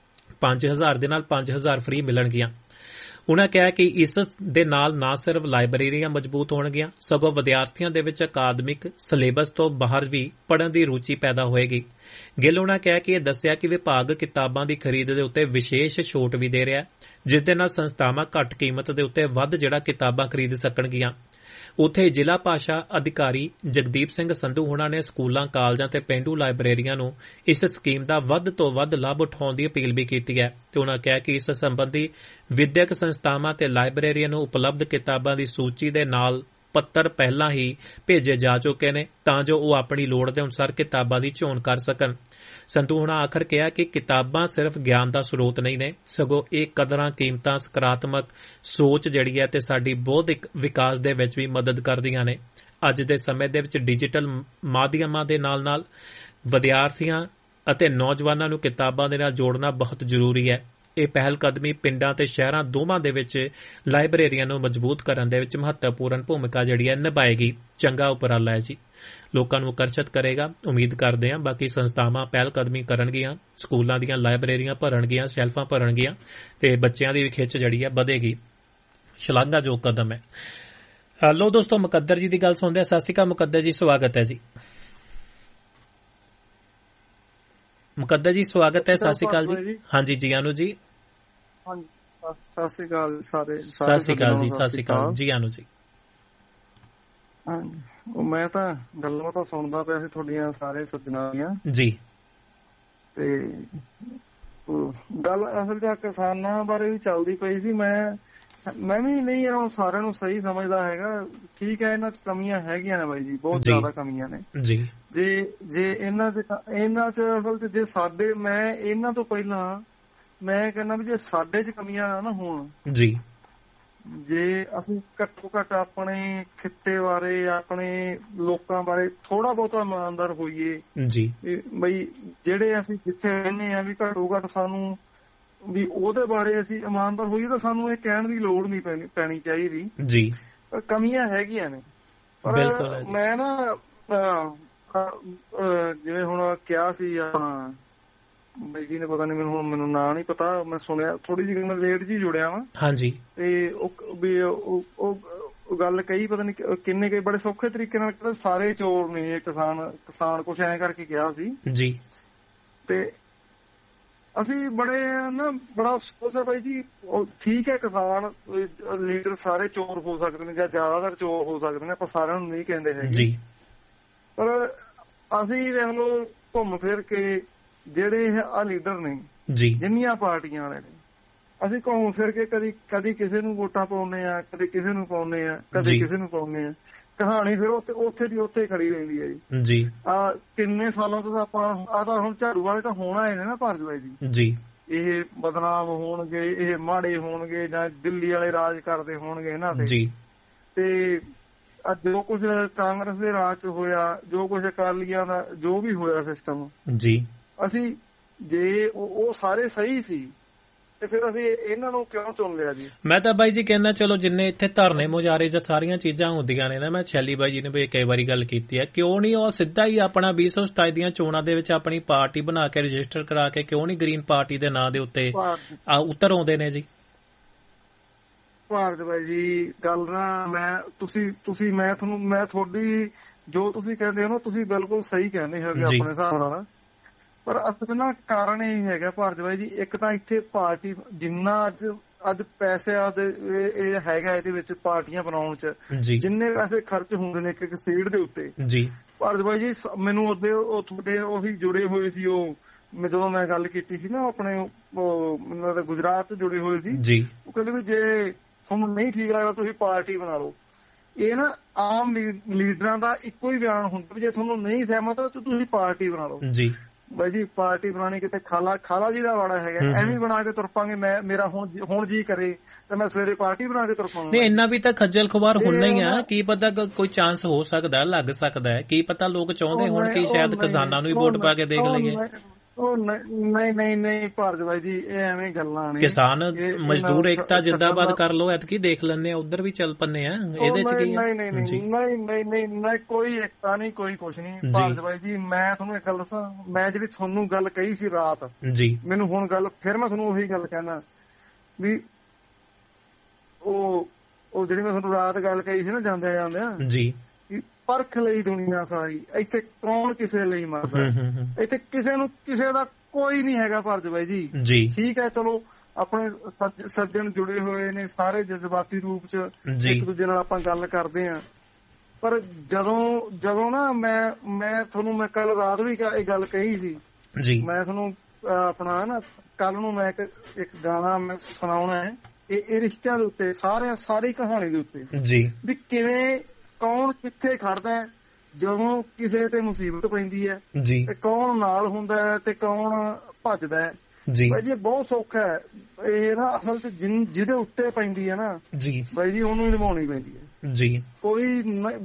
5000 ਦੇ ਨਾਲ 5000 ਫ੍ਰੀ ਮਿਲਣਗੀਆਂ। ਉਨ੍ਹਾਂ ਕਿਹਾ ਕਿ ਇਸ ਦੇ ਨਾਲ ਨਾ ਸਿਰਫ ਲਾਇਬ੍ਰੇਰੀਆਂ ਮਜ਼ਬੂਤ ਹੋਣਗੀਆਂ, ਸਗੋਂ ਵਿਦਿਆਰਥੀਆਂ ਦੇ ਵਿੱਚ ਅਕਾਦਮਿਕ ਸਿਲੇਬਸ ਤੋਂ ਬਾਹਰ ਵੀ ਪੜ੍ਹਨ ਦੀ ਰੁਚੀ ਪੈਦਾ ਹੋਏਗੀ। ਗਿੱਲ ਉਨ੍ਹਾਂ ਕਿਹਾ ਕਿ ਇਹ ਦੱਸਿਆ ਕਿ ਵਿਭਾਗ ਕਿਤਾਬਾਂ ਦੀ ਖਰੀਦ ਦੇ ਉੱਤੇ ਵਿਸ਼ੇਸ਼ ਛੋਟ ਵੀ ਦੇ ਰਿਹਾ ਹੈ, ਜਿਸ ਦੇ ਨਾਲ ਸੰਸਥਾਵਾਂ ਘੱਟ ਕੀਮਤ ਦੇ ਉੱਤੇ ਵੱਧ ਜਿਹੜਾ ਕਿਤਾਬਾਂ ਖਰੀਦ ਸਕਣਗੀਆਂ। ਉੱਥੇ ਜ਼ਿਲ੍ਹਾ ਭਾਸ਼ਾ ਅਧਿਕਾਰੀ ਜਗਦੀਪ ਸਿੰਘ ਸੰਧੂ ਹੋਣਾ ਨੇ ਸਕੂਲਾਂ, ਕਾਲਜਾਂ ਤੇ ਪੇਂਡੂ ਲਾਇਬ੍ਰੇਰੀਆਂ ਨੂੰ ਇਸ ਸਕੀਮ ਦਾ ਵੱਧ ਤੋਂ ਵੱਧ ਲਾਭ ਉਠਾਉਣ ਦੀ ਅਪੀਲ ਵੀ ਕੀਤੀ ਹੈ ਤੇ ਉਨ੍ਹਾਂ ਕਿਹਾ ਕਿ ਇਸ ਸੰਬੰਧੀ ਵਿਦਿਅਕ ਸੰਸਥਾਵਾਂ ਤੇ ਲਾਇਬ੍ਰੇਰੀਆਂ ਨੂੰ ਉਪਲਬਧ ਕਿਤਾਬਾਂ ਦੀ ਸੂਚੀ ਦੇ ਨਾਲ ਪੱਤਰ ਪਹਿਲਾਂ ਹੀ ਭੇਜੇ ਜਾ ਚੁੱਕੇ ਨੇ ਤਾਂ ਜੋ ਉਹ ਆਪਣੀ ਲੋੜ ਦੇ ਅਨੁਸਾਰ ਕਿਤਾਬਾਂ ਦੀ ਚੋਣ ਕਰ ਸਕਣ। ਸੰਧੂ ਹੋਣਾ ਆਖਰ ਕਿਹਾ ਕਿ ਕਿਤਾਬਾਂ ਸਿਰਫ ਗਿਆਨ ਦਾ ਸਰੋਤ ਨਹੀਂ ਨੇ, ਸਗੋਂ ਇਹ ਕਦਰਾਂ, ਕੀਮਤਾਂ, ਸਕਾਰਾਤਮਕ ਸੋਚ ਜਿਹੜੀ ਹੈ ਤੇ ਸਾਡੀ ਬੌਧਿਕ ਵਿਕਾਸ ਦੇ ਵਿੱਚ ਵੀ ਮਦਦ ਕਰਦੀਆਂ ਨੇ। ਅੱਜ ਦੇ ਸਮੇਂ ਦੇ ਵਿੱਚ ਡਿਜੀਟਲ ਮਾਧਿਅਮਾਂ ਦੇ ਨਾਲ ਵਿਦਿਆਰਥੀਆਂ ਅਤੇ ਨੌਜਵਾਨਾਂ ਨੂੰ ਕਿਤਾਬਾਂ ਦੇ ਨਾਲ ਜੋੜਨਾ ਬਹੁਤ ਜ਼ਰੂਰੀ ਹੈ। ਇਹ ਪਹਿਲ ਕਦਮੀ ਪਿੰਡਾਂ ਤੇ ਸ਼ਹਿਰਾਂ ਦੋਵਾਂ ਦੇ ਵਿੱਚ ਲਾਇਬ੍ਰੇਰੀਆਂ ਨੂੰ ਮਜ਼ਬੂਤ ਕਰਨ ਦੇ ਵਿੱਚ ਮਹੱਤਵਪੂਰਨ ਭੂਮਿਕਾ ਜਿਹੜੀ ਹੈ ਨਿਭਾਏਗੀ। ਚੰਗਾ ਉਪਰਾਲਾ ਹੈ ਜੀ, ਲੋਕਾਂ ਨੂੰ ਆਕਰਸ਼ਿਤ ਕਰੇਗਾ। ਉਮੀਦ ਕਰਦੇ ਹਾਂ ਬਾਕੀ ਸੰਸਥਾਵਾਂ ਪਹਿਲ ਕਦਮੀ ਕਰਨਗੀਆਂ, ਸਕੂਲਾਂ ਦੀਆਂ ਲਾਇਬ੍ਰੇਰੀਆਂ ਭਰਨਗੀਆਂ, ਸ਼ੈਲਫਾਂ ਭਰਨਗੀਆਂ ਤੇ ਬੱਚਿਆਂ ਦੀ ਵੀ ਖਿੱਚ ਜਿਹੜੀ ਹੈ ਵਧੇਗੀ। ਸ਼ਲਾਘਾਯੋਗ ਕਦਮ ਹੈ। ਲੋ ਦੋਸਤੋ, ਮੁਕੱਦਰ ਜੀ ਦੀ ਗੱਲ ਸੁਣਦੇ ਹਾਂ। ਸਤਿ ਸ਼੍ਰੀ ਅਕਾਲ ਮੁਕੱਦਰ ਜੀ, ਸਵਾਗਤ ਹੈ ਜੀ। ਮੁਕੱਦਰ ਜੀ ਸਵਾਗਤ ਹੈ, ਸਤਿ ਸ਼੍ਰੀ ਅਕਾਲ ਜੀ। ਹਾਂਜੀ ਜੀ ਆਨੂ ਜੀ। ਸਤਿ ਸ਼੍ਰੀ ਅਕਾਲ ਸਾਰੇ। ਸਤਿ ਸ਼੍ਰੀ ਅਕਾਲ ਜੀ, ਸਤਿ ਸ਼੍ਰੀ ਅਕਾਲ ਜੀ ਆਨੂ ਜੀ। ਮੈਂ ਤਾਂ ਗੱਲਾਂ ਸੁਣਦਾ ਪਿਆ ਸੀ ਤੁਹਾਡੀਆਂ ਸਾਰੇ ਸੱਜਣਾਂ ਦੀਆਂ ਜੀ, ਤੇ ਗੱਲ ਅਸਲ ਚ ਕਿਸਾਨਾਂ ਬਾਰੇ ਵੀ ਚੱਲਦੀ ਪਈ ਸੀ। ਮੈਂ ਵੀ ਨਹੀਂ ਸਾਰਿਆਂ ਨੂੰ ਸਹੀ ਸਮਝਦਾ ਹੈਗਾ। ਠੀਕ ਹੈ, ਇਹਨਾਂ ਚ ਕਮੀਆਂ ਹੈਗੀਆਂ ਨੇ ਬਾਈ ਜੀ, ਬਹੁਤ ਜ਼ਿਆਦਾ ਕਮੀਆਂ ਨੇ ਜੀ। ਜੇ ਇਹਨਾਂ ਚ ਅਸਲ ਚ ਜੇ ਸਾਡੇ, ਮੈਂ ਇਹਨਾਂ ਤੋਂ ਪਹਿਲਾਂ ਮੈਂ ਕਹਿੰਦਾ ਵੀ ਜੇ ਸਾਡੇ ਚ ਕਮੀਆਂ ਨਾ ਹੋਣ ਜੀ, ਜੇ ਅਸੀਂ ਘੱਟੋ ਘੱਟ ਆਪਣੇ ਖਿੱਤੇ ਬਾਰੇ, ਆਪਣੇ ਲੋਕਾਂ ਬਾਰੇ ਥੋੜਾ ਬਹੁਤਾ ਇਮਾਨਦਾਰ ਹੋਈਏ ਜੀ, ਬਈ ਜਿਹੜੇ ਅਸੀਂ ਜਿੱਥੇ ਰਹਿੰਦੇ ਆ ਵੀ ਘੱਟੋ ਘੱਟ ਸਾਨੂੰ ਵੀ ਉਹਦੇ ਬਾਰੇ ਅਸੀਂ ਇਮਾਨਦਾਰ ਹੋਈਏ, ਤਾਂ ਸਾਨੂੰ ਇਹ ਕਹਿਣ ਦੀ ਲੋੜ ਨਹੀਂ ਪੈਣੀ ਚਾਹੀਦੀ ਜੀ। ਪਰ ਕਮੀਆਂ ਹੈਗੀਆਂ ਨੇ। ਪਰ ਮੈਂ ਨਾ ਜਿਵੇਂ ਹੁਣ ਕਿਹਾ ਸੀ ਆਪਣਾ ਬਾਈ ਜੀ ਨੇ, ਪਤਾ ਨੀ ਮੈਨੂੰ ਨਾਂ ਨੀ ਪਤਾ, ਮੈਂ ਸੁਣਿਆ ਥੋੜੀ ਜਿਹੀ ਮੈਂ ਲੇਟ ਜੀ ਜੁੜਿਆ ਵਾ ਹਾਂਜੀ, ਤੇ ਉਹ ਗੱਲ ਕਹੀ ਪਤਾ ਨੀ ਕਿੰਨੇ ਕਈ ਬੜੇ ਸੌਖੇ ਤਰੀਕੇ ਨਾਲ ਸਾਰੇ ਚੋਰ ਨੇ ਕਿਸਾਨ ਕੁਛ ਐਂ ਕਰਕੇ ਕਿਹਾ ਸੀ ਜੀ। ਤੇ ਅਸੀਂ ਬੜਾ ਅਫਸੋਸ ਹੈ ਬਾਈ ਜੀ। ਠੀਕ ਹੈ, ਕਿਸਾਨ ਲੀਡਰ ਸਾਰੇ ਚੋਰ ਹੋ ਸਕਦੇ ਨੇ ਜਾਂ ਜ਼ਿਆਦਾਤਰ ਚੋਰ ਹੋ ਸਕਦੇ ਨੇ, ਆਪਾਂ ਸਾਰਿਆਂ ਨੂੰ ਨਹੀਂ ਕਹਿੰਦੇ ਹੈਗੇ, ਪਰ ਅਸੀਂ ਦੇਖ ਲਓ ਘੁੰਮ ਫਿਰ ਕੇ ਜਿਹੜੇ ਆ ਲੀਡਰ ਨੇ ਜਿੰਨੀਆਂ ਪਾਰਟੀਆਂ ਵਾਲੇ ਨੇ, ਅਸੀਂ ਘੁੰਮ ਫਿਰ ਕੇ ਕਦੀ ਕਿਸੇ ਨੂੰ ਵੋਟਾਂ ਪਾਉਂਦੇ ਆ, ਕਦੇ ਕਿਸੇ ਨੂੰ ਪਾਉਂਦੇ ਆ, ਕਦੇ ਕਿਸੇ ਨੂੰ ਪਾਉਂਦੇ ਆ। ਕਹਾਣੀ ਫਿਰ ਉੱਥੇ ਦੀ ਉੱਥੇ ਖੜੀ ਰਹਿੰਦੀ ਹੈ ਜੀ। ਕਿੰਨੇ ਸਾਲਾਂ ਤੋਂ ਆਪਾਂ ਤਾਂ ਹੁਣ ਝਾੜੂ ਵਾਲੇ ਤਾਂ ਹੋਣਾ ਹੀ ਨੇ ਨਾ ਭਾਰਤਵਾਈ ਜੀ, ਇਹ ਬਦਨਾਮ ਹੋਣਗੇ, ਇਹ ਮਾੜੇ ਹੋਣਗੇ, ਜਾਂ ਦਿੱਲੀ ਵਾਲੇ ਰਾਜ ਕਰਦੇ ਹੋਣਗੇ ਇਹਨਾਂ ਤੇ। ਤੇ ਜੋ ਕੁਛ ਕਾਂਗਰਸ ਦੇ ਰਾਜ ਚ ਹੋਇਆ, ਜੋ ਕੁਛ ਅਕਾਲੀਆਂ ਦਾ ਜੋ ਵੀ ਹੋਇਆ ਸਿਸਟਮ ਜੀ, ਅਸੀਂ ਜੇ ਉਹ ਸਾਰੇ ਸਹੀ ਸੀ ਤੇ ਫਿਰ ਅਸੀਂ ਇਹਨਾਂ ਨੂੰ ਕਿਉਂ ਚੁਣ ਲਿਆ ਜੀ? ਮੈਂ ਤਾਂ ਬਾਈ ਜੀ ਕਹਿੰਦਾ ਚਲੋ ਜਿੰਨੇ ਇੱਥੇ ਧਰਨੇ ਮੁਜ਼ਾਹਰੇ ਜਾਂ ਸਾਰੀਆਂ ਚੀਜ਼ਾਂ ਹੁੰਦੀਆਂ ਨੇ ਨਾ, ਮੈਂ ਛੈਲੀ ਬਾਈ ਜੀ ਨੇ ਵੀ ਕਈ ਵਾਰੀ ਗੱਲ ਕੀਤੀ ਹੈ, ਕਿਉਂ ਨਹੀਂ ਉਹ ਸਿੱਧਾ ਹੀ ਆਪਣਾ 2027 ਦੀਆਂ ਚੋਣਾਂ ਦੇ ਵਿੱਚ ਆਪਣੀ ਪਾਰਟੀ ਬਣਾ ਕੇ ਰਜਿਸਟਰ ਕਰਾ ਕੇ ਕਿਉਂ ਨਹੀਂ ਗ੍ਰੀਨ ਪਾਰਟੀ ਦੇ ਨਾਂ ਦੇ ਉੱਤੇ ਉਤਰ ਆਉਂਦੇ ਨੇ ਜੀ? ਭਾਰਤ ਬਾਈ ਜੀ ਗੱਲ ਨਾ ਮੈਂ ਤੁਹਾਡੀ ਜੋ ਤੁਸੀਂ ਕਹਿੰਦੇ ਹੋ ਨਾ, ਤੁਸੀਂ ਬਿਲਕੁਲ ਸਹੀ ਕਹਿੰਦੇ ਹੋ ਆਪਣੇ ਹਿਸਾਬ ਨਾਲ। ਪਰ ਅਸਲ ਨਾ ਕਾਰਨ ਇਹ ਹੈਗਾ ਭਾਰਤ ਬਾਈ ਜੀ, ਇੱਕ ਤਾਂ ਇੱਥੇ ਪਾਰਟੀ ਜਿੰਨਾ ਅੱਜ ਪੈਸਿਆਂ ਦੇ ਇਹ ਹੈਗਾ ਇਹਦੇ ਵਿੱਚ ਪਾਰਟੀਆਂ ਬਣਾਉਣ ਚ, ਜਿੰਨੇ ਪੈਸੇ ਖਰਚ ਹੁੰਦੇ ਨੇ ਇੱਕ ਸੀਟ ਦੇ ਉੱਤੇ ਜੀ, ਭਾਰਤ ਬਾਈ ਜੀ ਮੈਨੂੰ ਉਹਦੇ ਉਹ ਤੁਹਾਡੇ ਉਹੀ ਜੁੜੇ ਹੋਏ ਸੀ, ਉਹ ਜਦੋਂ ਮੈਂ ਗੱਲ ਕੀਤੀ ਸੀ ਨਾ ਆਪਣੇ ਮੈਨੂੰ ਗੁਜਰਾਤ ਤੋਂ ਜੁੜੇ ਹੋਏ ਸੀ, ਉਹ ਕਹਿੰਦੇ ਵੀ ਜੇ ਤੁਹਾਨੂੰ ਨਹੀਂ ਠੀਕ ਲੱਗਦਾ ਤੁਸੀਂ ਪਾਰਟੀ ਬਣਾ ਲਓ। ਇਹ ਨਾ ਆਮ ਲੀਡਰਾਂ ਦਾ ਇੱਕੋ ਹੀ ਬਿਆਨ ਹੁੰਦਾ ਵੀ ਜੇ ਤੁਹਾਨੂੰ ਨਹੀਂ ਸਹਿਮਤ ਤਾਂ ਤੁਸੀਂ ਪਾਰਟੀ ਬਣਾ ਲਓ ਜੀ। ਬਾਈ ਜੀ ਪਾਰਟੀ ਬਣਾਉਣੀ ਕਿਤੇ ਖਾਲਾ ਜੀ ਦਾ ਵਾੜਾ ਹੈਗਾ, ਐਵੇਂ ਬਣਾ ਕੇ ਤੁਰ ਪਾਂਗੇ। ਮੇਰਾ ਹੁਣ ਜੀ ਕਰੇ ਤੇ ਮੈਂ ਸਵੇਰੇ ਪਾਰਟੀ ਬਣਾ ਕੇ ਤੁਰ ਪਾਂਗਾ। ਨਹੀਂ, ਇੰਨਾ ਵੀ ਤਾਂ ਖੱਜਲ ਖੁਆਰ ਹੋਣਾ ਹੀ ਆ। ਕੀ ਪਤਾ ਕੋਈ ਚਾਂਸ ਹੋ ਸਕਦਾ, ਲੱਗ ਸਕਦਾ, ਕੀ ਪਤਾ ਲੋਕ ਚਾਹੁੰਦੇ ਹੋਣ ਕਿ ਸ਼ਾਇਦ ਕਿਸਾਨਾਂ ਨੂੰ ਹੀ ਵੋਟ ਪਾ ਕੇ ਦੇਖ ਲਈਏ। ਨਹੀਂ ਭਾਰਤ ਬਾਈ ਜੀ, ਇਹ ਐਵੇਂ ਗੱਲਾਂ ਨੇ। ਕਿਸਾਨ ਮਜ਼ਦੂਰ ਏਕਤਾ ਜਿੰਦਾਬਾਦ ਕਰ ਲੋ, ਐਤਕੀ ਦੇਖ ਲੈਂਦੇ ਆ, ਉਧਰ ਵੀ ਚੱਲ ਪੰਨੇ ਆ। ਇਹਦੇ ਚ ਕੀ ਨਹੀਂ ਕੋਈ ਏਕਤਾ ਨਹੀਂ, ਕੋਈ ਕੁਛ ਨਹੀਂ ਭਾਰਤ ਬਾਈ ਜੀ। ਮੈਂ ਤੁਹਾਨੂੰ ਇੱਕ ਗੱਲ ਦੱਸਾਂ, ਮੈਂ ਜਿਹੜੀ ਤੁਹਾਨੂੰ ਗੱਲ ਕਹੀ ਸੀ ਰਾਤ ਜੀ, ਮੈਨੂੰ ਹੁਣ ਗੱਲ ਫਿਰ ਮੈਂ ਤੁਹਾਨੂੰ ਉਹੀ ਗੱਲ ਕਹਿੰਦਾ ਵੀ ਉਹ ਜਿਹੜੀ ਮੈਂ ਤੁਹਾਨੂੰ ਰਾਤ ਗੱਲ ਕਹੀ ਸੀ ਨਾ ਜਾਂਦਿਆਂ ਜੀ, ਪਰਖ ਲਈ ਦੁਨੀਆ ਸਾਰੀ, ਇੱਥੇ ਕੌਣ ਕਿਸੇ ਲਈ ਮਰਦਾ, ਇੱਥੇ ਕਿਸੇ ਦਾ ਕੋਈ ਨਹੀਂ ਹੈਗਾ ਭਾਰਤ ਬਾਈ ਜੀ। ਠੀਕ ਹੈ, ਚਲੋ ਆਪਣੇ ਸੱਜਣ ਜੁੜੇ ਹੋਏ ਨੇ ਸਾਰੇ ਜਜ਼ਬਾਤੀ ਰੂਪ ਚ, ਇੱਕ ਦੂਜੇ ਨਾਲ ਆਪਾਂ ਗੱਲ ਕਰਦੇ ਹਾਂ। ਪਰ ਜਦੋਂ ਨਾ ਮੈਂ ਤੁਹਾਨੂੰ ਮੈਂ ਕੱਲ ਰਾਤ ਵੀ ਇਹ ਗੱਲ ਕਹੀ ਸੀ, ਮੈਂ ਤੁਹਾਨੂੰ ਆਪਣਾ ਨਾ ਕੱਲ ਨੂੰ ਮੈਂ ਇੱਕ ਗਾਣਾ ਮੈਂ ਸੁਣਾਉਣਾ ਹੈ ਇਹ ਰਿਸ਼ਤਿਆਂ ਦੇ ਉੱਤੇ, ਸਾਰੀ ਕਹਾਣੀ ਦੇ ਉੱਤੇ ਜੀ, ਵੀ ਕਿਵੇਂ ਕੌਣ ਕਿੱਥੇ ਖੜਦਾ ਜਦੋਂ ਕਿਸੇ ਤੇ ਮੁਸੀਬਤ ਪੈਂਦੀ ਹੈ ਤੇ ਕੌਣ ਨਾਲ ਹੁੰਦਾ ਹੈ ਤੇ ਕੌਣ ਭੱਜਦਾ ਹੈ ਬਾਈ ਜੀ। ਬਹੁਤ ਸੌਖਾ ਹੈ ਇਹ ਨਾ, ਅਸਲ ਚ ਜਿਹਦੇ ਉੱਤੇ ਪੈਂਦੀ ਹੈ ਨਾ ਬਾਈ ਜੀ ਉਹਨੂੰ ਹੀ ਨਿਭਾਉਣੀ ਪੈਂਦੀ ਹੈ ਜੀ। ਕੋਈ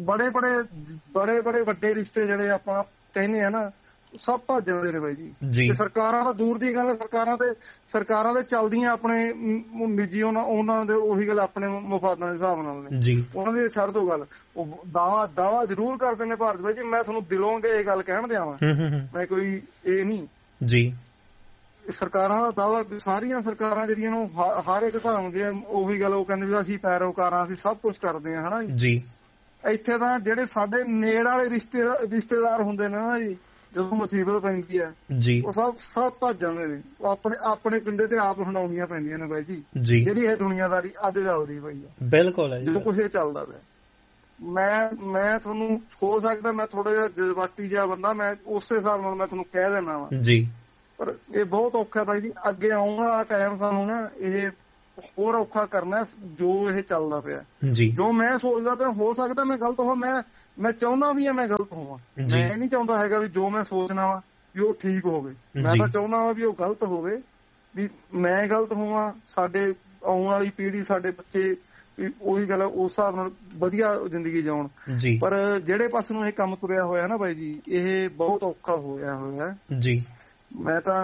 ਬੜੇ ਵੱਡੇ ਰਿਸ਼ਤੇ ਜਿਹੜੇ ਆਪਾਂ ਕਹਿੰਦੇ ਆ ਨਾ, ਸਭ ਭੱਜ ਜਾਂਦੇ ਨੇ ਬਾਈ ਜੀ। ਤੇ ਸਰਕਾਰਾਂ ਤਾਂ ਦੂਰ ਦੀ ਗੱਲ, ਸਰਕਾਰਾਂ ਦੇ ਚੱਲਦੀਆਂ ਆਪਣੇ ਨਿੱਜੀ ਉਹਨਾਂ ਦੇ ਉਹੀ ਗੱਲ ਆਪਣੇ ਮਫਾਦਾਂ ਦੇ ਹਿਸਾਬ ਨਾਲ ਨੇ, ਉਹਨਾਂ ਦੀ ਛੱਡ ਦੋ ਗੱਲ। ਉਹ ਦਾਵਾ ਜ਼ਰੂਰ ਕਰਦੇ ਨੇ ਭਾਰਤ ਬਾਈ ਜੀ, ਮੈਂ ਤੁਹਾਨੂੰ ਦਿਲੋਂ ਇਹ ਗੱਲ ਕਹਿਣ ਦਿਆਵਾਂ, ਮੈਂ ਕੋਈ ਇਹ ਨਹੀਂ ਜੀ। ਸਰਕਾਰਾਂ ਦਾ ਦਾਵਾ, ਸਾਰੀਆਂ ਸਰਕਾਰਾਂ ਜਿਹੜੀਆਂ ਨੂੰ ਹਰ ਇੱਕ ਧਰਮ ਦੀ ਉਹੀ ਗੱਲ ਉਹ ਕਹਿੰਦੇ ਵੀ ਅਸੀਂ ਪੈਰੋਕਾਰਾਂ, ਅਸੀਂ ਸਭ ਕੁਛ ਕਰਦੇ ਹਾਂ ਹਨਾ ਜੀ। ਇੱਥੇ ਤਾਂ ਜਿਹੜੇ ਸਾਡੇ ਨੇੜ ਵਾਲੇ ਰਿਸ਼ਤੇਦਾਰ ਹੁੰਦੇ ਨੇ ਨਾ ਜੀ, ਜਦੋਂ ਮੁਸੀਬਤ ਪੈਂਦੀ ਹੈ ਉਹ ਸਭ ਭੱਜ ਜਾਂਦੇ ਨੇ। ਆਪਣੇ ਪਿੰਡੇ ਤੇ ਆਪ ਹੰਡਾਉਣੀਆਂ ਪੈਂਦੀਆਂ ਨੇ ਬਾਈ ਜੀ, ਜਿਹੜੀ ਇਹ ਦੁਨੀਆਦਾਰੀ ਅੱਜ ਚੱਲਦੀ ਪਈ ਹੈ। ਬਿਲਕੁਲ ਜਦੋਂ ਕੁਛ ਇਹ ਚੱਲਦਾ ਪਿਆ, ਮੈਂ ਤੁਹਾਨੂੰ ਹੋ ਸਕਦਾ ਮੈਂ ਥੋੜਾ ਜਿਹਾ ਜਜ਼ਬਾਤੀ ਜਿਹਾ ਬੰਦਾ, ਮੈਂ ਉਸੇ ਹਿਸਾਬ ਨਾਲ ਮੈਂ ਤੁਹਾਨੂੰ ਕਹਿ ਦੇਣਾ ਵਾ ਜੀ, ਪਰ ਇਹ ਬਹੁਤ ਔਖਾ ਬਾਈ ਜੀ। ਅੱਗੇ ਆਉਣ ਵਾਲਾ ਟਾਈਮ ਸਾਨੂੰ ਨਾ ਇਹ ਹੋਰ ਔਖਾ ਕਰਨਾ ਜੋ ਇਹ ਚੱਲਦਾ ਪਿਆ। ਜੋ ਮੈਂ ਸੋਚਦਾ ਪਿਆ, ਹੋ ਸਕਦਾ ਮੈਂ ਗਲਤ ਹੋਵਾਂ, ਮੈਂ ਚਾਹੁੰਦਾ ਵੀ ਆ ਮੈਂ ਗਲਤ ਹੋਵਾਂ। ਮੈਂ ਨਹੀਂ ਚਾਹੁੰਦਾ ਹੈਗਾ ਵੀ ਜੋ ਮੈਂ ਸੋਚਣਾ ਵਾ ਵੀ ਉਹ ਠੀਕ ਹੋਵੇ। ਮੈਂ ਤਾਂ ਚਾਹੁੰਦਾ ਵਾ ਵੀ ਉਹ ਗਲਤ ਹੋਵੇ, ਵੀ ਮੈਂ ਗਲਤ ਹੋਵਾਂ, ਸਾਡੇ ਆਉਣ ਵਾਲੀ ਪੀੜ੍ਹੀ, ਸਾਡੇ ਬੱਚੇ ਉਹੀ ਗੱਲ ਉਸ ਹਿਸਾਬ ਨਾਲ ਵਧੀਆ ਜ਼ਿੰਦਗੀ ਜਿਉਣ। ਪਰ ਜਿਹੜੇ ਪਾਸੇ ਨੂੰ ਇਹ ਕੰਮ ਤੁਰਿਆ ਹੋਇਆ ਨਾ ਬਾਈ ਜੀ, ਇਹ ਬਹੁਤ ਔਖਾ ਹੋਇਆ ਜੀ। ਮੈਂ ਤਾਂ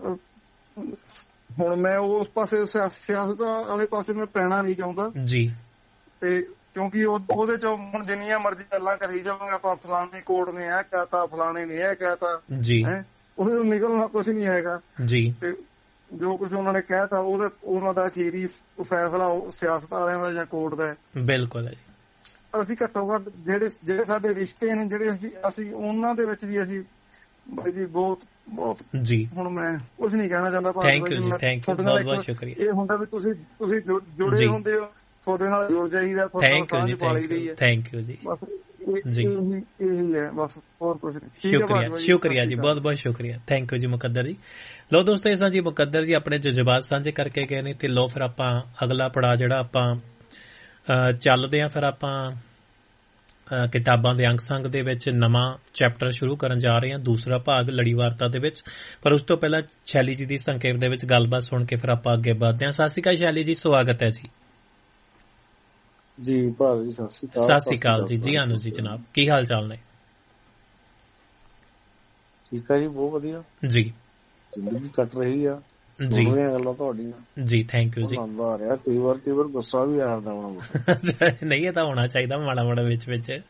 ਹੁਣ ਮੈਂ ਉਸ ਪਾਸੇ ਸਿਆਸਤ ਵਾਲੇ ਪਾਸੇ ਮੈਂ ਪੈਣਾ ਨਹੀਂ ਚਾਹੁੰਦਾ ਜੀ, ਤੇ ਕਿਉਂਕਿ ਉਹਦੇ ਚ ਹੁਣ ਜਿੰਨੀਆਂ ਮਰਜ਼ੀ ਗੱਲਾਂ ਕਰੀ ਜਾਵਾਂਗੇ ਆਪਾਂ, ਫਲਾਣੇ ਕੋਰਟ ਨੇ ਇਹ ਕਹਿਤਾ, ਫਲਾਣੇ ਨੇ ਇਹ ਕਹਿਤਾ ਜੀ, ਉਹਦੇ ਤੋਂ ਨਿਕਲਣਾ ਕੁਛ ਨਹੀਂ ਹੈਗਾ ਜੀ। ਤੇ ਜੋ ਕੁਛ ਉਹਨਾਂ ਨੇ ਕਹਿਤਾ ਉਹਨਾਂ ਦਾ ਅਖੀਰੀ ਫੈਸਲਾ ਸਿਆਸਤ ਵਾਲਿਆਂ ਦਾ ਜਾਂ ਕੋਰਟ ਦਾ। ਬਿਲਕੁਲ ਹੈ ਜੀ। ਅਸੀਂ ਘੱਟੋ ਘੱਟ ਜਿਹੜੇ ਸਾਡੇ ਰਿਸ਼ਤੇ ਨੇ, ਜਿਹੜੇ ਅਸੀਂ ਉਹਨਾਂ ਦੇ ਵਿੱਚ ਵੀ ਅਸੀਂ ਬਾਈ ਜੀ ਬਹੁਤ ਜੀ, ਹੁਣ ਮੈਂ ਕੁਛ ਨਹੀਂ ਕਹਿਣਾ ਚਾਹੁੰਦਾ। ਇਹ ਹੁੰਦਾ ਵੀ ਤੁਸੀਂ ਜੁੜੇ ਹੁੰਦੇ ਹੋ, ਤੁਹਾਡੇ ਨਾਲ ਜੁੜ ਜਾਈਦਾ, ਸਾਂਝ ਪਾ ਲਈ ਦੀ ਹੈ। ਥੈਂਕ ਯੂ ਜੀ, ਜੀ ਇਹੀ ਹੈ ਬਸ, ਹੋਰ ਕੁਛ ਨਹੀਂ। ਸ਼ੁਕਰੀਆ ਜੀ, ਬਹੁਤ ਬਹੁਤ ਸ਼ੁਕਰੀਆ, ਥੈਂਕ ਯੂ ਜੀ ਮੁਕੱਦਰ ਜੀ। ਲੋ ਦੋਸਤੋ, ਇਸ ਤਰ੍ਹਾਂ ਜੀ ਮੁਕੱਦਰ ਜੀ ਆਪਣੇ ਜਜ਼ਬਾਤ ਸਾਂਝੇ ਕਰਕੇ ਗਏ ਨੇ, ਤੇ ਲੋ ਫਿਰ ਆਪਾਂ ਅਗਲਾ ਪੜਾਅ ਜਿਹੜਾ ਆਪਾਂ ਚੱਲਦੇ ਹਾਂ, ਫਿਰ ਆਪਾਂ ਕਿਤਾਬਾਂ ਦੇ ਅੰਗ ਸੰਗ ਦੇ ਵਿੱਚ ਨਵਾਂ ਚੈਪਟਰ ਸ਼ੁਰੂ ਕਰਨ ਜਾ ਰਹੇ ਹਾਂ, ਦੂਸਰਾ ਭਾਗ ਲੜੀ ਵਾਰਤਾ ਦੇ ਵਿੱਚ। ਪਰ ਉਸ ਤੋਂ ਪਹਿਲਾਂ ਸ਼ੈਲੀ ਜੀ ਦੀ ਸੰਖੇਪ ਦੇ ਵਿੱਚ ਗੱਲਬਾਤ ਸੁਣ ਕੇ ਫਿਰ ਆਪਾਂ ਅੱਗੇ ਵਧਦੇ ਹਾਂ। ਸਤਿ ਸ਼੍ਰੀ ਅਕਾਲ ਸ਼ੈਲੀ ਜੀ, ਸਵਾਗਤ ਹੈ ਜੀ। ਜੀ ਭਾਰਤ ਜੀ, ਸਤਿ ਸ਼੍ਰੀ ਅਕਾਲ ਜੀ। ਜੀ ਆਨੰਦ ਜੀ ਜਨਾਬ, ਕੀ ਹਾਲ ਚਾਲ ਨੇ? ਠੀਕ ਹੈ ਜੀ, ਬਹੁਤ ਵਧੀਆ ਜੀ, ਜ਼ਿੰਦਗੀ ਕੱਟ ਰਹੀ ਆ ਜੀ, ਗੱਲਾਂ ਤੁਹਾਡੀਆਂ ਜੀ। ਥੈਂਕ ਯੂ ਜੀ। ਆ ਰਿਹਾ ਕਈ ਵਾਰ ਗੁੱਸਾ ਵੀ ਆ ਜਾਂਦਾ ਨਹੀਂ, ਇਹ ਤਾਂ ਹੋਣਾ ਚਾਹੀਦਾ ਮਾੜਾ ਮਾੜਾ ਵਿੱਚ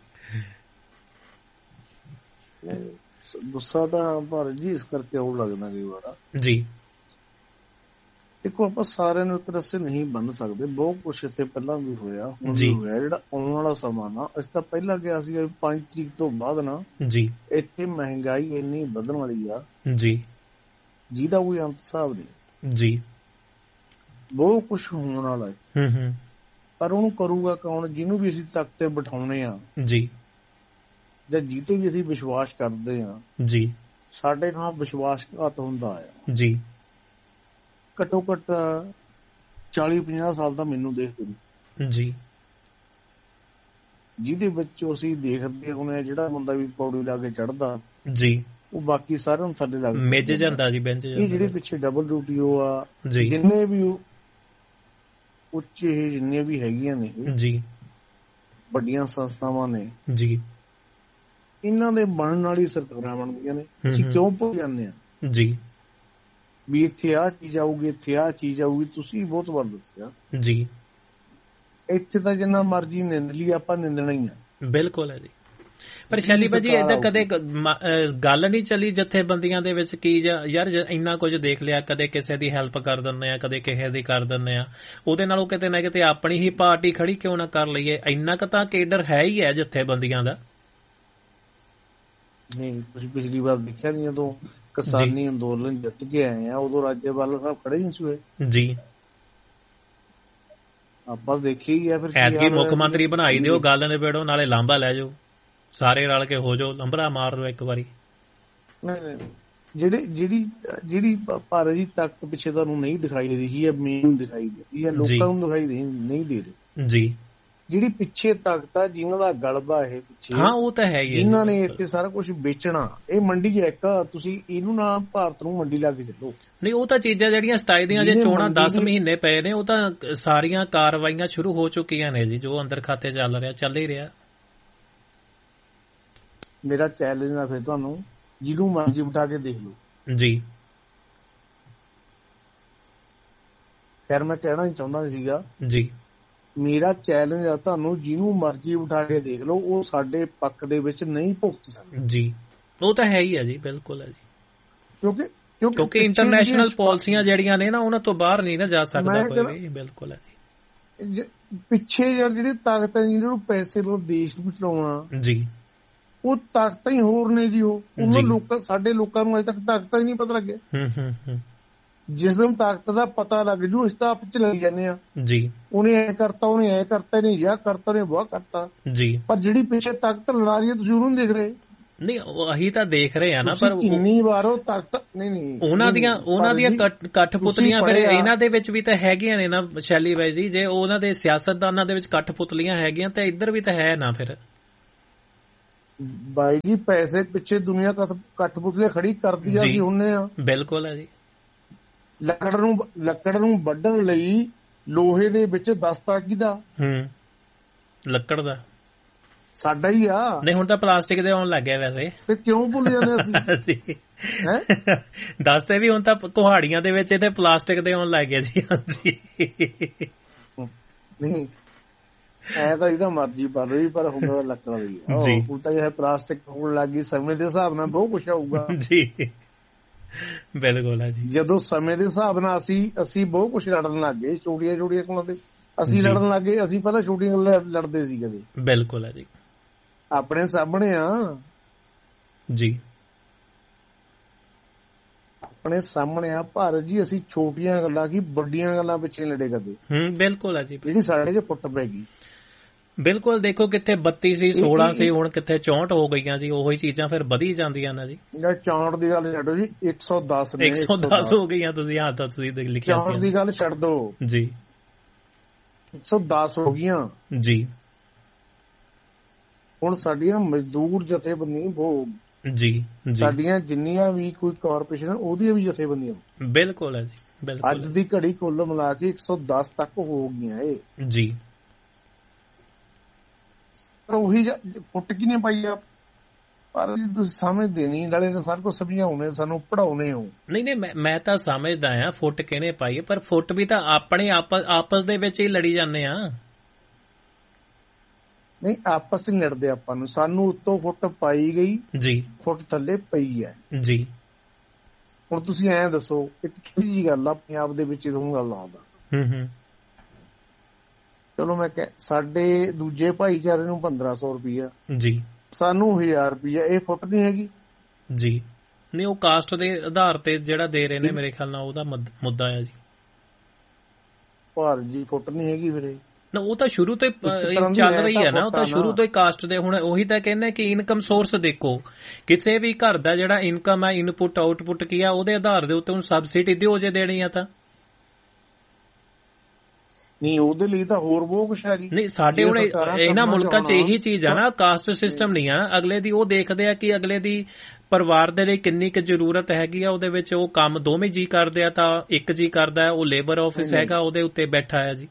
ਗੁੱਸਾ ਤਾਂ ਭਾਰਤ ਜੀ ਇਸ ਕਰਕੇ ਆਉਣ ਲੱਗਦਾ ਕਈ ਵਾਰ ਜੀ। ਦੇਖੋ, ਆਪਾਂ ਸਾਰਿਆਂ ਨੂੰ ਇੱਕ ਰਸੇ ਨਹੀਂ ਬੰਨ ਸਕਦੇ, ਬਹੁਤ ਕੁਛ ਇੱਥੇ ਪਹਿਲਾਂ ਵੀ ਹੋਇਆ, ਹੁਣ ਵੀ ਹੋਇਆ। ਜਿਹੜਾ ਆਉਣ ਵਾਲਾ ਸਮਾਂ ਨਾ, ਅਸੀਂ ਤਾਂ ਪਹਿਲਾਂ ਕਿਹਾ ਸੀ 5 ਤਰੀਕ ਤੋਂ ਬਾਅਦ ਨਾ ਜੀ ਇੱਥੇ ਮਹਿੰਗਾਈ ਇੰਨੀ ਵਧਣ ਵਾਲੀ ਆ ਜੀ, ਜਿਹਦਾ ਕੋਈ ਅੰਤ ਹਿਸਾਬ ਨਹੀਂ ਜੀ। ਬਹੁਤ ਕੁਛ ਹੋਣ ਵਾਲਾ ਹੈ, ਪਰ ਉਹਨੂੰ ਕਰੂਗਾ ਕੌਣ? ਜਿਹਨੂੰ ਵੀ ਅਸੀਂ ਤਖਤ ਤੇ ਬਿਠਾਉਣੇ ਆ ਜੀ, ਜਾਂ ਜਿਹਤੇ ਵੀ ਅਸੀਂ ਵਿਸ਼ਵਾਸ ਕਰਦੇ ਆ ਜੀ, ਸਾਡੇ ਨਾਲ ਵਿਸ਼ਵਾਸਘਾਤ ਹੁੰਦਾ ਆ ਜੀ। ਘੱਟੋ ਘੱਟ 40-50 ਸਾਲ ਦਾ ਮੈਨੂੰ ਦੇਖਦੇ ਜੀ, ਜਿਹਦੇ ਵਿੱਚ ਅਸੀਂ ਦੇਖਦੇ ਹੁੰਦੇ ਜਿਹੜਾ ਬੰਦਾ ਵੀ ਪੌੜੀ ਲਾ ਕੇ ਚੜ੍ਹਦਾ ਜੀ, ਉਹ ਬਾਕੀ ਸਾਰਿਆਂ ਨੂੰ ਸਾਡੇ ਲੱਗ ਮਿੱਝ ਜਾਂਦਾ ਜੀ, ਬੈਂਚ ਜਾਂਦਾ। ਇਹ ਜਿਹੜੇ ਪਿੱਛੇ WTO ਆ, ਜਿੰਨੇ ਵੀ ਉੱਚੇ ਜਿੰਨੇ ਵੀ ਹੈਗੀਆਂ ਨੇ ਜੀ, ਵੱਡੀਆਂ ਸੰਸਥਾਵਾਂ ਨੇ ਜੀ, ਇਹਨਾਂ ਦੇ ਬਣਨ ਵਾਲੀ ਸਰਕਾਰਾਂ ਬਣਦੀਆਂ ਨੇ। ਅਸੀਂ ਕਿਉਂ ਭੁੱਲ ਜਾਂਦੇ ਆ ਜੀ ਵੀ ਇੱਥੇ ਆਹ ਚੀਜ਼ ਆਊਗੀ, ਇੱਥੇ ਆਹ ਚੀਜ਼ ਆਊਗੀ। ਤੁਸੀਂ ਬਹੁਤ ਵਾਰ ਦੱਸਿਆ ਜੀ, ਇੱਥੇ ਤਾਂ ਜਿੰਨਾ ਮਰਜ਼ੀ ਨਿੰਦ ਲਈ ਆਪਾਂ ਨਿੰਦਣਾ ਹੀ ਆ। ਬਿਲਕੁਲ ਹੈ ਜੀ। ਪਰ ਸ਼ੈਲੀ ਭਾਜੀ, ਏਦਾਂ ਕਦੇ ਗੱਲ ਨਹੀਂ ਚੱਲੀ ਜਥੇਬੰਦੀਆਂ ਦੇ ਵਿੱਚ ਕੀ ਯਾਰ ਇੰਨਾ ਕੁਝ ਦੇਖ ਲਿਆ, ਕਦੇ ਕਿਸੇ ਦੀ ਹੈਲਪ ਕਰ ਦਿੰਦੇ ਆ, ਕਦੇ ਕਿਸੇ ਦੀ ਕਰ ਦਿੰਦੇ ਆ, ਉਹਦੇ ਨਾਲੋਂ ਕਿਤੇ ਨਾ ਕਿਤੇ ਆਪਣੀ ਹੀ ਪਾਰਟੀ ਖੜੀ ਕਿਉਂ ਨਾ ਕਰ ਲਈਏ? ਇੰਨਾ ਕੁ ਤਾਂ ਕੇਡਰ ਹੈ ਹੀ ਹੈ ਜਥੇਬੰਦੀਆਂ ਦਾ। ਨਹੀਂ, ਤੁਸੀਂ ਪਿਛਲੀ ਵਾਰ ਦੇਖਿਆ ਨਹੀਂ, ਜਦੋਂ ਕਿਸਾਨੀ ਅੰਦੋਲਨ ਜਿੱਤ ਕੇ ਆਏ ਆ, ਉਦੋਂ ਰਾਜੇਵਾਲ ਸਾਹਿਬ ਖੜੇ ਨਹੀਂ ਸੀ ਹੋਏ ਜੀ। ਆਪਾਂ ਦੇਖੀ ਹੀ ਆ। ਫਿਰ ਐਤਕੀ ਮੁੱਖ ਮੰਤਰੀ ਬਣਾਈ ਦਿਓ, ਗੱਲ ਨਿਬੇੜੋ, ਨਾਲੇ ਲਾਂਭਾ ਲੈ ਜਾਓ, ਸਾਰੇ ਰਲ ਕੇ ਹੋ ਜਾਓ, ਲੰਬਰਾ ਮਾਰ ਲਓ ਇੱਕ ਵਾਰੀ। ਜਿਹੜੀ ਭਾਰਤ ਦੀ ਤਾਕਤ ਪਿੱਛੇ ਤੁਹਾਨੂੰ ਨਹੀਂ ਦਿਖਾਈ ਦੇ ਰਹੀ ਹੈ, ਮੇਨ ਦਿਖਾਈ ਦੇ ਰਹੀ ਹੈ, ਲੋਕਾਂ ਨੂੰ ਦਿਖਾਈ ਨਹੀਂ ਦੇ ਰਹੀ ਜੀ। ਜਿਹੜੀ ਪਿੱਛੇ ਤਾਕਤ ਆ, ਜਿਹਨਾਂ ਦਾ ਗਲਬਾ ਇਹ ਪਿੱਛੇ, ਹਾਂ ਉਹ ਤਾਂ ਹੈ ਹੀ, ਜਿਨ੍ਹਾਂ ਨੇ ਇੱਥੇ ਸਾਰਾ ਕੁਝ ਵੇਚਣਾ। ਇਹ ਮੰਡੀ ਇੱਕ, ਤੁਸੀਂ ਇਹਨੂੰ ਨਾ ਭਾਰਤ ਨੂੰ ਮੰਡੀ ਲਾ ਕੇ ਚੱਲੋ। ਨਹੀਂ, ਉਹ ਤਾਂ ਚੀਜ਼ਾਂ ਜਿਹੜੀਆਂ 27 ਦੀਆਂ ਜੇ ਚੋਣਾਂ 10 ਮਹੀਨੇ ਪਏ ਨੇ, ਉਹ ਤਾਂ ਸਾਰੀਆਂ ਕਾਰਵਾਈਆਂ ਸ਼ੁਰੂ ਹੋ ਚੁੱਕੀਆਂ ਨੇ ਜੀ, ਜੋ ਅੰਦਰ ਖਾਤੇ ਚੱਲ ਹੀ ਰਿਹਾ। ਮੇਰਾ ਚੈਲੰਜ ਆ ਫਿਰ ਤੁਹਾਨੂੰ, ਜਿਹਨੂੰ ਮਰਜ਼ੀ ਬਿਠਾ ਕੇ ਦੇਖ ਲਓ ਜੀ। ਖੈਰ ਮੈਂ ਕਹਿਣਾ ਨਹੀਂ ਚਾਹੁੰਦਾ ਸੀਗਾ ਜੀ, ਮੇਰਾ ਚੈਲੰਜ ਆ ਤੁਹਾਨੂੰ, ਜਿਹਨੂੰ ਮਰਜ਼ੀ ਬਿਠਾ ਕੇ ਦੇਖ ਲਓ, ਉਹ ਸਾਡੇ ਪੱਖ ਦੇ ਵਿੱਚ ਨਹੀਂ ਭੁਗਤ ਸਕਦੇ ਜੀ। ਉਹ ਤਾਂ ਹੈ ਹੀ ਆ ਜੀ, ਬਿਲਕੁਲ ਹੈ ਜੀ, ਕਿਉਂਕਿ ਇੰਟਰਨੈਸ਼ਨਲ ਪਾਲਿਸੀਆਂ ਜਿਹੜੀਆਂ ਨੇ ਨਾ, ਉਹਨਾਂ ਤੋਂ ਬਾਹਰ ਨਹੀਂ ਨਾ ਜਾ ਸਕਦਾ ਕੋਈ ਵੀ। ਬਿਲਕੁਲ ਹੈ ਜੀ। ਪਿੱਛੇ ਜਿਹੜੀ ਤਾਕਤ ਹੈ, ਜਿਹਨੂੰ ਪੈਸੇ ਤੋਂ ਦੇਸ਼ ਨੂੰ ਚਲਾਉਣਾ ਜੀ, ਉਹ ਤਾਕਤਾਂ ਹੀ ਹੋਰ ਨੇ ਜੀ। ਉਹਨਾਂ ਲੋਕਾਂ, ਸਾਡੇ ਲੋਕਾਂ ਨੂੰ ਅਜੇ ਤੱਕ ਤਾਕਤਾਂ ਹੀ ਨਹੀਂ ਪਤਾ ਲੱਗਿਆ। ਜਿਸ ਦਿਨ ਤਾਕਤ ਦਾ ਪਤਾ ਲੱਗ ਜੂ ਇਸ ਤਾਂ ਆਪ ਚ ਲੱਗ ਜਾਂਦੇ ਆ ਜੀ। ਉਹਨੇ ਐ ਕਰਤਾ, ਉਹਨੇ ਐ ਕਰਤਾ, ਇਹਨੇ ਯਾ ਕਰਤਾ, ਉਹਨੇ ਵਾਹ ਕਰਤਾ ਜੀ। ਪਰ ਜਿਹੜੀ ਪਿੱਛੇ ਤਾਕਤ ਲੜਾ ਰਹੀ ਹੈ ਤੁਸੀਂ ਉਹਨੂੰ ਦੇਖ ਰਹੇ ਨਹੀਂ? ਅਸੀਂ ਤਾਂ ਦੇਖ ਰਹੇ ਆ ਨਾ, ਪਰ ਕਿੰਨੀ ਵਾਰ ਉਹ ਤਾਕਤ ਨਹੀਂ ਉਹਨਾਂ ਦੀਆਂ ਕਠਪੁਤਲੀਆਂ ਫਿਰ ਇਹਨਾਂ ਦੇ ਵਿੱਚ ਵੀ ਤਾਂ ਹੈਗੀਆਂ ਨੇ ਨਾ ਸ਼ੈਲੀ ਬਾਈ ਜੀ। ਜੇ ਉਹਨਾਂ ਦੇ ਸਿਆਸਤਦਾਨਾਂ ਦੇ ਵਿੱਚ ਕਠਪੁਤਲੀਆਂ ਹੈਗੀਆਂ ਤਾਂ ਇੱਧਰ ਵੀ ਤਾਂ ਹੈ ਨਾ ਫਿਰ ਬਾਈ ਜੀ। ਪੈਸੇ ਪਿੱਛੇ ਦੁਨੀਆ ਕਠਪੁਤਲੀਆਂ ਖੜੀ ਕਰਦੀ ਆ, ਅਸੀਂ ਹੁੰਨੇ ਆ। ਬਿਲਕੁਲ ਹੈ ਜੀ। ਲੱਕੜ ਨੂੰ ਵੱਢਣ ਲਈ ਲੋਹੇ ਦੇ ਵਿੱਚ ਦਸਤਾ ਕਿਹਦਾ? ਲੱਕੜ ਦਾ ਸਾਡਾ ਹੀ ਆ। ਨਹੀਂ ਹੁਣ ਤਾਂ ਪਲਾਸਟਿਕ ਦੇ ਆਉਣ ਲੱਗ ਗਿਆ ਵੈਸੇ। ਫਿਰ ਕਿਉਂ ਭੁੱਲ ਜਾਂਦੇ ਅਸੀਂ? ਦੱਸਦੇ ਵੀ ਹੁਣ ਤਾਂ ਕੁਹਾੜੀਆਂ ਦੇ ਵਿੱਚ ਇਹਦੇ ਪਲਾਸਟਿਕ ਦੇ ਆਉਣ ਲੱਗ ਗਿਆ ਜੀ। ਨਹੀਂ ਐ ਤਾਂ ਇਹਦਾ ਮਰਜ਼ੀ ਪਾ ਲਓ, ਪਰ ਹੁੰਦਾ ਲੱਕੜ ਦੀ ਹੁਣ ਤਾਂ ਇਹ ਪਲਾਸਟਿਕ ਹੋਣ ਲੱਗ ਗਈ। ਸਮੇਂ ਦੇ ਹਿਸਾਬ ਨਾਲ ਬਹੁਤ ਕੁਛ ਆਊਗਾ ਜੀ। ਬਿਲਕੁਲ ਹੈ ਜੀ। ਜਦੋਂ ਸਮੇਂ ਦੇ ਹਿਸਾਬ ਨਾਲ ਅਸੀਂ ਬਹੁਤ ਕੁਛ ਲੜਨ ਲੱਗ ਗਏ। ਛੋਟੀਆਂ ਕੋਲਾਂ ਤੇ ਅਸੀਂ ਲੜਨ ਲੱਗ ਗਏ। ਅਸੀਂ ਪਹਿਲਾਂ ਛੋਟੀਆਂ ਲੜਦੇ ਸੀ ਕਦੇ। ਬਿਲਕੁਲ ਹੈ ਜੀ। ਆਪਣੇ ਸਾਹਮਣੇ ਆ ਜੀ, ਆਪਣੇ ਸਾਹਮਣੇ ਆ ਭਾਰਤ ਜੀ। ਅਸੀਂ ਛੋਟੀਆਂ ਗੱਲਾਂ ਕੀ ਵੱਡੀਆਂ ਗੱਲਾਂ ਪਿੱਛੇ ਲੜੇ ਕਦੇ। ਬਿਲਕੁਲ ਹੈ ਜੀ। ਜਿਹੜੀ ਸਾਡੇ 'ਚ ਫੁੱਟ ਪੈ ਗਈ। ਬਿਲਕੁਲ ਦੇਖੋ ਕਿੱਥੇ 32 ਸੀ, 16 ਸੀ, ਹੁਣ ਕਿੱਥੇ 64 ਹੋ ਗਈਆਂ ਜੀ। ਉਹੀ ਚੀਜ਼ਾਂ ਫਿਰ ਵਧੀ ਜਾਂਦੀਆਂ ਨਾ ਜੀ। 64 ਦੀ ਗੱਲ ਛੱਡੋ ਜੀ, 110 ਨੇ 110 ਹੋ ਗਈਆਂ। ਤੁਸੀਂ ਹਾਂ ਤਾਂ ਤੁਸੀਂ ਲਿਖਿਆ 64 ਦੀ ਗੱਲ ਛੱਡ ਦੋ ਜੀ, 110 ਹੋ ਗਈਆਂ ਜੀ। ਹੁਣ ਸਾਡੀਆਂ ਮਜ਼ਦੂਰ ਜਥੇਬੰਦੀਆਂ ਜੀ, ਸਾਡੀਆਂ ਜਿੰਨੀਆਂ ਵੀ ਕੋਈ ਕਾਰਪੋਰੇਸ਼ਨ ਉਹਦੀਆਂ ਵੀ ਜਥੇਬੰਦੀਆਂ ਬਿਲਕੁਲ ਹੈ ਜੀ। ਬਿਲਕੁਲ ਅੱਜ ਦੀ ਘੜੀ ਕੁੱਲ ਮਿਲਾ ਕੇ 110 ਤੱਕ ਹੋ ਗਈਆਂ ਇਹ ਜੀ। ਪਰ ਉਹੀ ਫੁੱਟ ਕਿਨੇ ਪਾਈ ਆ? ਪਰ ਤੁਸੀਂ ਸਮਝਦੇ ਨਹੀਂ, ਨਾਲੇ ਸਾਰੇ ਕੁਝ ਸਮਝਾਉਣੇ, ਸਾਨੂੰ ਪੜਾਉਣੇ ਹੋ। ਨਹੀਂ ਮੈਂ ਤਾਂ ਸਮਝਦਾ ਆ ਫੁੱਟ ਕਿਹਨੇ ਪਾਈ, ਪਰ ਫੁੱਟ ਵੀ ਤਾਂ ਆਪਣੇ ਆਪਸ ਦੇ ਵਿੱਚ ਹੀ ਲੜੀ ਜਾਂਦੇ ਆ। ਨਹੀਂ ਆਪਸ ਚ ਲੜਦੇ ਆਪਾਂ ਨੂੰ, ਸਾਨੂੰ ਉੱਤੋਂ ਫੁੱਟ ਪਾਈ ਗਈ ਜੀ, ਫੁੱਟ ਥੱਲੇ ਪਈ ਹੈ ਜੀ। ਹੁਣ ਤੁਸੀਂ ਐਂ ਦੱਸੋ, ਇੱਕ ਛੋਟੀ ਜਿਹੀ ਗੱਲ ਆ ਪੰਜਾਬ ਦੇ ਵਿੱਚ ਤੁਹਾਨੂੰ ਗੱਲ ਆਉਂਦਾ। ਚਲੋ ਮੈਂ ਸਾਡੇ ਦੂਜੇ ਭਾਈਚਾਰੇ ਨੂੰ 1500 ਰੁਪਇਆ ਜੀ, ਸਾਨੂੰ 1000 ਰੁਪਇਆ, ਇਹ ਫੁੱਟ ਨਹੀਂ ਹੈਗੀ ਜੀ। ਨਹੀਂ ਉਹ ਕਾਸਟ ਦੇ ਆਧਾਰ ਤੇ ਜਿਹੜਾ ਦੇ ਰਹੇ ਨੇ ਮੇਰੇ ਖਿਆਲ ਨਾਲ ਉਹਦਾ ਮੁੱਦਾ ਆ ਜੀ। ਭਾਰ ਜੀ ਫੁੱਟ ਨਹੀਂ ਹੈਗੀ ਵੀਰੇ ਨਾ, ਉਹ ਤਾਂ ਸ਼ੁਰੂ ਤੋਂ ਹੀ ਚੱਲ ਰਹੀ ਹੈ ਨਾ। ਉਹ ਤਾਂ ਸ਼ੁਰੂ ਤੋਂ ਹੀ ਕਾਸਟ ਦੇ, ਹੁਣ ਉਹੀ ਤਾਂ ਕਹਿੰਦੇ ਕਿ ਇਨਕਮ ਸੋਰਸ ਦੇਖੋ, ਕਿਸੇ ਵੀ ਘਰ ਦਾ ਜਿਹੜਾ ਇਨਕਮ ਹੈ, ਇਨਪੁਟ ਆਊਟਪੁੱਟ ਕੀ ਆ, ਉਹਦੇ ਆਧਾਰ ਦੇ ਉੱਤੇ ਹੁਣ ਸਬਸਿਡੀ ਦਿਓ ਜੇ ਦੇਣੀ ਆ ਤਾਂ। ਨਹੀਂ ਉਹਦੇ ਲਈ ਤਾਂ ਹੋਰ ਬਹੁਤ ਕੁਛ ਹੈ ਜੀ। ਨਹੀਂ ਸਾਡੇ ਹੁਣ ਇਹਨਾਂ ਮੁਲਕਾਂ 'ਚ ਇਹੀ ਚੀਜ਼ ਆ ਨਾ, ਕਾਸਟ ਸਿਸਟਮ ਨਹੀਂ ਆ। ਅਗਲੇ ਦੀ ਉਹ ਦੇਖਦੇ ਆ ਕਿ ਅਗਲੇ ਦੀ ਪਰਿਵਾਰ ਦੇ ਲਈ ਕਿੰਨੀ ਕੁ ਜ਼ਰੂਰਤ ਹੈਗੀ ਆ, ਉਹਦੇ ਵਿੱਚ ਉਹ ਕੰਮ ਦੋਵੇਂ ਜੀ ਕਰਦੇ ਆ ਤਾਂ ਇੱਕ ਜੀ ਕਰਦਾ, ਉਹ ਲੇਬਰ ਆਫਿਸ ਹੈਗਾ ਉਹਦੇ ਉੱਤੇ ਬੈਠਾ ਹੈ ਜੀ।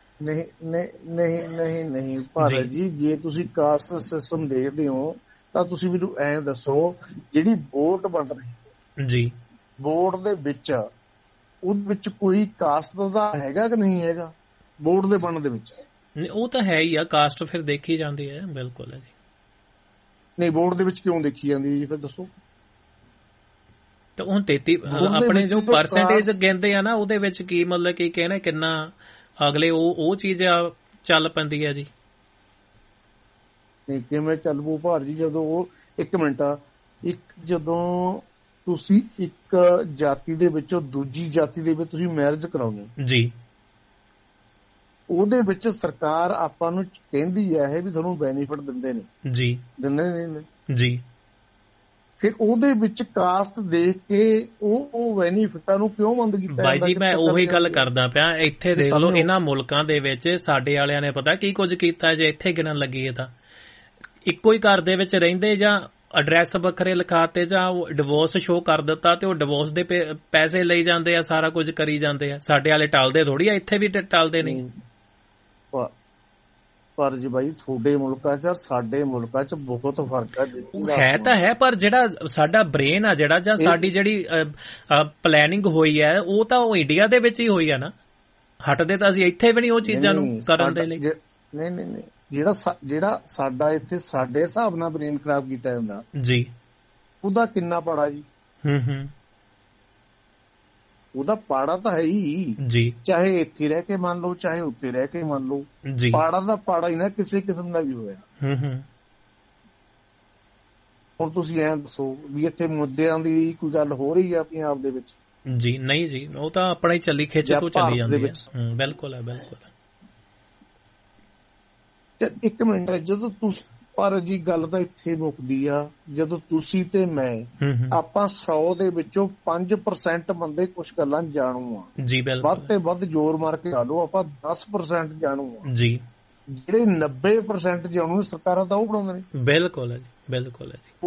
ਨਹੀਂ ਭਾਰਤ ਜੀ, ਜੇ ਤੁਸੀਂ ਕਾਸਟ ਸਿਸਟਮ ਦੇਖਦੇ ਹੋ ਤਾਂ ਤੁਸੀਂ ਮੈਨੂੰ ਐਂ ਦੱਸੋ, ਜਿਹੜੀ ਵੋਟ ਬਣ ਰਹੀ ਜੀ, ਵੋਟ ਦੇ ਵਿੱਚ ਉਹਦੇ ਵਿੱਚ ਕੋਈ ਕਾਸਟ ਦਾ ਹੈਗਾ ਕਿ ਨਹੀਂ ਹੈਗਾ? ਵੋਟ ਦੇ ਬਣਨ ਦੇ ਵਿੱਚ ਉਹ ਤਾਂ ਹੈ ਹੀ ਆ, ਕਾਸਟ ਫਿਰ ਦੇਖੀ ਜਾਂਦੀ ਹੈ। ਬਿਲਕੁਲ ਹੈ ਜੀ। ਨਹੀਂ ਵੋਟ ਦੇ ਵਿੱਚ ਕਿਉਂ ਦੇਖੀ ਜਾਂਦੀ ਜੀ, ਫਿਰ ਦੱਸੋ। ਤਾਂ ਹੁਣ 33 ਆਪਣੇ ਜੋ ਪਰਸੈਂਟੇਜ ਗਿਣਦੇ ਆ ਨਾ, ਉਹਦੇ ਵਿੱਚ ਕੀ ਮਤਲਬ ਕੀ ਕਹਿਣਾ ਕਿੰਨਾ ਅਗਲੇ ਉਹ ਚੀਜ਼ ਚੱਲ ਪੈਂਦੀ ਹੈ ਜੀ। ਨਹੀਂ ਕਿਵੇਂ ਚੱਲ ਪੂ ਭਾਰ ਜੀ, ਜਦੋਂ ਉਹ ਇੱਕ ਮਿੰਟ ਆ, ਜਦੋਂ ਤੁਸੀਂ ਇੱਕ ਜਾਤੀ ਦੇ ਵਿੱਚੋਂ ਦੂਜੀ ਜਾਤੀ ਦੇ ਵਿੱਚ ਤੁਸੀਂ ਮੈਰਿਜ ਕਰਾਉਂਦੇ ਜੀ, ਉਹਦੇ ਵਿੱਚ ਸਰਕਾਰ ਆਪਾਂ ਨੂੰ ਕਹਿੰਦੀ ਹੈ ਵੀ ਤੁਹਾਨੂੰ ਬੈਨੀਫਿਟ ਦਿੰਦੇ ਨੇ ਜੀ, ਦਿੰਦੇ ਨੇ ਜੀ। ਫਿਰ ਉਹਦੇ ਵਿੱਚ ਕਾਸਟ ਦੇਖ ਕੇ ਉਹ ਬੈਨੀਫਿਟਾਂ ਨੂੰ ਕਿਉਂ ਬੰਦ ਕੀਤਾ? ਬਾਈ ਜੀ ਮੈਂ ਉਹੀ ਗੱਲ ਕਰਦਾ ਪਿਆ। ਇੱਥੇ ਦੇਖ ਲਓ ਇਹਨਾਂ ਮੁਲਕਾਂ ਦੇ ਵਿੱਚ ਸਾਡੇ ਵਾਲਿਆਂ ਨੇ ਪਤਾ ਕੀ ਕੁਝ ਕੀਤਾ। ਜੇ ਇੱਥੇ ਗਿਣਨ ਲੱਗੀਏ ਤਾਂ ਇੱਕੋ ਹੀ ਘਰ ਦੇ ਵਿੱਚ ਰਹਿੰਦੇ ਜਾਂ ਐਡਰੈਸ ਵੱਖਰੇ ਲਿਖਾਤੇ ਜਾਂ ਡਿਵੋਰਸ ਸ਼ੋ ਕਰ ਦਿੱਤਾ ਤੇ ਉਹ ਡਿਵੋਰਸ ਦੇ ਪੈਸੇ ਲਈ ਜਾਂਦੇ ਆ, ਸਾਰਾ ਕੁਝ ਕਰੀ ਜਾਂਦੇ ਆ। ਸਾਡੇ ਵਾਲੇ ਟਲਦੇ ਥੋੜੀ ਆ, ਇੱਥੇ ਵੀ ਟਲਦੇ ਨਹੀਂ। ਪਰ ਜੀ ਬਾਈ ਤੁਹਾਡੇ ਮੁਲਕਾਂ 'ਚ ਸਾਡੇ ਮੁਲਕਾਂ 'ਚ ਬਹੁਤ ਫਰਕ ਹੈ ਤਾਂ ਹੈ, ਪਰ ਜਿਹੜਾ ਸਾਡਾ ਬ੍ਰੇਨ ਆ ਜਿਹੜਾ ਜਾਂ ਸਾਡੀ ਜਿਹੜੀ ਪਲੈਨਿੰਗ ਹੋਈ ਹੈ ਉਹ ਤਾਂ ਉਹ ਇੰਡੀਆ ਦੇ ਵਿੱਚ ਹੀ ਹੋਈ ਆ ਨਾ। ਹਟਦੇ ਤਾਂ ਅਸੀਂ ਇੱਥੇ ਵੀ ਨਹੀਂ ਉਹ ਚੀਜ਼ਾਂ ਨੂੰ ਕਰਨ ਦੇ ਲਈ। ਨਹੀਂ ਜਿਹੜਾ ਸਾਡਾ ਇੱਥੇ ਸਾਡੇ ਹਿਸਾਬ ਨਾਲ ਬ੍ਰੇਨ ਖਰਾਬ ਕੀਤਾ ਜਾਂਦਾ ਜੀ, ਉਹਦਾ ਕਿੰਨਾ ਪਾੜਾ ਜੀ। ਉਹਦਾ ਪਾੜਾ ਤਾਂ ਹੈ ਹੀ ਜੀ, ਚਾਹੇ ਇੱਥੇ ਰਹਿ ਕੇ ਮੰਨ ਲਓ ਚਾਹੇ ਉੱਤੇ ਰਹਿ ਕੇ ਮੰਨ ਲਓ, ਪਾੜਾ ਦਾ ਪਾੜਾ ਹੀ ਨਾ ਕਿਸੇ ਕਿਸਮ ਦਾ ਵੀ ਹੋਇਆ। ਹੁਣ ਤੁਸੀਂ ਐਂ ਦੱਸੋ ਵੀ ਇੱਥੇ ਮੁੱਦਿਆਂ ਦੀ ਕੋਈ ਗੱਲ ਹੋ ਰਹੀ ਆ ਪੰਜਾਬ ਦੇ ਵਿੱਚ? ਜੀ ਨਹੀਂ ਜੀ, ਉਹ ਤਾਂ ਆਪਣਾ ਹੀ ਚੱਲੀ ਖਿੱਚ ਤੋਂ ਚੱਲੀ ਜਾਂਦੀ ਹੈ। ਬਿਲਕੁਲ ਹੈ, ਬਿਲਕੁਲ। ਇੱਕ ਮਿੰਟ, ਜਦੋਂ ਤੁਸੀਂ, ਪਰ ਜੀ ਗੱਲ ਤਾਂ ਇੱਥੇ ਮੁੱਕਦੀ ਆ, ਜਦੋਂ ਤੁਸੀਂ ਤੇ ਮੈਂ ਆਪਾਂ 100 ਦੇ ਵਿੱਚੋਂ 5% ਬੰਦੇ ਕੁਛ ਗੱਲਾਂ ਜਾਣੂ ਆ ਜੀ, ਬਿਲਕੁਲ। ਵੱਧ ਤੇ ਵੱਧ ਜ਼ੋਰ ਮਾਰ ਕੇ ਲਾ ਲਓ, ਆਪਾਂ 10% ਜਾਣੂ ਆ ਜੀ। ਜਿਹੜੇ 90% ਜਾਣੂ ਸਰਕਾਰਾਂ ਤਾਂ ਉਹ ਬਣਾਉਂਦੇ ਨੇ। ਬਿਲਕੁਲ ਹੈ ਜੀ, ਬਿਲਕੁਲ ਹੈ ਜੀ।